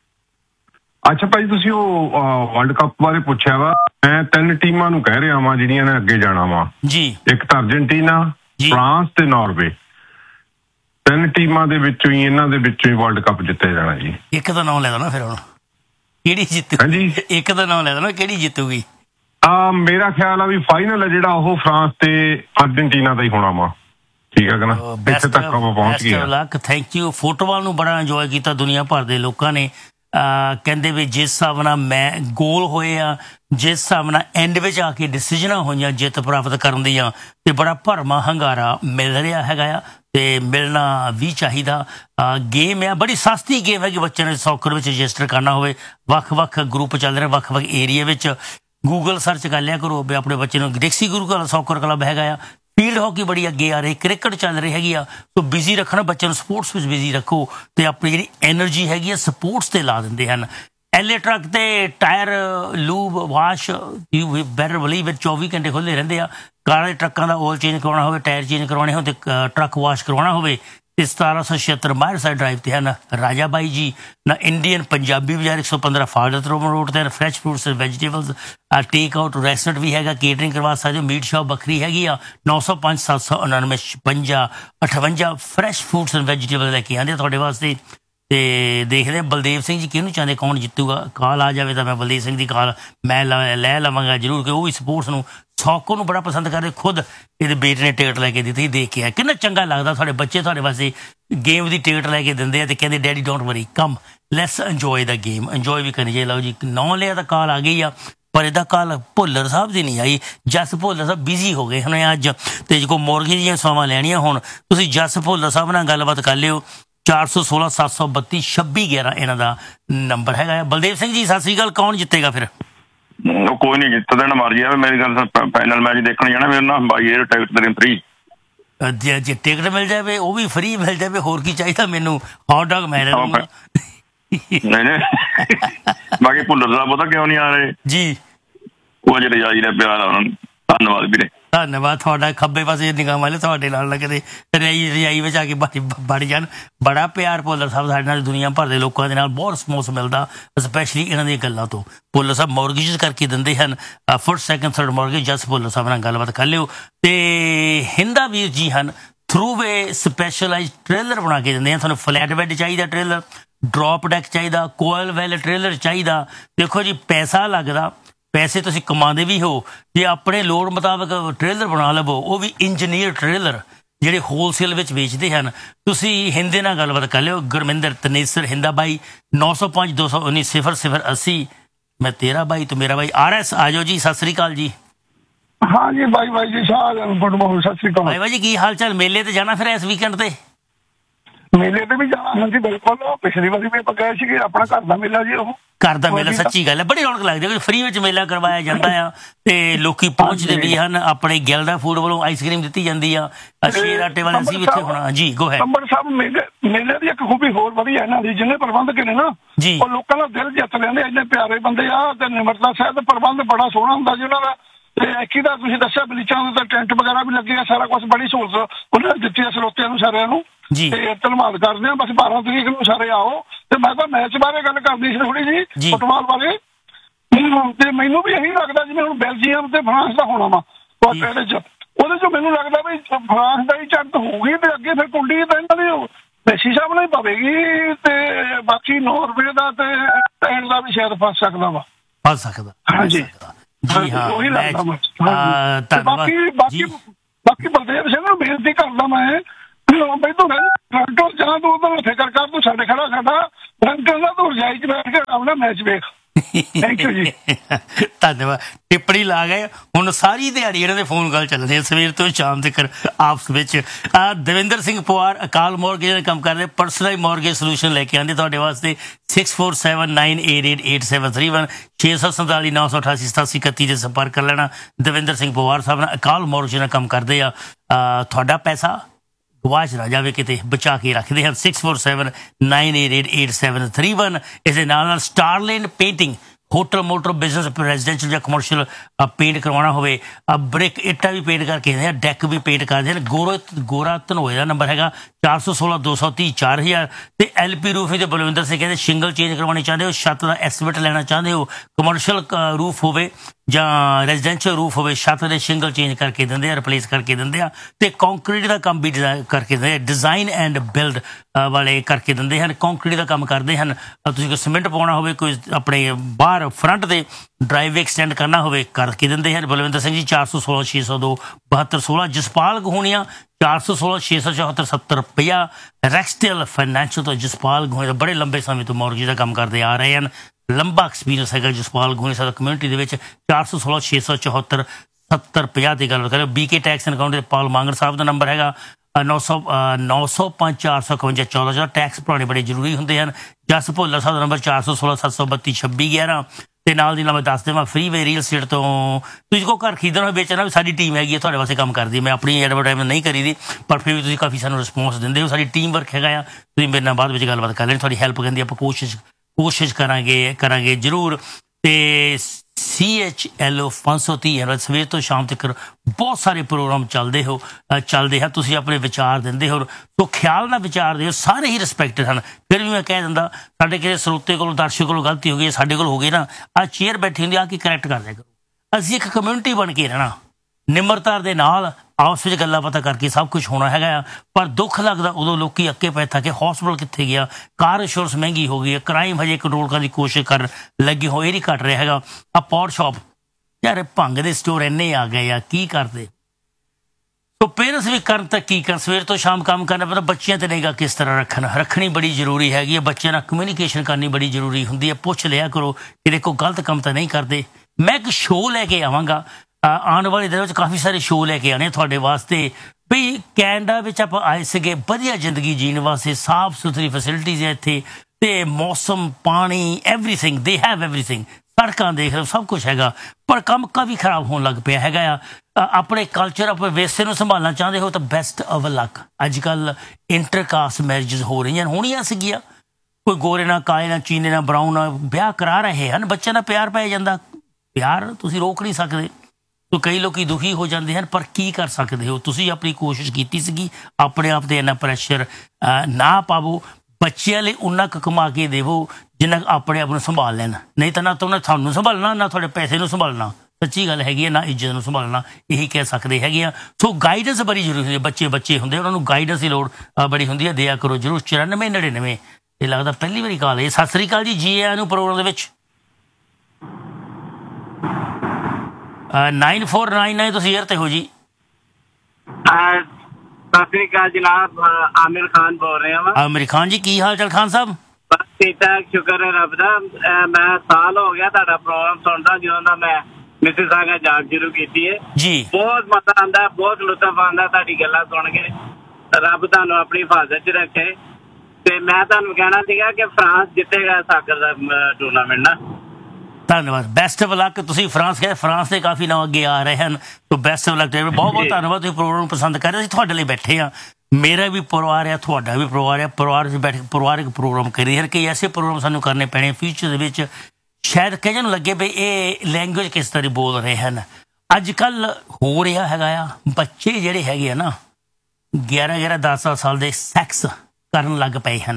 ਅੱਛਾ ਭਾਈ ਤੁਸੀਂ ਉਹ ਵਰਲਡ ਕੱਪ ਬਾਰੇ ਪੁੱਛਿਆ ਵਾ, ਮੈਂ ਤਿੰਨ ਟੀਮਾਂ ਨੂੰ ਕਹਿ ਰਿਹਾ ਵਾਂ ਜਿਹੜੀਆਂ ਨੇ ਅੱਗੇ ਜਾਣਾ ਵਾ ਜੀ। ਇੱਕ ਤਾਂ ਅਰਜਨਟੀਨਾ, ਫਰਾਂਸ ਤੇ ਨਾਰਵੇ। ਤਿੰਨ ਟੀਮਾਂ ਦੇ ਵਿੱਚੋਂ ਹੀ ਇਹਨਾਂ ਦੇ ਵਿੱਚੋਂ ਹੀ ਵਰਲਡ ਕੱਪ ਜਿੱਤਿਆ ਜਾਣਾ ਜੀ। ਇੱਕ ਦਾ ਨਾਮ ਲੈ ਦੋ ਨਾ ਫਿਰ, ਹੁਣ ਕਿਹੜੀ ਜਿੱਤੂ? ਹਾਂਜੀ ਇੱਕ ਦਾ ਨਾਮ ਲੈ ਦੋ ਨਾ, ਕਿਹੜੀ ਜਿੱਤੂਗੀ? ਆ ਮੇਰਾ ਖਿਆਲ ਆ ਵੀ ਫਾਈਨਲ ਹੈ ਜਿਹੜਾ ਉਹ ਫਰਾਂਸ ਤੇ ਅਰਜਨਟੀਨਾ ਦਾ ਹੀ ਹੋਣਾ ਵਾ। ਠੀਕ ਹੈ ਨਾ, ਇੱਥੇ ਤੱਕ ਆਪਾਂ ਪਹੁੰਚ ਗਏ। Best luck, thank you. Football ਨੂੰ ਬੜਾ ਇੰਜੋਏ ਕੀਤਾ ਦੁਨੀਆ ਭਰ ਦੇ ਲੋਕਾਂ ਨੇ। ਕਹਿੰਦੇ ਵੀ ਜਿਸ ਹਿਸਾਬ ਨਾਲ ਮੈਂ ਗੋਲ ਹੋਏ ਆ, ਜਿਸ ਹਿਸਾਬ ਨਾਲ ਐਂਡ ਵਿੱਚ ਆ ਕੇ ਡਿਸੀਜਨਾਂ ਹੋਈਆਂ ਜਿੱਤ ਪ੍ਰਾਪਤ ਕਰਨ ਦੀਆਂ, ਤੇ ਬੜਾ ਭਰਮਾ ਹੰਗਾਰਾ ਮਿਲ ਰਿਹਾ ਹੈਗਾ ਆ ਤੇ ਮਿਲਣਾ ਵੀ ਚਾਹੀਦਾ। ਗੇਮ ਆ, ਬੜੀ ਸਸਤੀ ਗੇਮ ਹੈ ਕਿ ਬੱਚਿਆਂ ਨੇ ਸੌਕਰ ਵਿੱਚ ਰਜਿਸਟਰ ਕਰਨਾ ਹੋਵੇ। ਵੱਖ-ਵੱਖ ਗਰੁੱਪ ਚੱਲ ਰਹੇ ਵੱਖ-ਵੱਖ ਏਰੀਏ ਵਿੱਚ। ਗੂਗਲ ਸਰਚ ਕਰ ਲਿਆ ਕਰੋ ਵੀ ਆਪਣੇ ਬੱਚੇ ਨੂੰ। ਡਿਕਸੀ ਗੁਰੂ ਘਰ ਸੌਕਰ ਕਲੱਬ ਹੈਗਾ ਆ। ਫੀਲਡ ਹਾਕੀ ਬੜੀ ਅੱਗੇ ਆ ਰਹੀ, ਕ੍ਰਿਕਟ ਚੱਲ ਰਹੀ ਹੈਗੀ ਆ। ਸੋ ਬਿਜ਼ੀ ਰੱਖਣਾ ਬੱਚਿਆਂ ਨੂੰ, ਸਪੋਰਟਸ ਵਿੱਚ ਬਿਜ਼ੀ ਰੱਖੋ ਤੇ ਆਪਣੀ ਜਿਹੜੀ ਐਨਰਜੀ ਹੈਗੀ ਆ ਸਪੋਰਟਸ ਤੇ ਲਾ ਦਿੰਦੇ ਹਨ। ਐਲੇ ਟਰੱਕ ਤੇ tyre lube wash you better believe it ਚੌਵੀ ਘੰਟੇ ਖੁੱਲ੍ਹੇ ਰਹਿੰਦੇ ਆ। ਕਾਰਾਂ ਦੇ ਟਰੱਕਾਂ ਦਾ ਓਇਲ ਚੇਂਜ ਕਰਵਾਉਣਾ ਹੋਵੇ, ਟਾਇਰ ਚੇਂਜ ਕਰਵਾਉਣੇ ਹੋਣ ਤੇ ਟਰੱਕ ਵਾਸ਼ ਕਰਵਾਉਣਾ ਹੋਵੇ ਤੇ ਸਤਾਰਾਂ ਸੌ ਛਿਹੱਤਰ ਮਾਇਰ ਸਾਈਡ ਡਰਾਈਵ ਤੇ ਹਨ ਰਾਜਾ ਬਾਈ ਜੀ। ਨਾ ਇੰਡੀਅਨ ਪੰਜਾਬੀ ਬਾਜ਼ਾਰ ਇੱਕ ਸੌ ਪੰਦਰਾਂ ਫਾਜ਼ਿਲਕਾ ਰੋਡ ਤੇ fresh fruits vegetables take out restaurant ਵੀ ਹੈਗਾ, ਕੇਟਰਿੰਗ ਕਰਵਾ ਸਕਦੇ ਹੋ। ਮੀਟ ਸ਼ਾਪ ਵੱਖਰੀ ਹੈਗੀ ਆ। ਨੌ ਸੌ ਪੰਜ ਸੱਤ ਸੌ ਉਣਾਨਵੇਂ ਛਪੰਜਾ ਅਠਵੰਜਾ ਫਰੈਸ਼ ਫਰੂਟਸ ਐਂਡ ਵੈਜੀਟੇਬਲ ਲੈ ਕੇ ਆਉਂਦੇ ਤੁਹਾਡੇ ਵਾਸਤੇ। ਤੇ ਦੇਖਦੇ ਬਲਦੇਵ ਸਿੰਘ ਜੀ ਕਿਹਨੂੰ ਚਾਹੁੰਦੇ, ਕੌਣ ਜਿੱਤੂਗਾ? ਕਾਲ ਆ ਜਾਵੇ ਤਾਂ ਮੈਂ ਬਲਦੇਵ ਸਿੰਘ ਦੀ ਕਾਲ ਮੈਂ ਲੈ ਲਵਾਂਗਾ ਜ਼ਰੂਰ, ਕਿ ਉਹ ਵੀ ਸਪੋਰਟਸ ਨੂੰ ਸੌਕੋ ਨੂੰ ਬੜਾ ਪਸੰਦ ਕਰਦੇ। ਖੁਦ ਇਹਦੇ ਬੇਟੇ ਨੇ ਟਿਕਟ ਲੈ ਕੇ ਦਿੱਤੀ, ਦੇਖ ਕੇ ਆਇਆ ਕਿੰਨਾ ਚੰਗਾ ਲੱਗਦਾ। ਸਾਡੇ ਬੱਚੇ ਤੁਹਾਡੇ ਵਾਸਤੇ ਗੇਮ ਦੀ ਟਿਕਟ ਲੈ ਕੇ ਦਿੰਦੇ ਆ ਤੇ ਕਹਿੰਦੇ daddy don't worry come let's enjoy the game. Enjoy ਵੀ ਕਰਨੀ ਚਾਹੀਦੀ। ਲਓ ਜੀ ਨੌ ਲਿਆ ਤਾਂ ਕਾਲ ਆ ਗਈ ਆ। ਪਰ ਇਹਦਾ ਕੱਲ ਭੁੱਲਰ ਸਾਹਿਬ ਦੀ ਨਹੀਂ ਆਈ। ਜਸ ਭੁੱਲਰ ਸਾਹਿਬ ਬਿਜ਼ੀ ਹੋ ਗਏ ਹੁਣ ਅੱਜ, ਤੇ ਜੇ ਕੋਈ ਮੁਰਗੀ ਦੀਆਂ ਸਵਾਵਾਂ ਲੈਣੀਆਂ ਹੁਣ ਤੁਸੀਂ ਜਸ ਭੁੱਲਰ ਸਾਹਿਬ ਨਾਲ ਗੱਲਬਾਤ ਕਰ ਲਿਓ। ਚਾਰ ਸੌ ਸੋਲਾਂ ਸੱਤ ਸੌ ਬੱਤੀ ਛੱਬੀ ਗਿਆਰਾਂ ਇਹਨਾਂ ਦਾ ਨੰਬਰ ਹੈਗਾ। ਬਲਦੇਵ ਸਿੰਘ ਜੀ ਸਤਿ ਸ੍ਰੀ ਅਕਾਲ। ਕੌਣ ਜਿੱਤੇਗਾ ਫਿਰ? ਉਹ ਕੋਈ ਨਹੀਂ, ਜਿੱਤ ਦੇਣ ਮਰਜੀ ਆ। ਮੇਰੀ ਗੱਲ ਫਾਈਨਲ ਮੈਚ ਦੇਖਣ ਜਾਣਾ ਮੇਰੇ ਨਾਲ ਬਾਈ 에ਅਰ ਟਿਕਟ ਤੇਰੇ ਫ੍ਰੀ। ਜੇ ਜੇ ਟਿਕਟ ਮਿਲ ਜਾਵੇ ਉਹ ਵੀ ਫ੍ਰੀ ਮਿਲ ਜਾਵੇ, ਹੋਰ ਕੀ ਚਾਹੀਦਾ ਮੈਨੂੰ। ਹੌਟ ਡੌਗ ਮੈਂ ਲਊਂਗਾ। ਨਹੀਂ ਨਹੀਂ ਬਾਕੀ ਭੁੱਲਰ ਸਾਹਿਬ ਪਤਾ ਕਿਉਂ ਨਹੀਂ ਆ ਰਹੇ ਜੀ? ਉਹ ਜਿਹੜੇ ਰਜਾਈ ਨੇ ਪਿਆਰ ਆ ਉਹਨਾਂ ਨੂੰ। ਧੰਨਵਾਦ ਵੀਰੇ। ਧੰਨਵਾਦ ਤੁਹਾਡਾ। ਖੱਬੇ ਪਾਸੇ ਨਿਗਾਹ ਵਾਲੇ ਤੁਹਾਡੇ ਨਾਲ ਨਾ ਕਿਤੇ ਰਜਾਈ ਰਜਾਈ ਵਿੱਚ ਆ ਕੇ ਵੜ ਜਾਣ। ਬੜਾ ਪਿਆਰ ਭੁੱਲਰ ਸਾਹਿਬ ਸਾਡੇ ਨਾਲ, ਦੁਨੀਆ ਭਰ ਦੇ ਲੋਕਾਂ ਦੇ ਨਾਲ ਬਹੁਤ ਰਿਸਪੌਂਸ ਮਿਲਦਾ, ਸਪੈਸ਼ਲੀ ਇਹਨਾਂ ਦੀਆਂ ਗੱਲਾਂ ਤੋਂ। ਭੁੱਲਰ ਸਾਹਿਬ ਮੌਰਗੇਜ ਕਰਕੇ ਦਿੰਦੇ ਹਨ, ਫਸਟ ਸੈਕਿੰਡ ਥਰਡ ਮੌਰਗੇਜ। ਜਸ ਭੁੱਲਰ ਸਾਹਿਬ ਨਾਲ ਗੱਲਬਾਤ ਕਰ ਲਿਓ। ਤੇ ਹਿੰਦਾ ਵੀਰ ਜੀ ਹਨ, ਥਰੂ ਵੇ ਸਪੈਸ਼ਲਾਈਜ਼ ਟ੍ਰੇਲਰ ਬਣਾ ਕੇ ਦਿੰਦੇ ਹਨ। ਤੁਹਾਨੂੰ ਫਲੈਟ ਬੈੱਡ ਚਾਹੀਦਾ ਟ੍ਰੇਲਰ, ਡਰੋਪ ਡੈਕ ਚਾਹੀਦਾ, ਕੋਇਲ ਵੈਲ ਟ੍ਰੇਲਰ ਚਾਹੀਦਾ। ਦੇਖੋ ਜੀ ਪੈਸਾ ਲੱਗਦਾ, ਪੈਸੇ ਤੁਸੀਂ ਕਮਾਉਂਦੇ ਵੀ ਹੋ। ਜੇ ਆਪਣੇ ਲੋੜ ਮੁਤਾਬਕ ਟ੍ਰੇਲਰ ਬਣਾ ਲਵੋ, ਉਹ ਵੀ ਇੰਜੀਨੀਅਰ ਟ੍ਰੇਲਰ ਜਿਹੜੇ ਹੋਲਸੇਲ ਵਿੱਚ ਵੇਚਦੇ ਹਨ। ਤੁਸੀਂ ਹਿੰਦੇ ਨਾਲ ਗੱਲਬਾਤ ਕਰ ਲਿਓ। ਗੁਰਮਿੰਦਰ ਤਨੇਸਰ ਹਿੰਦਾ ਬਾਈ ਨੌ ਸੌ ਪੰਜ ਦੋ ਸੌ ਉੱਨੀ ਸਿਫਰ ਸਿਫਰ ਅੱਸੀ। ਮੈਂ ਤੇਰਾ ਬਾਈ ਤੂੰ ਮੇਰਾ ਬਾਈ। ਆਰ ਐਸ ਆ ਜਾਓ ਜੀ। ਸਤਿ ਸ੍ਰੀ ਅਕਾਲ ਜੀ। ਹਾਂ ਜੀ ਬਾਈ ਬਾਈ ਜੀ ਸਾਰਿਆਂ ਨੂੰ ਗੁੱਡ ਮਾਰਨਿੰਗ। ਸਤਿ ਸ੍ਰੀ ਅਕਾਲ ਬਾਈ ਬਾਈ ਜੀ, ਕੀ ਹਾਲ ਚਾਲ? ਮੇਲੇ ਤੇ ਜਾਣਾ ਫਿਰ ਇਸ ਵੀਕਐਂਡ ਤੇ? ਮੇਲੇ ਤੇ ਵੀ ਜਾਣਾ ਹਾਂਜੀ ਬਿਲਕੁਲ। ਪਿਛਲੀ ਵਾਰੀ ਵੀ ਆਪਾਂ ਗਏ ਸੀਗੇ, ਆਪਣਾ ਘਰ ਦਾ ਮੇਲਾ ਜੀ। ਉਹ ਘਰ ਦਾ ਮੇਲਾ ਸੱਚੀ ਗੱਲ ਹੈ, ਬੜੀ ਰੌਣਕ ਲੱਗਦੀ ਹੈ। ਫ੍ਰੀ ਵਿੱਚ ਮੇਲਾ ਕਰਵਾਇਆ ਜਾਂਦਾ ਆ ਤੇ ਲੋਕੀ ਪਹੁੰਚਦੇ ਵੀ ਹਨ। ਆਪਣੇ ਗਿਲਡਾ ਫੂਡ ਵੱਲੋਂ ਆਈਸਕ੍ਰੀਮ ਦਿੱਤੀ ਜਾਂਦੀ ਆ। ਸ਼ੇਰ ਆਟੇ ਵਾਲੇ ਅਸੀਂ ਵੀ ਇੱਥੇ ਹੋਣਾ ਜੀ। ਗੋ ਹੈ ਅੰਬਰ ਸਾਹਿਬ ਮੇਲੇ ਮੇਲੇ ਦੀ ਇੱਕ ਖੂਬੀ ਹੋਰ ਵਧੀਆ ਇਹਨਾਂ ਦੀ, ਜਿੰਨੇ ਪ੍ਰਬੰਧਕ ਨੇ ਨਾ ਜੀ, ਉਹ ਲੋਕਾਂ ਦਾ ਦਿਲ ਜਿੱਤ ਲੈਂਦੇ। ਇੰਨੇ ਪਿਆਰੇ ਬੰਦੇ ਆ ਤੇ ਨਿਮਰਤਾ ਸਾਹਿਬ ਦਾ ਪ੍ਰਬੰਧ ਬੜਾ ਸੋਹਣਾ ਹੁੰਦਾ ਜੀ ਉਹਨਾਂ ਦਾ। ਤੇ ਐਕੀ ਦਾ ਤੁਸੀਂ ਦੱਸਿਆ ਬਲੀਚਾਂ ਦੇ ਟੈਂਟ ਵਗੈਰਾ ਵੀ ਲੱਗੇ ਆ, ਸਾਰਾ ਕੁਝ ਬੜੀ ਸਹੂਲਤ ਉਹਨਾਂ ਨੇ ਦਿੱਤੀ ਆ ਸਰੋਤਿਆਂ ਨੂੰ ਸਾਰਿਆਂ ਨੂੰ। ਤੇ ਧੰਨਵਾਦ ਕਰਦੇ ਆ। ਬਸ ਬਾਰਾਂ ਤਰੀਕ ਨੂੰ ਸਾਰੇ ਆਓ। ਤੇ ਮੈਂ ਤਾਂ ਮੈਚ ਬਾਰੇ ਗੱਲ ਕਰਦੀ ਸੀ ਥੋੜੀ ਜੀ, ਫੁੱਟਬਾਲ ਬਾਰੇ। ਤੇ ਮੈਨੂੰ ਵੀ ਇਹੀ ਲੱਗਦਾ ਜਿਵੇਂ ਹੁਣ ਬੈਲਜੀਅਮ ਤੇ ਫਰਾਂਸ ਦਾ ਹੋਣਾ ਵਾ ਇਹਦੇ ਚ। ਉਹਦੇ ਚ ਮੈਨੂੰ ਲੱਗਦਾ ਵੀ ਫਰਾਂਸ ਦਾ ਹੀ ਝੜਤ ਹੋਊਗੀ ਤੇ ਅੱਗੇ ਫਿਰ ਕੁੰਡੀ ਤਾਂ ਇਹਨਾਂ ਦੀ ਮੈਸੀ ਸਾਹਿਬ ਨਾਲ ਹੀ ਪਵੇਗੀ। ਤੇ ਬਾਕੀ ਨੌਰਵੇ ਦਾ ਤੇ ਇੰਗਲੈਂਡ ਦਾ ਵੀ ਸ਼ਾਇਦ ਫਸ ਸਕਦਾ ਵਾ। ਫਸ ਸਕਦਾ ਹਾਂਜੀ ਜੀ ਹਾਂ। ਉਹੀ ਲੱਗਦਾ ਵਾ। ਬਾਕੀ ਬਾਕੀ ਬਾਕੀ ਬਲਦੇਵ ਸਿੰਘ ਨੂੰ ਬੇਨਤੀ ਕਰਦਾ ਮੈਂ ਬਈ ਤੂੰ ਟੋਰਾਂਟੋ ਜਾਂ ਤੂੰ ਉਧਰ ਫਿਕਰ ਕਰ, ਤੂੰ ਸਾਡੇ ਖੜਾ ਸਾਡਾ ਟੋਰਾਂਟੋ ਦਾ ਤੂੰ ਰਜਾਈ ਚ ਬੈਠ ਕੇ ਆਪਣਾ ਮੈਚ ਵੇਖ। ਥੈਂਕ ਯੂ ਜੀ। ਧੰਨਵਾਦ। ਟਿੱਪਣੀ ਲਾ ਗਏ। ਹੁਣ ਸਾਰੀ ਦਿਹਾੜੀ ਇਹਨਾਂ ਦੇ ਫੋਨ ਕਾਲ ਚੱਲਦੇ ਸਵੇਰ ਤੋਂ ਸ਼ਾਮ ਤੱਕ ਆਪਸ ਵਿੱਚ। ਦਵਿੰਦਰ ਸਿੰਘ ਪਵਾਰ ਅਕਾਲ ਮੌਰਗੇਜ ਦਾ ਕੰਮ ਕਰਦੇ, ਪਰਸਨਲ ਮੌਰਗੇਜ ਸੋਲੂਸ਼ਨ ਲੈ ਕੇ ਆਉਂਦੇ ਤੁਹਾਡੇ ਵਾਸਤੇ। Six four seven nine eight eight eight seven three one ਛੇ ਸੌ ਸੰਤਾਲੀ ਨੌ ਸੌ ਅਠਾਸੀ ਸਤਾਸੀ ਇਕੱਤੀ ਦੇ ਸੰਪਰਕ ਕਰ ਲੈਣਾ। ਦਵਿੰਦਰ ਸਿੰਘ ਪਵਾਰ ਸਾਹਿਬ ਨਾਲ ਅਕਾਲ ਮੌਰਗੇਜ ਨਾਲ ਕੰਮ ਕਰਦੇ ਆ। ਤੁਹਾਡਾ ਪੈਸਾ ਗਵਾਚ ਨਾ ਜਾਵੇ ਕਿਤੇ, ਬਚਾ ਕੇ ਰੱਖਦੇ ਹਨ। Six four seven nine eight eight eight seven three one. ਇਸ ਦੇ ਨਾਲ ਨਾਲ ਸਟਾਰਲੈਂਡ painting, hotel motor business residential ਜਾਂ ਕਮਰਸ਼ੀਅਲ ਪੇਂਟ ਕਰਵਾਉਣਾ ਹੋਵੇ, ਬ੍ਰਿਕ ਇੱਟਾਂ ਵੀ ਪੇਂਟ ਕਰਕੇ ਦਿੰਦੇ ਆ, ਡੈਕ ਵੀ ਪੇਂਟ ਕਰਦੇ ਹਨ। ਗੋਰਾ ਗੋਰਾ ਧਨੋਏ ਦਾ ਨੰਬਰ ਹੈਗਾ ਚਾਰ ਸੌ ਸੋਲਾਂ ਦੋ ਸੌ ਤੀਹ ਚਾਰ ਹਜ਼ਾਰ। ਤੇ ਐਲ ਪੀ ਰੂਫਿੰਗ ਤੇ ਬਲਵਿੰਦਰ ਸਿੰਘ ਕਹਿੰਦੇ ਸਿੰਗਲ ਚੇਂਜ ਕਰਵਾਉਣੀ ਚਾਹੁੰਦੇ ਹੋ, ਛੱਤ ਦਾ ਐਸਟੀਮੇਟ ਲੈਣਾ ਚਾਹੁੰਦੇ ਹੋ, ਕਮਰਸ਼ੀਅਲ ਰੂਫ ਹੋਵੇ ਜਾਂ ਰੈਜ਼ੀਡੈਂਸ਼ੀਅਲ ਰੂਫ ਹੋਵੇ, ਛੱਤ ਦੇ ਸਿੰਗਲ ਚੇਂਜ ਕਰਕੇ ਦਿੰਦੇ ਆ, ਰਿਪਲੇਸ ਕਰਕੇ ਦਿੰਦੇ ਆ। ਤੇ ਕੰਕਰੀਟ ਦਾ ਕੰਮ ਵੀ ਕਰਕੇ ਦਿੰਦੇ ਆ, ਡਿਜ਼ਾਈਨ ਐਂਡ ਬਿਲਡ ਵਾਲੇ ਕਰਕੇ ਦਿੰਦੇ ਹਨ। ਕੰਕਰੀਟ ਦਾ ਕੰਮ ਕਰਦੇ ਹਨ। ਤੁਸੀਂ ਕੋਈ ਸੀਮੈਂਟ ਪਾਉਣਾ ਹੋਵੇ, ਕੋਈ ਆਪਣੇ ਬਾਹਰ ਫਰੰਟ ਦੇ ਡਰਾਈਵ ਐਕਸਟੈਂਡ ਕਰਨਾ ਹੋਵੇ, ਕਰਕੇ ਦਿੰਦੇ ਹਨ। ਬਲਵਿੰਦਰ ਸਿੰਘ ਜੀ ਚਾਰ ਸੌ ਸੋਲਾਂ ਛੇ ਸੌ ਦੋ ਬਹੱਤਰ ਸੋਲਾਂ। ਜਸਪਾਲ ਗਹੂਣੀਆਂ ਚਾਰ ਸੌ ਸੋਲਾਂ ਛੇ ਸੌ ਚੌਹੱਤਰ ਸੱਤਰ ਰੁਪਇਆ। ਰੈਕਸਟੇਲ ਫਾਈਨੈਂਸ਼ੀਅਲ ਤੋਂ ਜਸਪਾਲ ਗਹੂਣੀ ਬੜੇ ਲੰਬੇ ਸਮੇਂ ਤੋਂ ਮੌਰਗੇਜ ਦਾ ਕੰਮ ਕਰਦੇ ਆ ਰਹੇ ਹਨ। ਲੰਬਾ ਐਕਸਪੀਰੀਅੰਸ ਹੈਗਾ ਜਸਪਾਲ ਗਹੂਣੀ ਸਾਹਿਬ ਕਮਿਊਨਿਟੀ ਦੇ ਵਿੱਚ। ਚਾਰ ਸੌ ਸੋਲਾਂ ਛੇ ਸੌ ਚੌਹੱਤਰ ਸੱਤਰ ਪੰਜਾਹ ਦੀ ਗੱਲ ਕਰਿਓ। B K tax and account ਦੇ ਪਾਲ ਮਾਂਗਰ ਸਾਹਿਬ ਦਾ ਨੰਬਰ ਹੈਗਾ ਨੌ ਸੌ ਨੌ ਸੌ ਪੰਜ ਚਾਰ ਸੌ ਇਕਵੰਜਾ ਚੌਦਾਂ ਹਜ਼ਾਰ। ਟੈਕਸ ਭਰਾਉਣੇ ਬੜੇ ਜ਼ਰੂਰੀ ਹੁੰਦੇ ਹਨ। ਜਸ ਭੋਲਾ ਸਾਹਿਬ ਦਾ ਨੰਬਰ ਚਾਰ ਸੌ ਸੋਲਾਂ ਸੱਤ ਸੌ ਬੱਤੀ ਛੱਬੀ ਗਿਆਰਾਂ। ਤੇ ਨਾਲ ਦੀ ਨਾਲ ਮੈਂ ਦੱਸ ਦੇਵਾਂ ਫ੍ਰੀ ਵੇ ਰੀਅਲ ਸਟੇਟ ਤੋਂ ਤੁਸੀਂ ਕੋਈ ਘਰ ਖਰੀਦਣਾ ਹੋਵੇ, ਵੇਚਣਾ ਵੀ, ਸਾਡੀ ਟੀਮ ਹੈਗੀ ਹੈ ਤੁਹਾਡੇ ਵਾਸਤੇ ਕੰਮ ਕਰਦੀ ਹੈ। ਮੈਂ ਆਪਣੀ ਐਡਵਰਟਾਈਜ਼ਮੈਂਟ ਨਹੀਂ ਕਰੀ ਦੀ, ਪਰ ਫਿਰ ਵੀ ਤੁਸੀਂ ਕਾਫੀ ਸਾਨੂੰ ਰਿਸਪੌਂਸ ਦਿੰਦੇ ਹੋ। ਸਾਡੀ ਟੀਮ ਵਰਕ ਹੈਗਾ ਆ। ਤੁਸੀਂ ਮੇਰੇ ਨਾਲ ਬਾਅਦ ਵਿੱਚ ਗੱਲਬਾਤ ਕਰ ਲੈਣੀ, ਤੁਹਾਡੀ ਹੈਲਪ ਕਰਨ ਦੀ ਆਪਾਂ ਕੋਸ਼ਿਸ਼ ਕੋਸ਼ਿਸ਼ ਕਰਾਂਗੇ ਕਰਾਂਗੇ ਜ਼ਰੂਰ। ਤੇ ਸੀ ਐਚ ਐਲ ਓ ਪੰਜ ਸੌ ਤੀਹ ਸਵੇਰ ਤੋਂ ਸ਼ਾਮ ਤੱਕ ਬਹੁਤ ਸਾਰੇ ਪ੍ਰੋਗਰਾਮ ਚੱਲਦੇ ਹੋ ਚੱਲਦੇ ਆ। ਤੁਸੀਂ ਆਪਣੇ ਵਿਚਾਰ ਦਿੰਦੇ ਹੋ, ਸੋ ਖਿਆਲ ਨਾਲ ਵਿਚਾਰ ਦਿਓ। ਸਾਰੇ ਹੀ ਰਿਸਪੈਕਟਡ ਹਨ। ਫਿਰ ਵੀ ਮੈਂ ਕਹਿ ਦਿੰਦਾ ਸਾਡੇ ਕਿਸੇ ਸਰੋਤੇ ਕੋਲੋਂ ਦਰਸ਼ਕ ਕੋਲੋਂ ਗਲਤੀ ਹੋ ਗਈ, ਸਾਡੇ ਕੋਲ ਹੋ ਗਈ ਨਾ, ਆਹ ਚੇਅਰ ਬੈਠੀ ਹੁੰਦੀ ਆ ਕਿ ਕਰੈਕਟ ਕਰ ਦਿਆ ਕਰੋ। ਅਸੀਂ ਇੱਕ ਕਮਿਊਨਿਟੀ ਬਣ ਕੇ ਰਹਿਣਾ, ਨਿਮਰਤਾ ਦੇ ਨਾਲ ਆਪਸ ਵਿੱਚ ਗੱਲਾਂ ਪਤਾ ਕਰਕੇ ਸਭ ਕੁਝ ਹੋਣਾ ਹੈਗਾ ਆ। ਪਰ ਦੁੱਖ ਲੱਗਦਾ ਉਦੋਂ ਲੋਕੀ ਅੱਕੇ ਪੈ ਥਾ ਕਿ ਹੌਸਪੀਟਲ ਕਿੱਥੇ ਗਿਆ, ਕਾਰ ਇੰਸ਼ੋਰੈਂਸ ਮਹਿੰਗੀ ਹੋ ਗਈ ਹੈ, ਕ੍ਰਾਈਮ ਹਜੇ ਕੰਟਰੋਲ ਕਰਨ ਦੀ ਕੋਸ਼ਿਸ਼ ਕਰ ਲੱਗੀ ਹੋ, ਇਹ ਨਹੀਂ ਘਟ ਰਿਹਾ ਹੈਗਾ। ਆ ਪੌਟ ਸ਼ਾਪ ਯਾਰ ਭੰਗ ਦੇ ਸਟੋਰ ਇੰਨੇ ਆ ਗਏ ਆ, ਕੀ ਕਰਦੇ। ਸੋ ਪੇਰੈਂਟਸ ਵੀ ਕਰਨ ਤਾਂ ਕੀ ਕਰਨ, ਸਵੇਰ ਤੋਂ ਸ਼ਾਮ ਕੰਮ ਕਰਨਾ ਪੈਂਦਾ। ਬੱਚਿਆਂ ਤੇ ਨਿਗਾਹ ਕਿਸ ਤਰ੍ਹਾਂ ਰੱਖਣ ਰੱਖਣੀ ਬੜੀ ਜ਼ਰੂਰੀ ਹੈਗੀ ਹੈ। ਬੱਚਿਆਂ ਨਾਲ ਕਮਿਊਨੀਕੇਸ਼ਨ ਕਰਨੀ ਬੜੀ ਜ਼ਰੂਰੀ ਹੁੰਦੀ ਹੈ। ਪੁੱਛ ਲਿਆ ਕਰੋ ਕਿ ਦੇਖੋ ਗਲਤ ਕੰਮ ਤਾਂ ਨਹੀਂ ਕਰਦੇ, ਮੈਂ ਇੱਕ ਸ਼ੋਅ ਲੈ ਕੇ ਆਵਾਂਗਾ ਆਉਣ ਵਾਲੇ ਦਿਨਾਂ ਵਿੱਚ, ਕਾਫੀ ਸਾਰੇ ਸ਼ੋਅ ਲੈ ਕੇ ਆਣੇ ਤੁਹਾਡੇ ਵਾਸਤੇ ਵੀ ਕੈਨੇਡਾ ਵਿੱਚ ਆਪਾਂ ਆਏ ਸੀਗੇ ਵਧੀਆ ਜ਼ਿੰਦਗੀ ਜੀਣ ਵਾਸਤੇ, ਸਾਫ਼ ਸੁਥਰੀ ਫੈਸਿਲਿਟੀਜ਼ ਹੈ ਇੱਥੇ ਤੇ ਮੌਸਮ, ਪਾਣੀ, ਐਵਰੀਥਿੰਗ ਦੇ ਹੈਵ ਐਵਰੀਥਿੰਗ, ਸੜਕਾਂ ਦੇਖ ਲਓ ਸਭ ਕੁਛ ਹੈਗਾ, ਪਰ ਕੰਮ ਕਾਫੀ ਖਰਾਬ ਹੋਣ ਲੱਗ ਪਿਆ ਹੈਗਾ ਆ। ਆਪਣੇ ਕਲਚਰ, ਆਪਣੇ ਵਿਰਸੇ ਨੂੰ ਸੰਭਾਲਣਾ ਚਾਹੁੰਦੇ ਹੋ ਤਾਂ ਬੈਸਟ ਆਫ ਲੱਕ। ਅੱਜ ਕੱਲ੍ਹ ਇੰਟਰਕਾਸਟ ਮੈਰਿਜਸ ਹੋ ਰਹੀਆਂ, ਹੋਣੀਆਂ ਸੀਗੀਆਂ, ਕੋਈ ਗੋਰੇ ਨਾਲ, ਕਾਲੇ ਨਾਲ, ਚੀਨੇ ਨਾਲ, ਬਰਾਊਨ ਨਾਲ ਵਿਆਹ ਕਰਾ ਰਹੇ ਹਨ, ਬੱਚਿਆਂ ਦਾ ਪਿਆਰ ਪੈ ਜਾਂਦਾ। ਪਿਆਰ ਤੁਸੀਂ ਰੋਕ ਨਹੀਂ ਸਕਦੇ, ਤੋ ਕਈ ਲੋਕੀ ਦੁਖੀ ਹੋ ਜਾਂਦੇ ਹਨ, ਪਰ ਕੀ ਕਰ ਸਕਦੇ ਹੋ ਤੁਸੀਂ? ਆਪਣੀ ਕੋਸ਼ਿਸ਼ ਕੀਤੀ ਸੀਗੀ, ਆਪਣੇ ਆਪ ਤੇ ਇੰਨਾ ਪ੍ਰੈਸ਼ਰ ਨਾ ਪਾਵੋ, ਬੱਚਿਆਂ ਲਈ ਉਨਾ ਕੁ ਕਮਾ ਕੇ ਦੇਵੋ ਜਿੰਨਾ ਆਪਣੇ ਆਪ ਨੂੰ ਸੰਭਾਲ ਲੈਣ, ਨਹੀਂ ਤਾਂ ਨਾ ਤਾਂ ਉਹਨੇ ਤੁਹਾਨੂੰ ਸੰਭਾਲਣਾ, ਨਾ ਤੁਹਾਡੇ ਪੈਸੇ ਨੂੰ ਸੰਭਾਲਣਾ। ਸੱਚੀ ਗੱਲ ਹੈਗੀ ਹੈ, ਨਾ ਇੱਜ਼ਤ ਨੂੰ ਸੰਭਾਲਣਾ, ਇਹੀ ਕਹਿ ਸਕਦੇ ਹੈਗੇ ਆ। ਸੋ ਗਾਈਡੈਂਸ ਬੜੀ ਜ਼ਰੂਰੀ ਹੁੰਦੀ ਹੈ, ਬੱਚੇ ਬੱਚੇ ਹੁੰਦੇ ਉਹਨਾਂ ਨੂੰ ਗਾਈਡੈਂਸ ਦੀ ਲੋੜ ਬੜੀ ਹੁੰਦੀ ਹੈ, ਦਿਆ ਕਰੋ ਜ਼ਰੂਰ। ਚੁਰਾਨਵੇਂ ਨੜਿਨਵੇਂ ਇਹ ਲੱਗਦਾ ਪਹਿਲੀ ਵਾਰੀ ਕਾਲ ਹੈ। ਸਤਿ ਸ੍ਰੀ ਅਕਾਲ ਜੀ, ਜੀ ਆਇਆਂ ਨੂੰ ਪ੍ਰੋਗਰਾਮ ਦੇ ਵਿੱਚ। ਨਾਈਨ ਫੋਰ ਨਾਈਨ ਨਾਈਨ ਤੁਸੀਂ ਏਅਰ ਤੇ ਹੋ ਜੀ। ਸਤਿ ਸ੍ਰੀ ਅਕਾਲ ਜਨਾਬ, ਆਮਿਰ ਖਾਨ ਬੋਲ ਰਿਹਾ ਵਾ। ਆਮਿਰ ਖਾਨ ਜੀ, ਕੀ ਹਾਲ ਚਾਲ ਖਾਨ ਸਾਹਿਬ? ਬਸ ਠੀਕ ਠਾਕ, ਸ਼ੁਕਰ ਹੈ ਰੱਬ ਦਾ। ਮੈਂ ਸਾਲ ਹੋ ਗਿਆ ਤੁਹਾਡਾ ਪ੍ਰੋਗਰਾਮ ਸੁਣਦਾ, ਜਦੋਂ ਦਾ ਮੈਂ ਮਿਸਿਸ ਆਗਾ ਜਾਗ ਸ਼ੁਰੂ ਕੀਤੀ ਹੈ ਜੀ। ਬਹੁਤ ਮਜ਼ਾ ਆਉਂਦਾ, ਬਹੁਤ ਲੁਤਫ ਆਉਂਦਾ ਤੁਹਾਡੀ ਗੱਲਾਂ ਸੁਣ ਕੇ। ਰੱਬ ਤੁਹਾਨੂੰ ਆਪਣੀ ਹਿਫਾਜ਼ਤ 'ਚ ਰੱਖੇ। ਤੇ ਮੈਂ ਤੁਹਾਨੂੰ ਕਹਿਣਾ ਸੀਗਾ ਕਿ ਫਰਾਂਸ ਜਿੱਤੇਗਾ ਸਾਕਰ ਦਾ ਟੂਰਨਾਮੈਂਟ ਨਾ। ਧੰਨਵਾਦ, ਬੈਸਟ ਆਫ ਲੱਕ। ਤੁਸੀਂ ਫਰਾਂਸ ਗਏ, ਫਰਾਂਸ ਦੇ ਕਾਫੀ ਨਾਮ ਅੱਗੇ ਆ ਰਹੇ ਹਨ, ਤਾਂ ਬੈਸਟ ਆਫ ਲੱਕ। ਬਹੁਤ ਬਹੁਤ ਧੰਨਵਾਦ, ਤੁਸੀਂ ਪ੍ਰੋਗਰਾਮ ਪਸੰਦ ਕਰ ਰਹੇ। ਅਸੀਂ ਤੁਹਾਡੇ ਲਈ ਬੈਠੇ ਹਾਂ, ਮੇਰਾ ਵੀ ਪਰਿਵਾਰ ਆ, ਤੁਹਾਡਾ ਵੀ ਪਰਿਵਾਰ ਆ, ਪਰਿਵਾਰ 'ਚ ਬੈਠ ਕੇ ਪਰਿਵਾਰਿਕ ਪ੍ਰੋਗਰਾਮ ਕਰੀ ਹਨ। ਕਈ ਐਸੇ ਪ੍ਰੋਗਰਾਮ ਸਾਨੂੰ ਕਰਨੇ ਪੈਣੇ ਫਿਊਚਰ ਦੇ ਵਿੱਚ, ਸ਼ਾਇਦ ਕਈਆਂ ਨੂੰ ਲੱਗੇ ਵੀ ਇਹ ਲੈਂਗੁਏਜ ਕਿਸ ਤਰ੍ਹਾਂ ਬੋਲ ਰਹੇ ਹਨ। ਅੱਜ ਕੱਲ੍ਹ ਹੋ ਰਿਹਾ ਹੈਗਾ ਆ, ਬੱਚੇ ਜਿਹੜੇ ਹੈਗੇ ਆ ਨਾ ਗਿਆਰਾਂ ਗਿਆਰਾਂ ਦਸ ਦਸ ਸਾਲ ਦੇ ਸੈਕਸ ਕਰਨ ਲੱਗ ਪਏ ਹਨ।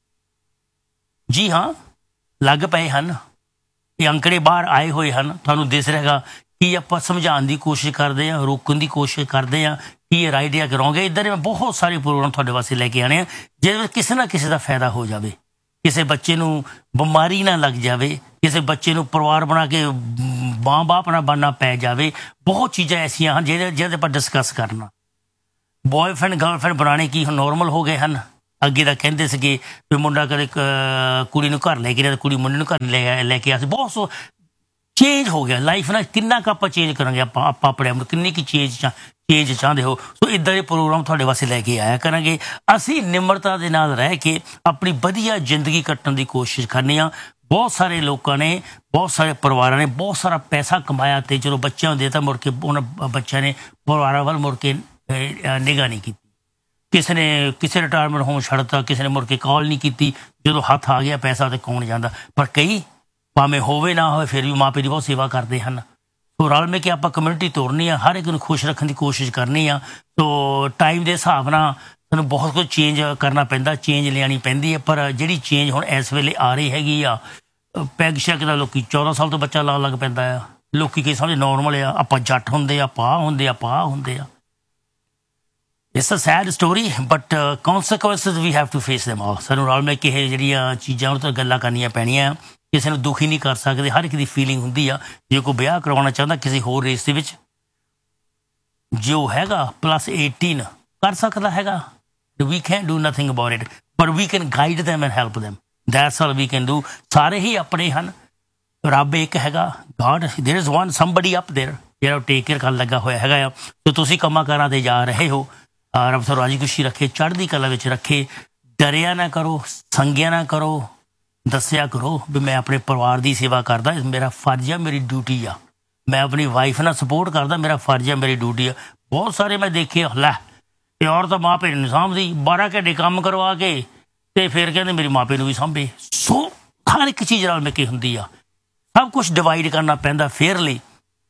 ਜੀ ਹਾਂ, ਲੱਗ ਪਏ ਹਨ। ਇਹ ਅੰਕੜੇ ਬਾਹਰ ਆਏ ਹੋਏ ਹਨ, ਤੁਹਾਨੂੰ ਦਿਸ ਰਹੇਗਾ। ਕੀ ਆਪਾਂ ਸਮਝਾਉਣ ਦੀ ਕੋਸ਼ਿਸ਼ ਕਰਦੇ ਹਾਂ, ਰੋਕਣ ਦੀ ਕੋਸ਼ਿਸ਼ ਕਰਦੇ ਹਾਂ, ਕੀ ਇਹ ਰਾਈਟ ਜਾਂ ਕਰੋਗੇ? ਇੱਦਾਂ ਦੇ ਮੈਂ ਬਹੁਤ ਸਾਰੇ ਪ੍ਰੋਗਰਾਮ ਤੁਹਾਡੇ ਵਾਸਤੇ ਲੈ ਕੇ ਆਉਣੇ ਆ ਜਿਹਦੇ ਵਿੱਚ ਕਿਸੇ ਨਾ ਕਿਸੇ ਦਾ ਫਾਇਦਾ ਹੋ ਜਾਵੇ, ਕਿਸੇ ਬੱਚੇ ਨੂੰ ਬਿਮਾਰੀ ਨਾ ਲੱਗ ਜਾਵੇ, ਕਿਸੇ ਬੱਚੇ ਨੂੰ ਪਰਿਵਾਰ ਬਣਾ ਕੇ ਮਾਂ ਬਾਪ ਨਾ ਬਣਨਾ ਪੈ ਜਾਵੇ। ਬਹੁਤ ਚੀਜ਼ਾਂ ਐਸੀਆਂ ਹਨ ਜਿਹਦੇ ਜਿਹਦੇ ਆਪਾਂ ਡਿਸਕਸ ਕਰਨਾ। ਬॉयਫ੍ਰੈਂਡ ਗਰਲਫ੍ਰੈਂਡ ਬਣਾਉਣੇ ਕੀ ਹੁਣ ਨੋਰਮਲ ਹੋ ਗਏ ਹਨ। ਅੱਗੇ ਤਾਂ ਕਹਿੰਦੇ ਸੀਗੇ ਵੀ ਮੁੰਡਾ ਕਦੇ ਕੁੜੀ ਨੂੰ ਘਰ ਲੈ ਕੇ, ਕੁੜੀ ਮੁੰਡੇ ਨੂੰ ਘਰ ਲੈ ਲੈ ਕੇ ਆ ਸੀ। ਬਹੁਤ ਸੋ ਚੇਂਜ ਹੋ ਗਿਆ ਲਾਈਫ ਨਾਲ। ਕਿੰਨਾ ਕੁ ਆਪਾਂ ਚੇਂਜ ਕਰਾਂਗੇ, ਆਪਾਂ ਆਪਾਂ ਆਪਣੇ ਆਪ ਨੂੰ ਕਿੰਨੀ ਕੁ ਚੇਂਜ ਚੇਂਜ ਚਾਹੁੰਦੇ ਹੋ? ਸੋ ਇੱਦਾਂ ਦੇ ਪ੍ਰੋਗਰਾਮ ਤੁਹਾਡੇ ਵਾਸਤੇ ਲੈ ਕੇ ਆਇਆ ਕਰਾਂਗੇ। ਅਸੀਂ ਨਿਮਰਤਾ ਦੇ ਨਾਲ ਰਹਿ ਕੇ ਆਪਣੀ ਵਧੀਆ ਜ਼ਿੰਦਗੀ ਕੱਟਣ ਦੀ ਕੋਸ਼ਿਸ਼ ਕਰਨੀ ਆ। ਬਹੁਤ ਸਾਰੇ ਲੋਕਾਂ ਨੇ, ਬਹੁਤ ਸਾਰੇ ਪਰਿਵਾਰਾਂ ਨੇ ਬਹੁਤ ਸਾਰਾ ਪੈਸਾ ਕਮਾਇਆ ਤੇ ਜਦੋਂ ਬੱਚਿਆਂ ਨੂੰ ਦੇਤਾ, ਮੁੜ ਕੇ ਉਹਨਾਂ ਬੱਚਿਆਂ ਨੇ ਪਰਿਵਾਰਾਂ ਵੱਲ ਮੁੜ ਕੇ ਨਿਗਾਹ ਨਹੀਂ ਕੀਤੀ। ਕਿਸੇ ਨੇ ਕਿਸੇ ਰਿਟਾਇਰਮੈਂਟ ਹੋਮ ਛੱਡਤਾ, ਕਿਸੇ ਨੇ ਮੁੜ ਕੇ ਕਾਲ ਨਹੀਂ ਕੀਤੀ। ਜਦੋਂ ਹੱਥ ਆ ਗਿਆ ਪੈਸਾ ਤੇ ਕੌਣ ਜਾਂਦਾ? ਪਰ ਕਈ ਭਾਵੇਂ ਹੋਵੇ ਨਾ ਹੋਵੇ ਫਿਰ ਵੀ ਮਾਂ ਪਿਓ ਦੀ ਬਹੁਤ ਸੇਵਾ ਕਰਦੇ ਹਨ। ਸੋ ਰਲ ਮਿਲ ਕੇ ਆਪਾਂ ਕਮਿਊਨਿਟੀ ਤੋਰਨੀ ਆ, ਹਰ ਇੱਕ ਨੂੰ ਖੁਸ਼ ਰੱਖਣ ਦੀ ਕੋਸ਼ਿਸ਼ ਕਰਨੀ ਆ। ਸੋ ਟਾਈਮ ਦੇ ਹਿਸਾਬ ਨਾਲ ਸਾਨੂੰ ਬਹੁਤ ਕੁਝ ਚੇਂਜ ਕਰਨਾ ਪੈਂਦਾ, ਚੇਂਜ ਲਿਆਉਣੀ ਪੈਂਦੀ ਹੈ। ਪਰ ਜਿਹੜੀ ਚੇਂਜ ਹੁਣ ਇਸ ਵੇਲੇ ਆ ਰਹੀ ਹੈਗੀ ਆ, ਪੈਗ ਸ਼ੈਗ ਦਾ ਲੋਕੀ ਚੌਦਾਂ ਸਾਲ ਤੋਂ ਬੱਚਾ ਲਾਉਣ ਲੱਗ ਪੈਂਦਾ ਆ। ਲੋਕੀ ਕਈ ਸਮਝ ਨੋਰਮਲ ਆ, ਆਪਾਂ ਜੱਟ ਹੁੰਦੇ ਆ, ਪਾ ਹੁੰਦੇ ਆ, ਪਾ ਹੁੰਦੇ ਆ। It's a sad story but ਕੌਨਸੀਕੁਐਂਸਿਸ we have to face them ਆਲ। ਸਾਨੂੰ ਰਲ ਮਿਲ ਕੇ ਇਹ ਜਿਹੜੀਆਂ ਚੀਜ਼ਾਂ ਉਹ ਤੋਂ ਗੱਲਾਂ ਕਰਨੀਆਂ ਪੈਣੀਆਂ। ਕਿਸੇ ਨੂੰ ਦੁਖੀ ਨਹੀਂ ਕਰ ਸਕਦੇ, ਹਰ ਇੱਕ ਦੀ ਫੀਲਿੰਗ ਹੁੰਦੀ ਆ। ਜੇ ਕੋਈ ਵਿਆਹ ਕਰਵਾਉਣਾ ਚਾਹੁੰਦਾ ਕਿਸੇ ਹੋਰ ਰੇਸ ਦੇ ਵਿੱਚ, ਜੋ ਹੈਗਾ ਪਲੱਸ ਏਟੀਨ ਕਰ ਸਕਦਾ ਹੈਗਾ। ਵੀ can do nothing about it, but we can guide them and help them. That's all we can do. ਸਾਰੇ ਹੀ ਆਪਣੇ ਹਨ, ਰੱਬ ਇੱਕ ਹੈਗਾ, god there is one somebody up there ਜਿਹੜਾ ਟੇਕ ਕੇਅਰ ਕਰਨ ਲੱਗਾ ਹੋਇਆ ਹੈਗਾ ਆ। ਤੇ ਤੁਸੀਂ ਕੰਮਾਂ ਕਾਰਾਂ ਤੇ ਜਾ ਰਹੇ ਹੋ, ਰੱਬ ਤੁਹਾਨੂੰ ਰਾਜੀ ਖੁਸ਼ੀ ਰੱਖੇ, ਚੜ੍ਹਦੀ ਕਲਾ ਵਿੱਚ ਰੱਖੇ। ਡਰਿਆ ਨਾ ਕਰੋ, ਸੰਗਿਆ ਨਾ ਕਰੋ, ਦੱਸਿਆ ਕਰੋ ਵੀ ਮੈਂ ਆਪਣੇ ਪਰਿਵਾਰ ਦੀ ਸੇਵਾ ਕਰਦਾ, ਮੇਰਾ ਫਰਜ਼ ਆ, ਮੇਰੀ ਡਿਊਟੀ ਆ। ਮੈਂ ਆਪਣੀ ਵਾਈਫ ਨਾਲ ਸਪੋਰਟ ਕਰਦਾ, ਮੇਰਾ ਫਰਜ਼ ਆ, ਮੇਰੀ ਡਿਊਟੀ ਆ। ਬਹੁਤ ਸਾਰੇ ਮੈਂ ਦੇਖੇ, ਲੈ ਇਹ ਔਰਤ ਮਾਂ ਪਿਓ ਨੂੰ ਸਾਂਭਦੀ, ਬਾਰਾਂ ਘੰਟੇ ਕੰਮ ਕਰਵਾ ਕੇ ਤੇ ਫਿਰ ਕਹਿੰਦੇ ਮੇਰੀ ਮਾਂ ਪਿਓ ਨੂੰ ਵੀ ਸਾਂਭੇ। ਸੋ ਹਰ ਇੱਕ ਚੀਜ਼ ਨਾਲ ਮਿਲ ਕੇ ਹੁੰਦੀ ਆ, ਸਭ ਕੁਛ ਡਿਵਾਈਡ ਕਰਨਾ ਪੈਂਦਾ ਫੇਅਰਲੀ,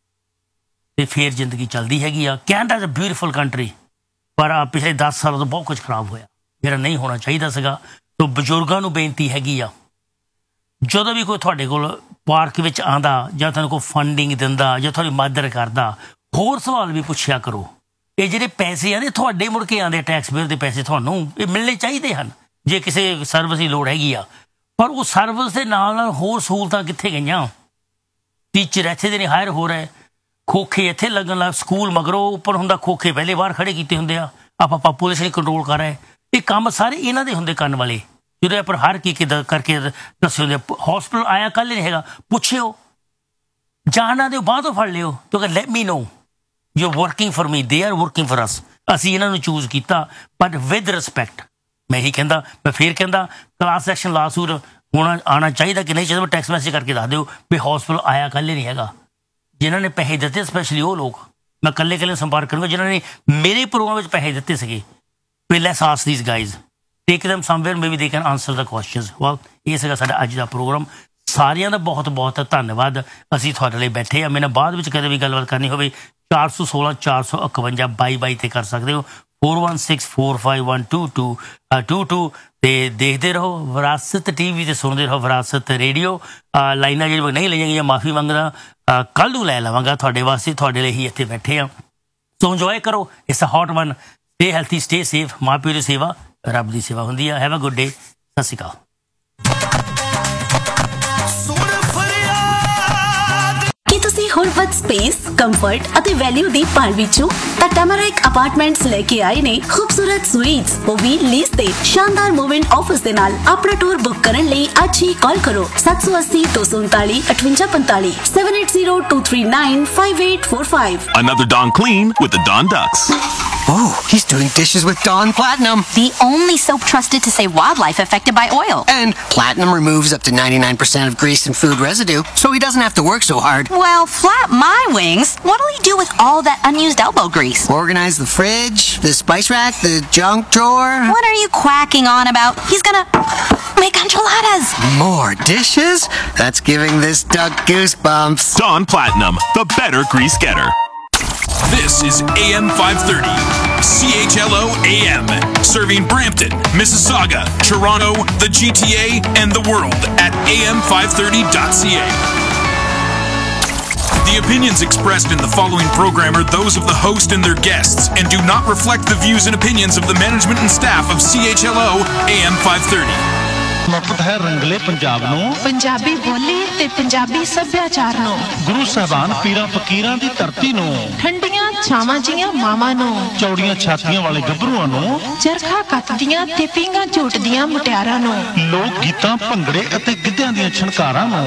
ਤੇ ਫੇਰ ਜ਼ਿੰਦਗੀ ਚੱਲਦੀ ਹੈਗੀ ਆ। Canada is a beautiful country, ਪਰ ਪਿਛਲੇ ਦਸ ਸਾਲਾਂ ਤੋਂ ਬਹੁਤ ਕੁਝ ਖਰਾਬ ਹੋਇਆ ਜਿਹੜਾ ਨਹੀਂ ਹੋਣਾ ਚਾਹੀਦਾ ਸੀਗਾ। ਸੋ ਬਜ਼ੁਰਗਾਂ ਨੂੰ ਬੇਨਤੀ ਹੈਗੀ ਆ, ਜਦੋਂ ਵੀ ਕੋਈ ਤੁਹਾਡੇ ਕੋਲ ਪਾਰਕ ਵਿੱਚ ਆਉਂਦਾ ਜਾਂ ਤੁਹਾਨੂੰ ਕੋਈ ਫੰਡਿੰਗ ਦਿੰਦਾ ਜਾਂ ਤੁਹਾਡੀ ਮਦਦ ਕਰਦਾ, ਹੋਰ ਸਵਾਲ ਵੀ ਪੁੱਛਿਆ ਕਰੋ। ਇਹ ਜਿਹੜੇ ਪੈਸੇ ਆ ਨੇ ਤੁਹਾਡੇ ਮੁੜ ਕੇ ਆਉਂਦੇ, ਟੈਕਸ ਪੇਅਰ ਦੇ ਪੈਸੇ ਤੁਹਾਨੂੰ ਇਹ ਮਿਲਣੇ ਚਾਹੀਦੇ ਹਨ ਜੇ ਕਿਸੇ ਸਰਵਿਸ ਦੀ ਲੋੜ ਹੈਗੀ ਆ। ਪਰ ਉਹ ਸਰਵਿਸ ਦੇ ਨਾਲ ਨਾਲ ਹੋਰ ਸਹੂਲਤਾਂ ਕਿੱਥੇ ਗਈਆਂ? ਟੀਚਰ ਇੱਥੇ ਦੇ ਨਹੀਂ ਹਾਇਰ ਹੋ ਰਹੇ, ਖੋਖੇ ਇੱਥੇ ਲੱਗਣ ਲੱਗ, ਸਕੂਲ ਮਗਰੋਂ ਉੱਪਰ ਹੁੰਦਾ, ਖੋਖੇ ਪਹਿਲੇ ਬਾਹਰ ਖੜੇ ਕੀਤੇ ਹੁੰਦੇ ਆ। ਆਪਾਂ ਪਾਪੂਲੇਸ਼ਨ ਕੰਟਰੋਲ ਕਰ ਰਹੇ, ਇਹ ਕੰਮ ਸਾਰੇ ਇਹਨਾਂ ਦੇ ਹੁੰਦੇ ਕਰਨ ਵਾਲੇ, ਜਿਹਦੇ ਉੱਪਰ ਹਰ ਕੀ ਕਿੱਦਾਂ ਕਰਕੇ ਦੱਸੇ ਹੁੰਦੇ। ਹੌਸਪਿਟਲ ਆਇਆ ਕੱਲ੍ਹ ਨਹੀਂ ਹੈਗਾ, ਪੁੱਛਿਓ ਜਾਂ ਇਹਨਾਂ ਦੇ ਬਾਅਦ ਤੋਂ ਫੜ ਲਿਓ ਤੋ ਕਿ let me no you working for me they are working for us ਅਸੀਂ ਇਹਨਾਂ ਨੂੰ ਚੂਜ਼ ਕੀਤਾ ਬਟ ਵਿਦ ਰਿਸਪੈਕਟ ਮੈਂ ਇਹੀ ਕਹਿੰਦਾ ਮੈਂ ਫਿਰ ਕਹਿੰਦਾ ਕਲਾਸ ਐਕਸ਼ਨ ਲਾਸੂਟ ਹੋਣਾ ਆਉਣਾ ਚਾਹੀਦਾ ਕਿ ਨਹੀਂ ਚਾਹੀਦਾ ਮੈਂ ਟੈਕਸਟ ਮੈਸੇਜ ਕਰਕੇ ਦੱਸ ਦਿਓ ਵੀ ਹਸਪੀਟਲ ਆਇਆ ਕੱਲ੍ਹ ਨਹੀਂ ਹੈਗਾ ਜਿਨ੍ਹਾਂ ਨੇ ਪੈਸੇ ਦਿੱਤੇ ਸਪੈਸ਼ਲੀ ਉਹ ਲੋਕ ਮੈਂ ਇਕੱਲੇ ਇਕੱਲੇ ਸੰਪਰਕ ਕਰੂੰਗਾ ਜਿਨ੍ਹਾਂ ਨੇ ਮੇਰੇ ਪ੍ਰੋਗਰਾਮ ਵਿੱਚ ਪੈਸੇ ਦਿੱਤੇ ਸੀਗੇ ਵੀ let's ask these guys take them somewhere maybe they can answer the questions well ਇਹ ਸੀਗਾ ਸਾਡਾ ਅੱਜ ਦਾ ਪ੍ਰੋਗਰਾਮ ਸਾਰਿਆਂ ਦਾ ਬਹੁਤ ਬਹੁਤ ਧੰਨਵਾਦ ਅਸੀਂ ਤੁਹਾਡੇ ਲਈ ਬੈਠੇ ਆ ਮੇਰੇ ਬਾਅਦ ਵਿੱਚ ਕਦੇ ਵੀ ਗੱਲਬਾਤ ਕਰਨੀ ਹੋਵੇ ਚਾਰ ਸੌ ਸੋਲਾਂ ਚਾਰ ਸੌ ਇਕਵੰਜਾ ਬਾਈ ਬਾਈ ਤੇ ਕਰ ਸਕਦੇ ਹੋ four one six four five one two to to to ਤੇ ਦੇਖਦੇ ਰਹੋ ਵਿਰਾਸਤ ਟੀਵੀ ਤੇ ਸੁਣਦੇ ਰਹੋ ਵਿਰਾਸਤ ਰੇਡੀਓ ਲਾਈਨਾਂ ਜਿਹੜੀਆਂ ਨਹੀਂ ਲਈਆਂ ਗਈਆਂ ਮਾਫੀ ਮੰਗਦਾ ਕੱਲ੍ਹ ਨੂੰ ਲੈ ਲਵਾਂਗਾ ਤੁਹਾਡੇ ਵਾਸਤੇ ਤੁਹਾਡੇ ਲਈ ਹੀ ਇੱਥੇ ਬੈਠੇ ਆ ਸੋ ਇੰਜੋਏ ਕਰੋ it's a hot one stay healthy stay safe ਮਾਂ ਪਿਓ ਦੀ ਸੇਵਾ ਰੱਬ ਦੀ ਸੇਵਾ ਹੁੰਦੀ ਆ ਹੈਵ ਅ ਗੁੱਡ ਡੇ ਸਤਿ ਸ਼੍ਰੀ ਅਕਾਲ ਕੀ ਤੁਸੀਂ ਹੋਰ ਵੱਧ ਸਪੇਸ ਕੰਫਰਟ ਅਤੇ ਵੈਲਿਊ ਦੀ ਭਾਲ ਵਿੱਚੋਂ ਤਾਂ ਟੈਮਰਿਕ ਅਪਾਰਟਮੈਂਟਸ ਲੈ ਕੇ ਆਏ ਨੇ ਖੂਬਸੂਰਤ ਸਵੀਟਸ ਉਹ ਵੀ ਲੀਜ਼ ਤੇ ਸ਼ਾਨਦਾਰ ਮੂਵਮੈਂਟ ਆਫਰਸ ਦੇ ਨਾਲ ਆਪਣਾ ਟੂਰ ਬੁੱਕ ਕਰਨ ਲਈ ਅੱਜ ਹੀ ਕਾਲ ਕਰੋ ਸੱਤ ਸੌ ਅੱਸੀ ਦੋ ਸੌ ਉਨਤਾਲੀ ਅਠਵੰਜਾ ਪੰਤਾਲੀ seven eight zero two three nine five eight four five. Another Dawn clean with the Dawn Ducks. Oh, he's doing dishes with Dawn Platinum. The only soap trusted to save wildlife affected by oil. And Platinum removes up to ninety-nine percent of grease and food residue, so he doesn't have to work so hard. Well, flap my wings. What'll he do with all that unused elbow grease? Organize the fridge, the spice rack, the junk drawer. What are you quacking on about? He's gonna make enchiladas. More dishes? That's giving this duck goosebumps. Dawn Platinum, the better grease getter. This is A M five thirty, C H L O A M, serving Brampton, Mississauga, Toronto, the G T A, and the world at A M five thirty dot C A. The opinions expressed in the following program are those of the host and their guests and do not reflect the views and opinions of the management and staff of C H L O A M five thirty. ਮੁਕਤ ਹੈ ਰੰਗਲੇ ਪੰਜਾਬ ਨੂੰ ਪੰਜਾਬੀ ਬੋਲੀ ਤੇ ਪੰਜਾਬੀ ਸੱਭਿਆਚਾਰ ਨੂੰ ਗੁਰੂ ਸਾਹਿਬਾਨ ਪੀਰਾਂ ਫਕੀਰਾਂ ਦੀ ਧਰਤੀ ਨੂੰ ਠੰਡੀਆਂ ਛਾਵਾਂ ਜੀਆਂ ਮਾਵਾਂ ਨੂੰ ਚੌੜੀਆਂ ਛਾਤੀਆਂ ਵਾਲੇ ਗੱਭਰੂਆਂ ਨੂੰ ਚਰਖਾ ਕੱਤਦੀਆਂ ਤੇ ਪੀਂਘਾਂ ਝੂਟਦੀਆਂ ਮੁਟਿਆਰਾਂ ਨੂੰ ਲੋਕ ਗੀਤਾਂ ਭੰਗੜੇ ਅਤੇ ਗਿੱਧਿਆਂ ਦੀਆਂ ਛਣਕਾਰਾਂ ਨੂੰ